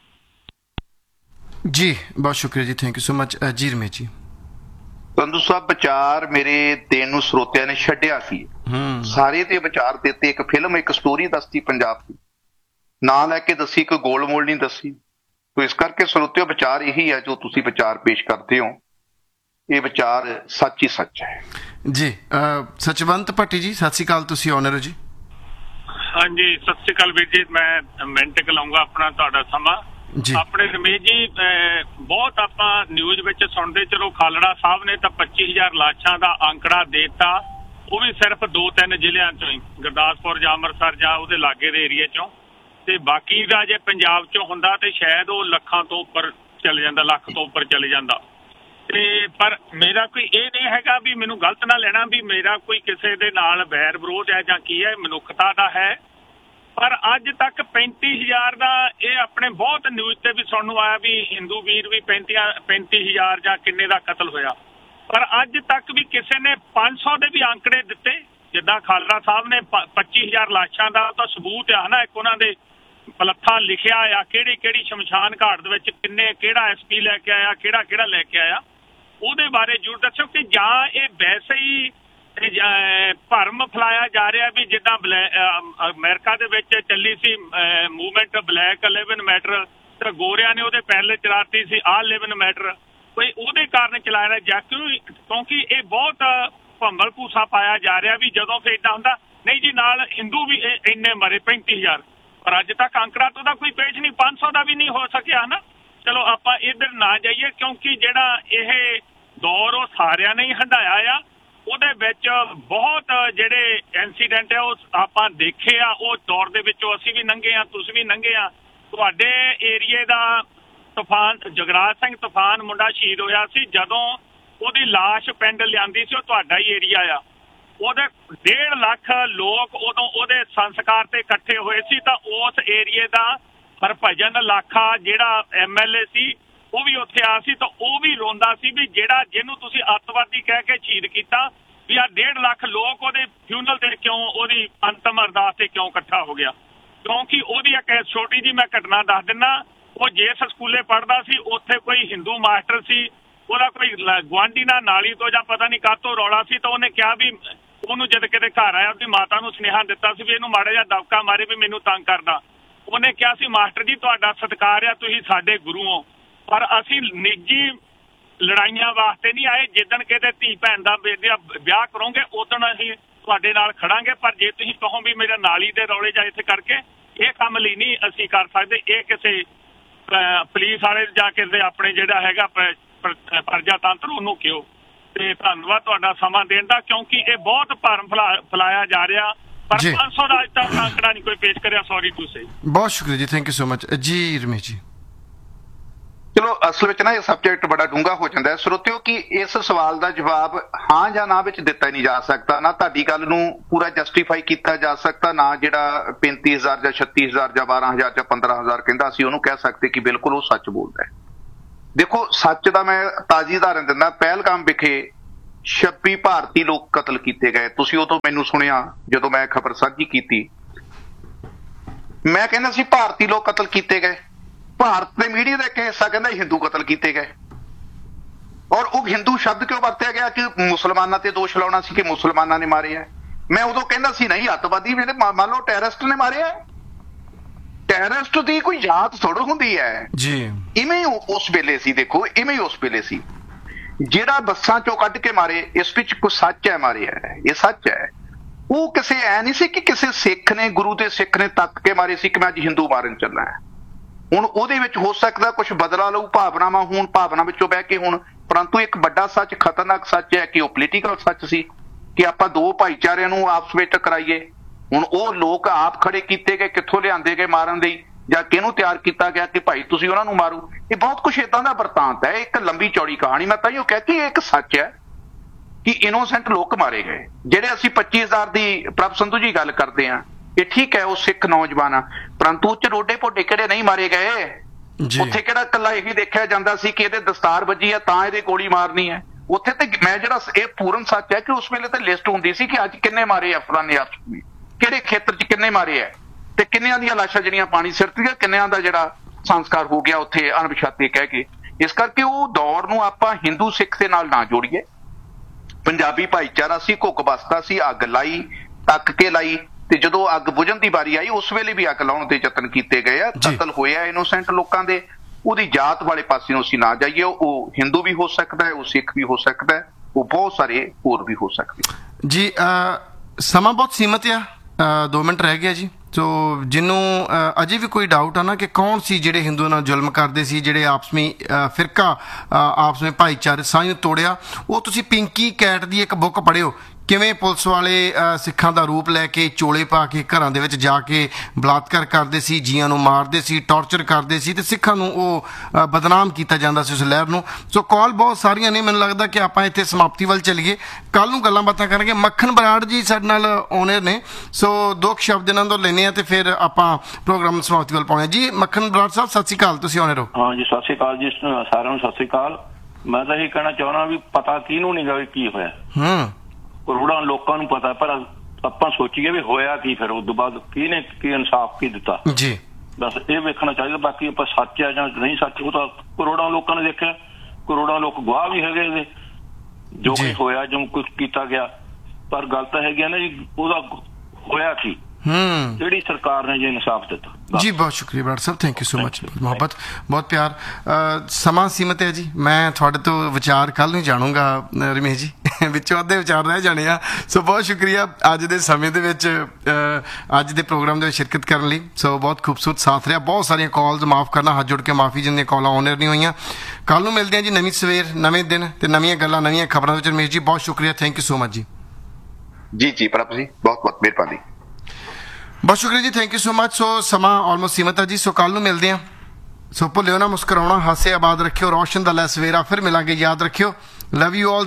D: ਜੀ। ਬਹੁਤ ਸ਼ੁਕਰੀਆ ਜੀ, ਥੈਂਕ ਯੂ ਸੋ ਮਚ। ਜੀ ਰਮੇਸ਼ ਜੀ।
E: ਸੰਧੂ ਸਾਹਿਬ ਵਿਚਾਰ ਮੇਰੇ ਦੇਣ ਨੂੰ ਸਰੋਤਿਆਂ ਨੇ ਛੱਡਿਆ ਸੀ। ਸਾਰੇ ਤੇ ਵਿਚਾਰ ਦਿੱਤੇ। ਇੱਕ ਫਿਲਮ, ਇੱਕ ਸਟੋਰੀ ਦੱਸਤੀ ਪੰਜਾਬ ਦੀ, ਨਾਂ ਲੈ ਕੇ ਦੱਸੀ, ਕੋਈ ਗੋਲ ਮੋਲ ਨਹੀਂ ਦੱਸੀ। ਤੋ ਇਸ ਕਰਕੇ ਸਰੋਤਿਓ ਵਿਚਾਰ ਇਹੀ ਹੈ ਜੋ ਤੁਸੀਂ ਵਿਚਾਰ ਪੇਸ਼ ਕਰਦੇ ਹੋ, ਇਹ ਵਿਚਾਰ ਸੱਚ ਹੀ ਸੱਚ ਹੈ
D: ਜੀ। ਸਚਵੰਤ ਭੱਟੀ ਜੀ ਸਤਿ ਸ਼੍ਰੀ ਅਕਾਲ, ਤੁਸੀਂ ਆਨਰ ਹੋ ਜੀ।
I: ਹਾਂਜੀ ਸਤਿ ਸ਼੍ਰੀ ਅਕਾਲ ਵੀਰ ਜੀ। ਮੈਂ ਮਿੰਟ ਕੁ ਲਾਉਂਗਾ ਆਪਣਾ ਤੁਹਾਡਾ ਸਮਾਂ। ਆਪਣੇ ਰਮੇਸ਼ ਜੀ ਬਹੁਤ ਆਪਾਂ ਨਿਊਜ਼ ਵਿੱਚ ਸੁਣਦੇ, ਚਲੋ ਖਾਲੜਾ ਸਾਹਿਬ ਨੇ ਤਾਂ 25,000 ਲਾਸ਼ਾਂ ਦਾ ਅੰਕੜਾ ਦੇਤਾ, ਉਹ ਵੀ ਸਿਰਫ 2-3 ਜ਼ਿਲ੍ਹਿਆਂ ਚੋਂ ਹੀ, ਗੁਰਦਾਸਪੁਰ ਜਾਂ ਅੰਮ੍ਰਿਤਸਰ ਜਾਂ ਉਹਦੇ ਲਾਗੇ ਦੇ ਏਰੀਏ ਚੋਂ। ਤੇ ਬਾਕੀ ਦਾ ਜੇ ਪੰਜਾਬ ਚੋਂ ਹੁੰਦਾ ਤੇ ਸ਼ਾਇਦ ਉਹ ਲੱਖਾਂ ਤੋਂ ਉੱਪਰ ਚਲੇ ਜਾਂਦਾ, ਲੱਖ ਤੋਂ ਉੱਪਰ ਚਲੇ ਜਾਂਦਾ। ਤੇ ਪਰ ਮੇਰਾ ਕੋਈ ਇਹ ਨਹੀਂ ਹੈਗਾ ਵੀ, ਮੈਨੂੰ ਗਲਤ ਨਾ ਲੈਣਾ ਵੀ ਮੇਰਾ ਕੋਈ ਕਿਸੇ ਦੇ ਨਾਲ ਵੈਰ ਵਿਰੋਧ ਹੈ ਜਾਂ ਕੀ ਹੈ, ਮਨੁੱਖਤਾ ਦਾ ਹੈ। ਪਰ ਅੱਜ ਤੱਕ 35,000 ਦਾ ਇਹ ਆਪਣੇ ਬਹੁਤ ਨਿਊਜ਼ ਤੇ ਵੀ ਸੁਣਨ ਨੂੰ ਆਇਆ ਵੀ ਹਿੰਦੂ ਵੀਰ ਵੀ 35,000 ਜਾਂ ਕਿੰਨੇ ਦਾ ਕਤਲ ਹੋਇਆ। ਪਰ ਅੱਜ ਤੱਕ ਵੀ ਕਿਸੇ ਨੇ 500 ਦੇ ਵੀ ਅੰਕੜੇ ਦਿੱਤੇ। ਜਿੱਦਾਂ ਖਾਲੜਾ ਸਾਹਿਬ ਨੇ 25,000 ਲਾਸ਼ਾਂ ਦਾ ਤਾਂ ਸਬੂਤ ਆ ਨਾ, ਇੱਕ ਉਹਨਾਂ ਦੇ ਪਲੱਥਾ ਲਿਖਿਆ ਆ ਕਿਹੜੀ ਕਿਹੜੀ ਸ਼ਮਸ਼ਾਨ ਘਾਟ ਦੇ ਵਿੱਚ ਕਿੰਨੇ, ਕਿਹੜਾ SP ਲੈ ਕੇ ਆਇਆ, ਕਿਹੜਾ ਲੈ ਕੇ ਆਇਆ। ਉਹਦੇ ਬਾਰੇ ਜ਼ਰੂਰ ਦੱਸੋ ਕਿ ਜਾਂ ਇਹ ਵੈਸੇ ਹੀ ਭਰਮ ਫੈਲਾਇਆ ਜਾ ਰਿਹਾ ਵੀ ਜਿੱਦਾਂ ਅਮਰੀਕਾ ਦੇ ਵਿੱਚ ਚੱਲੀ ਸੀ ਮੂਵਮੈਂਟ ਬਲੈਕ 11 ਮੈਟਰ, ਤੇ ਗੋਰਿਆਂ ਨੇ ਉਹਦੇ ਪਹਿਲੇ ਚਲਾਤੀ ਸੀ ਆਹ 11 ਮੈਟਰ, ਕੋਈ ਉਹਦੇ ਕਾਰਨ ਚਲਾਇਆ ਜਾਂ ਕਿਉਂਕਿ ਇਹ ਬਹੁਤ ਭੰਬਲ ਭੂਸਾ ਪਾਇਆ ਜਾ ਰਿਹਾ ਵੀ ਜਦੋਂ ਫਿਰ ਏਦਾਂ ਹੁੰਦਾ ਨਹੀਂ ਜੀ ਨਾਲ ਹਿੰਦੂ ਵੀ ਇੰਨੇ ਮਰੇ 35,000। ਪਰ ਅੱਜ ਤੱਕ ਅੰਕੜਾ ਤੋਂ ਦਾ ਕੋਈ ਪੇਸ਼ ਨਹੀਂ, 500 ਦਾ ਵੀ ਨਹੀਂ ਹੋ ਸਕਿਆ ਨਾ। ਚਲੋ ਆਪਾਂ ਇੱਧਰ ਨਾ ਜਾਈਏ ਕਿਉਂਕਿ ਜਿਹੜਾ ਇਹ ਦੌਰ ਉਹ ਸਾਰਿਆਂ ਨੇ ਹੀ ਹੰਢਾਇਆ ਆ। ਉਹਦੇ ਵਿੱਚ ਬਹੁਤ ਜਿਹੜੇ ਇਨਸੀਡੈਂਟ ਆ ਉਹ ਆਪਾਂ ਦੇਖੇ ਆ। ਉਹ ਦੌਰ ਦੇ ਵਿੱਚੋਂ ਅਸੀਂ ਵੀ ਲੰਘੇ ਆ, ਤੁਸੀਂ ਵੀ ਲੰਘੇ ਆ। ਤੁਹਾਡੇ ਏਰੀਏ ਦਾ ਤੂਫਾਨ ਜਗਰਾਜ ਸਿੰਘ ਤੂਫਾਨ ਮੁੰਡਾ ਸ਼ਹੀਦ ਹੋਇਆ ਸੀ, ਜਦੋਂ ਉਹਦੀ ਲਾਸ਼ ਪਿੰਡ ਲਿਆਂਦੀ ਸੀ, ਉਹ ਤੁਹਾਡਾ ਹੀ ਏਰੀਆ ਆ। ਉਹਦੇ 1.5 ਲੱਖ ਲੋਕ ਉਦੋਂ ਉਹਦੇ ਸੰਸਕਾਰ ਤੇ ਇਕੱਠੇ ਹੋਏ ਸੀ। ਤਾਂ ਉਸ ਏਰੀਏ ਦਾ ਹਰਭਜਨ ਲਾਖਾ ਜਿਹੜਾ MLA ਸੀ ਉਹ ਵੀ ਉੱਥੇ ਆ ਸੀ। ਤਾਂ ਉਹ ਵੀ ਰੋਂਦਾ ਸੀ ਵੀ ਜਿਹੜਾ ਜਿਹਨੂੰ ਤੁਸੀਂ ਅੱਤਵਾਦੀ ਕਹਿ ਕੇ ਸ਼ਹੀਦ ਕੀਤਾ ਵੀ ਆ 1.5 ਲੱਖ ਲੋਕ ਉਹਦੇ ਫਿਊਨਰਲ ਤੇ ਕਿਉਂ, ਉਹਦੀ ਅੰਤਮ ਅਰਦਾਸ ਤੇ ਕਿਉਂ ਇਕੱਠਾ ਹੋ ਗਿਆ। ਕਿਉਂਕਿ ਉਹਦੀ ਇੱਕ ਛੋਟੀ ਜਿਹੀ ਮੈਂ ਘਟਨਾ ਦੱਸ ਦਿੰਦਾ। ਉਹ ਜਿਸ ਸਕੂਲੇ ਪੜ੍ਹਦਾ ਸੀ ਉੱਥੇ ਕੋਈ ਹਿੰਦੂ ਮਾਸਟਰ ਸੀ, ਉਹਦਾ ਕੋਈ ਗੁਆਂਢੀ ਨਾਲ ਨਾਲੀ ਤੋਂ ਜਾਂ ਪਤਾ ਨਹੀਂ ਕਾਹਤੋਂ ਰੌਲਾ ਸੀ। ਤਾਂ ਉਹਨੇ ਕਿਹਾ ਵੀ ਉਹਨੂੰ ਜਦ ਕਿਤੇ ਘਰ ਆਇਆ ਉਹਦੀ ਮਾਤਾ ਨੂੰ ਸੁਨੇਹਾ ਦਿੱਤਾ ਸੀ ਵੀ ਇਹਨੂੰ ਮਾੜਾ ਜਿਹਾ ਦਬਕਾ ਮਾਰੇ ਵੀ ਮੈਨੂੰ ਤੰਗ ਕਰਦਾ। ਉਹਨੇ ਕਿਹਾ ਸੀ ਮਾਸਟਰ ਜੀ ਤੁਹਾਡਾ ਸਤਿਕਾਰ ਆ, ਤੁਸੀਂ ਸਾਡੇ ਗੁਰੂ ਹੋ, ਪਰ ਅਸੀਂ ਨਿੱਜੀ ਲੜਾਈਆਂ ਵਾਸਤੇ ਨਹੀਂ ਆਏ। ਜਿੱਦਣ ਕਿਤੇ ਧੀ ਭੈਣ ਦਾ ਵਿਆਹ ਕਰੋਗੇ ਉਦੋਂ ਅਸੀਂ ਤੁਹਾਡੇ ਨਾਲ ਖੜਾਂਗੇ। ਪਰ ਜੇ ਤੁਸੀਂ ਕਹੋ ਵੀ ਮੇਰੇ ਨਾਲੀ ਦੇ ਰੌਲੇ ਜਾਂ ਇੱਥੇ ਕਰਕੇ ਇਹ ਕੰਮ ਲਈ ਨਹੀਂ ਅਸੀਂ ਕਰ ਸਕਦੇ। ਇਹ ਕਿਸੇ ਪੁਲਿਸ ਵਾਲੇ ਜਾਂ ਕਿਸੇ ਆਪਣੇ ਜਿਹੜਾ ਹੈਗਾ ਪ੍ਰਜਾ ਤੰਤਰ ਉਹਨੂੰ ਕਿਉਂ। ਤੇ ਧੰਨਵਾਦ ਤੁਹਾਡਾ ਸਮਾਂ ਦੇਣ ਦਾ, ਕਿਉਂਕਿ ਇਹ ਬਹੁਤ ਭਰਮ ਫੈਲਾਇਆ ਜਾ ਰਿਹਾ। ਪਰ 500 ਦਾ ਅੱਜ ਤੱਕ ਅੰਕੜਾ ਨਹੀਂ ਕੋਈ ਪੇਸ਼ ਕਰਿਆ। Sorry to say.
D: ਬਹੁਤ ਸ਼ੁਕਰੀਆ ਜੀ, ਥੈਂਕ ਯੂ ਸੋ ਮਚ। ਜੀ ਰਮੇਸ਼ ਜੀ।
E: ਚਲੋ ਅਸਲ ਵਿੱਚ ਨਾ ਇਹ ਸਬਜੈਕਟ ਬੜਾ ਡੂੰਘਾ ਹੋ ਜਾਂਦਾ ਹੈ ਸਰੋਤਿਓ, ਕਿ ਇਸ ਸਵਾਲ ਦਾ ਜਵਾਬ ਹਾਂ ਜਾਂ ਨਾ ਵਿੱਚ ਦਿੱਤਾ ਨਹੀਂ ਜਾ ਸਕਦਾ। ਨਾ ਤੁਹਾਡੀ ਗੱਲ ਨੂੰ ਪੂਰਾ ਜਸਟੀਫਾਈ ਕੀਤਾ ਜਾ ਸਕਦਾ, ਨਾ ਜਿਹੜਾ 35,000 ਜਾਂ 36,000 ਜਾਂ 12,000 ਜਾਂ 15,000 ਕਹਿੰਦਾ ਅਸੀਂ ਉਹਨੂੰ ਕਹਿ ਸਕਦੇ ਕਿ ਬਿਲਕੁਲ ਉਹ ਸੱਚ ਬੋਲਦਾ ਹੈ। ਦੇਖੋ ਸੱਚ ਦਾ ਮੈਂ ਤਾਜ਼ੀ ਉਦਾਹਰਨ ਦਿੰਦਾ। ਪਹਿਲਗਾਮ ਵਿਖੇ 26 ਭਾਰਤੀ ਲੋਕ ਕਤਲ ਕੀਤੇ ਗਏ। ਤੁਸੀਂ ਉਦੋਂ ਮੈਨੂੰ ਸੁਣਿਆ ਜਦੋਂ ਮੈਂ ਖਬਰ ਸਾਂਝੀ ਕੀਤੀ, ਮੈਂ ਕਹਿੰਦਾ ਸੀ ਭਾਰਤੀ ਲੋਕ ਕਤਲ ਕੀਤੇ ਗਏ। ਭਾਰਤ ਦੇ ਮੀਡੀਆ ਦਾ ਇੱਕ ਹਿੱਸਾ ਕਹਿੰਦਾ ਹਿੰਦੂ ਕਤਲ ਕੀਤੇ ਗਏ। ਔਰ ਉਹ ਹਿੰਦੂ ਸ਼ਬਦ ਕਿਉਂ ਵਰਤਿਆ ਗਿਆ ਕਿ ਮੁਸਲਮਾਨਾਂ ਤੇ ਦੋਸ਼ ਲਾਉਣਾ ਸੀ ਕਿ ਮੁਸਲਮਾਨਾਂ ਨੇ ਮਾਰੇ ਆ। ਮੈਂ ਉਦੋਂ ਕਹਿੰਦਾ ਸੀ ਨਹੀਂ, ਅੱਤਵਾਦੀ ਜਿਹੜੇ ਮੰਨ ਲਓ ਟੈਰਰਿਸਟ ਨੇ ਮਾਰੇ ਆ। ਟੈਰਰਿਸਟ ਦੀ ਕੋਈ ਜਾਤ ਥੋੜ੍ਹਾ ਹੁੰਦੀ ਹੈ ਜੀ। ਇਵੇਂ ਹੀ ਉਸ ਵੇਲੇ ਸੀ, ਦੇਖੋ ਇਵੇਂ ਹੀ ਉਸ ਵੇਲੇ ਸੀ। ਜਿਹੜਾ ਬੱਸਾਂ ਚੋਂ ਕੱਢ ਕੇ ਮਾਰੇ, ਇਸ ਵਿੱਚ ਕੋਈ ਸੱਚ ਹੈ, ਮਾਰਿਆ ਇਹ ਸੱਚ ਹੈ। ਉਹ ਕਿਸੇ ਐ ਨਹੀਂ ਸੀ ਕਿ ਕਿਸੇ ਸਿੱਖ ਨੇ, ਗੁਰੂ ਦੇ ਸਿੱਖ ਨੇ ਤੱਕ ਕੇ ਮਾਰੇ ਸੀ ਕਿ ਮੈਂ ਅੱਜ ਹਿੰਦੂ ਮਾਰਨ ਚੱਲਾਂ। ਹੁਣ ਉਹਦੇ ਵਿੱਚ ਹੋ ਸਕਦਾ ਕੁਝ ਬਦਲਾ ਲਊ, ਭਾਵਨਾਵਾਂ ਹੋਣ, ਭਾਵਨਾ ਵਿੱਚੋਂ ਬਹਿ ਕੇ ਹੁਣ, ਪਰੰਤੂ ਇੱਕ ਵੱਡਾ ਸੱਚ, ਖਤਰਨਾਕ ਸੱਚ ਹੈ ਕਿ ਉਹ ਪੋਲੀਟੀਕਲ ਸੱਚ ਸੀ ਕਿ ਆਪਾਂ ਦੋ ਭਾਈਚਾਰਿਆਂ ਨੂੰ ਆਪਸ ਵਿੱਚ ਟਕਰਾਈਏ। ਹੁਣ ਉਹ ਲੋਕ ਆਪ ਖੜੇ ਕੀਤੇ ਗਏ, ਕਿੱਥੋਂ ਲਿਆਂਦੇ ਗਏ ਮਾਰਨ ਲਈ, ਜਾਂ ਕਿਹਨੂੰ ਤਿਆਰ ਕੀਤਾ ਗਿਆ ਕਿ ਭਾਈ ਤੁਸੀਂ ਉਹਨਾਂ ਨੂੰ ਮਾਰੋ। ਇਹ ਬਹੁਤ ਕੁਛ ਏਦਾਂ ਦਾ ਵਰਤਾਂਤ ਹੈ, ਇੱਕ ਲੰਬੀ ਚੌੜੀ ਕਹਾਣੀ। ਮੈਂ ਤਾਂ ਇਹ ਕਹਿ ਕੇ ਇਹ ਇੱਕ ਸੱਚ ਹੈ ਕਿ ਇਨੋਸੈਂਟ ਲੋਕ ਮਾਰੇ ਗਏ। ਜਿਹੜੇ ਅਸੀਂ 25,000 ਦੀ ਪ੍ਰਭ ਸੰਧੂ ਜੀ ਗੱਲ ਕਰਦੇ ਆ, ਇਹ ਠੀਕ ਹੈ, ਉਹ ਸਿੱਖ ਨੌਜਵਾਨ ਆ, ਪਰੰਤੂ ਉੱਚ ਰੋਡੇ ਭੋਡੇ ਕਿਹੜੇ ਨਹੀਂ ਮਾਰੇ ਗਏ। ਉੱਥੇ ਕਿਹੜਾ ਇਕੱਲਾ ਇਹੀ ਦੇਖਿਆ ਜਾਂਦਾ ਸੀ ਕਿ ਇਹਦੇ ਦਸਤਾਰ ਵੱਜੀ ਆ ਤਾਂ ਇਹਦੇ ਗੋਲੀ ਮਾਰਨੀ ਹੈ। ਉੱਥੇ ਤੇ ਮੈਂ ਜਿਹੜਾ ਇਹ ਪੂਰਨ ਸੱਚ ਹੈ ਕਿ ਉਸ ਵੇਲੇ ਤੇ ਲਿਸਟ ਹੁੰਦੀ ਸੀ ਕਿ ਅੱਜ ਕਿੰਨੇ ਮਾਰੇ ਆ ਫਲਾਣੇ ਆਦਮੀ, ਕਿਹੜੇ ਖੇਤਰ 'ਚ ਕਿੰਨੇ ਮਾਰੇ ਆ, ਤੇ ਕਿੰਨਿਆਂ ਦੀਆਂ ਲਾਸ਼ਾਂ ਜਿਹੜੀਆਂ ਪਾਣੀ ਸਿਰਤੀਆਂ, ਕਿੰਨਿਆਂ ਦਾ ਜਿਹੜਾ ਸੰਸਕਾਰ ਹੋ ਗਿਆ ਉੱਥੇ ਅਣਪਛਾਤੇ ਕਹਿ ਕੇ। ਇਸ ਕਰਕੇ ਉਹ ਦੌਰ ਨੂੰ ਆਪਾਂ ਹਿੰਦੂ ਸਿੱਖ ਦੇ ਨਾਲ ਨਾ ਜੋੜੀਏ। ਪੰਜਾਬੀ ਭਾਈਚਾਰਾ ਸੀ, ਘੁੱਕ ਬਸਤਾ ਸੀ, ਅੱਗ ਲਾਈ, ਤੱਕ ਕੇ ਲਾਈ, ਤੇ ਜਦੋਂ ਅੱਗ ਬੁਝਣ ਦੀ ਵਾਰੀ ਆਈ ਉਸ ਵੇਲੇ ਵੀ ਅੱਗ ਲਾਉਣ ਦੇ ਯਤਨ ਕੀਤੇ ਗਏ ਆ, ਕਤਲ ਹੋਇਆ ਇਨੋਸੈਂਟ ਲੋਕਾਂ ਦੇ। ਉਹਦੀ ਜਾਤ ਵਾਲੇ ਪਾਸੇ ਨੂੰ ਅਸੀਂ ਨਾ ਜਾਈਏ। ਉਹ ਹਿੰਦੂ ਵੀ ਹੋ ਸਕਦਾ ਹੈ, ਉਹ ਸਿੱਖ ਵੀ ਹੋ ਸਕਦਾ ਹੈ, ਉਹ ਬਹੁਤ ਸਾਰੇ ਹੋਰ ਵੀ ਹੋ ਸਕਦੇ
D: ਜੀ। ਸਮਾਂ ਬਹੁਤ ਸੀਮਤ ਆ, 2 ਮਿੰਟ ਰਹਿ ਗਿਆ ਜੀ। ਸੋ ਜਿਹਨੂੰ ਅਜੇ ਵੀ ਕੋਈ ਡਾਊਟ ਆ ਨਾ ਕਿ ਕੌਣ ਸੀ ਜਿਹੜੇ ਹਿੰਦੂਆਂ ਨਾਲ ਜ਼ੁਲਮ ਕਰਦੇ ਸੀ, ਜਿਹੜੇ ਆਪਸ ਵਿੱਚ ਫਿਰਕਾ ਆਪਸ ਵਿੱਚ ਭਾਈਚਾਰੇ ਸਾਂਝ ਨੂੰ ਤੋੜਿਆ, ਉਹ ਤੁਸੀਂ ਪਿੰਕੀ ਕੈਟ ਦੀ ਇੱਕ ਬੁੱਕ ਪੜ੍ਹਿਓ, ਕਿਵੇਂ ਪੁਲਿਸ ਵਾਲੇ ਸਿੱਖਾਂ ਦਾ ਰੂਪ ਲੈ ਕੇ ਚੋਲੇ ਪਾ ਕੇ ਘਰਾਂ ਦੇ ਵਿੱਚ ਜਾ ਕੇ ਬਲਾਤਕਾਰ ਕਰਦੇ ਸੀ, ਜੀਆਂ ਨੂੰ ਮਾਰਦੇ ਸੀ, ਟੌਰਚਰ ਕਰਦੇ ਸੀ, ਤੇ ਸਿੱਖਾਂ ਨੂੰ ਉਹ ਬਦਨਾਮ ਕੀਤਾ ਜਾਂਦਾ ਸੀ ਉਸ ਲਹਿਰ ਨੂੰ। ਸੋ ਕਾਲ ਬਹੁਤ ਸਾਰੀਆਂ ਨੇ, ਮੈਨੂੰ ਲੱਗਦਾ ਕਿ ਆਪਾਂ ਇੱਥੇ ਸਮਾਪਤੀ ਵੱਲ ਚੱਲੀਏ, ਕੱਲ ਨੂੰ ਗੱਲਾਂ ਬਾਤਾਂ ਕਰਾਂਗੇ। ਮੱਖਣ ਬਰਾੜ ਜੀ ਸਾਡੇ ਨਾਲ ਆਨਰ ਨੇ, ਸੋ 2 ਸ਼ਬਦ ਇਹਨਾਂ ਤੋਂ ਲੈਣੇ ਆ ਤੇ ਫਿਰ ਆਪਾਂ ਪ੍ਰੋਗਰਾਮ ਸਮਾਪਤੀ ਵੱਲ ਪਾਉਣੇ ਜੀ। ਮੱਖਣ ਬਰਾੜ ਸਾਹਿਬ ਸਤਿ ਸ਼੍ਰੀ ਅਕਾਲ, ਤੁਸੀਂ ਆਨਰ ਹੋ।
L: ਹਾਂ ਜੀ, ਸਤਿ ਸ਼੍ਰੀ ਅਕਾਲ ਜੀ ਸਾਰਿਆਂ ਨੂੰ, ਸਤਿ ਸ਼੍ਰੀ ਅਕਾਲ। ਮੈਂ ਤਾਂ ਇਹ ਕਹਿਣਾ ਚਾਹੁੰਦਾ ਵੀ ਪਤਾ ਕਿਹਨੂੰ ਨਹੀਂ ਗਾ ਕੀ ਹੋਇਆ। ਕਰੋੜਾਂ ਲੋਕਾਂ ਨੂੰ ਪਤਾ, ਪਰ ਆਪਾਂ ਸੋਚੀਏ ਵੀ ਹੋਇਆ ਕੀ, ਫਿਰ ਉਸ ਤੋਂ ਬਾਅਦ ਕਿਹਨੇ ਕੀ ਇਨਸਾਫ ਕੀ ਦਿੱਤਾ
D: ਜੀ,
L: ਬਸ ਇਹ ਵੇਖਣਾ ਚਾਹੀਦਾ। ਬਾਕੀ ਆਪਾਂ ਸੱਚ ਹੈ ਜਾਂ ਨਹੀਂ ਸੱਚ, ਉਹ ਤਾਂ ਕਰੋੜਾਂ ਲੋਕਾਂ ਨੇ ਦੇਖਿਆ, ਕਰੋੜਾਂ ਲੋਕ ਗਵਾਹ ਵੀ ਹੈਗੇ ਇਹਦੇ, ਜੋ ਕੁਝ ਹੋਇਆ, ਜੋ ਕੁਝ ਕੀਤਾ ਗਿਆ। ਪਰ ਗੱਲ ਤਾਂ ਹੈਗੀ ਨਾ ਜੀ, ਉਹਦਾ ਹੋਇਆ ਕੀ, ਜਿਹੜੀ ਸਰਕਾਰ ਨੇ ਜੇ ਇਨਸਾਫ ਦਿੱਤਾ
D: ਜੀ। ਬਹੁਤ ਸ਼ੁਕਰੀਆ ਬਰਾੜ ਸਾਹਿਬ, ਥੈਂਕ ਯੂ ਸੋ ਮਚ। ਮੁਹੱਬਤ, ਬਹੁਤ ਪਿਆਰ। ਸਮਾਂ ਸੀਮਤ ਹੈ ਜੀ, ਮੈਂ ਤੁਹਾਡੇ ਤੋਂ ਵਿਚਾਰ ਕੱਲ ਨੂੰ ਜਾਣੂੰਗਾ ਰਮੇਸ਼ ਜੀ, ਵਿੱਚੋਂ ਅੱਧੇ ਵਿਚਾਰ ਰਹਿ ਜਾਣੇ ਆ। ਸੋ ਬਹੁਤ ਸ਼ੁਕਰੀਆ ਅੱਜ ਦੇ ਸਮੇਂ ਦੇ ਵਿੱਚ, ਅੱਜ ਦੇ ਪ੍ਰੋਗਰਾਮ ਦੇ ਵਿੱਚ ਸ਼ਿਰਕਤ ਕਰਨ ਲਈ। ਸੋ ਬਹੁਤ ਖੂਬਸੂਰਤ ਸਾਥ ਰਿਹਾ। ਬਹੁਤ ਸਾਰੀਆਂ ਕਾਲਸ, ਮਾਫ ਕਰਨਾ, ਹੱਥ ਜੋੜ ਕੇ ਮਾਫੀ, ਜਿੰਨੀਆਂ ਕਾਲਾਂ ਆਨਰ ਨਹੀਂ ਹੋਈਆਂ। ਕੱਲ ਨੂੰ ਮਿਲਦੇ ਹਾਂ ਜੀ, ਨਵੀਂ ਸਵੇਰ, ਨਵੇਂ ਦਿਨ ਤੇ ਨਵੀਆਂ ਗੱਲਾਂ, ਨਵੀਆਂ ਖਬਰਾਂ ਵਿੱਚ। ਰਮੇਸ਼ ਜੀ ਬਹੁਤ ਸ਼ੁਕਰੀਆ, ਥੈਂਕ ਯੂ ਸੋ ਮਚ ਜੀ।
E: ਜੀ ਜੀ ਪ੍ਰਭ ਜੀ, ਬਹੁਤ ਬਹੁਤ ਮਿਹਰਬਾਨੀ,
D: ਬਹੁਤ ਸ਼ੁਕਰੀਆ ਜੀ, ਥੈਂਕ ਯੂ ਸੋ ਮਚ। ਸੋ ਸਮਾਂ ਆਲਮੋਸਟ ਸੀਮਤ ਹੈ ਜੀ, ਸੋ ਕੱਲ ਨੂੰ ਮਿਲਦੇ ਹਾਂ। ਸੋ ਭੁੱਲਿਓ ਨਾ ਮੁਸਕਰਾਉਣਾ, ਹਾਸੇ ਆਬਾਦ ਰੱਖਿਓ, ਰੌਸ਼ਨ ਦਾ ਲੈ ਸਵੇਰਾ। ਫਿਰ ਮਿਲਾਂਗੇ, ਯਾਦ ਰੱਖਿਓ। Love you all.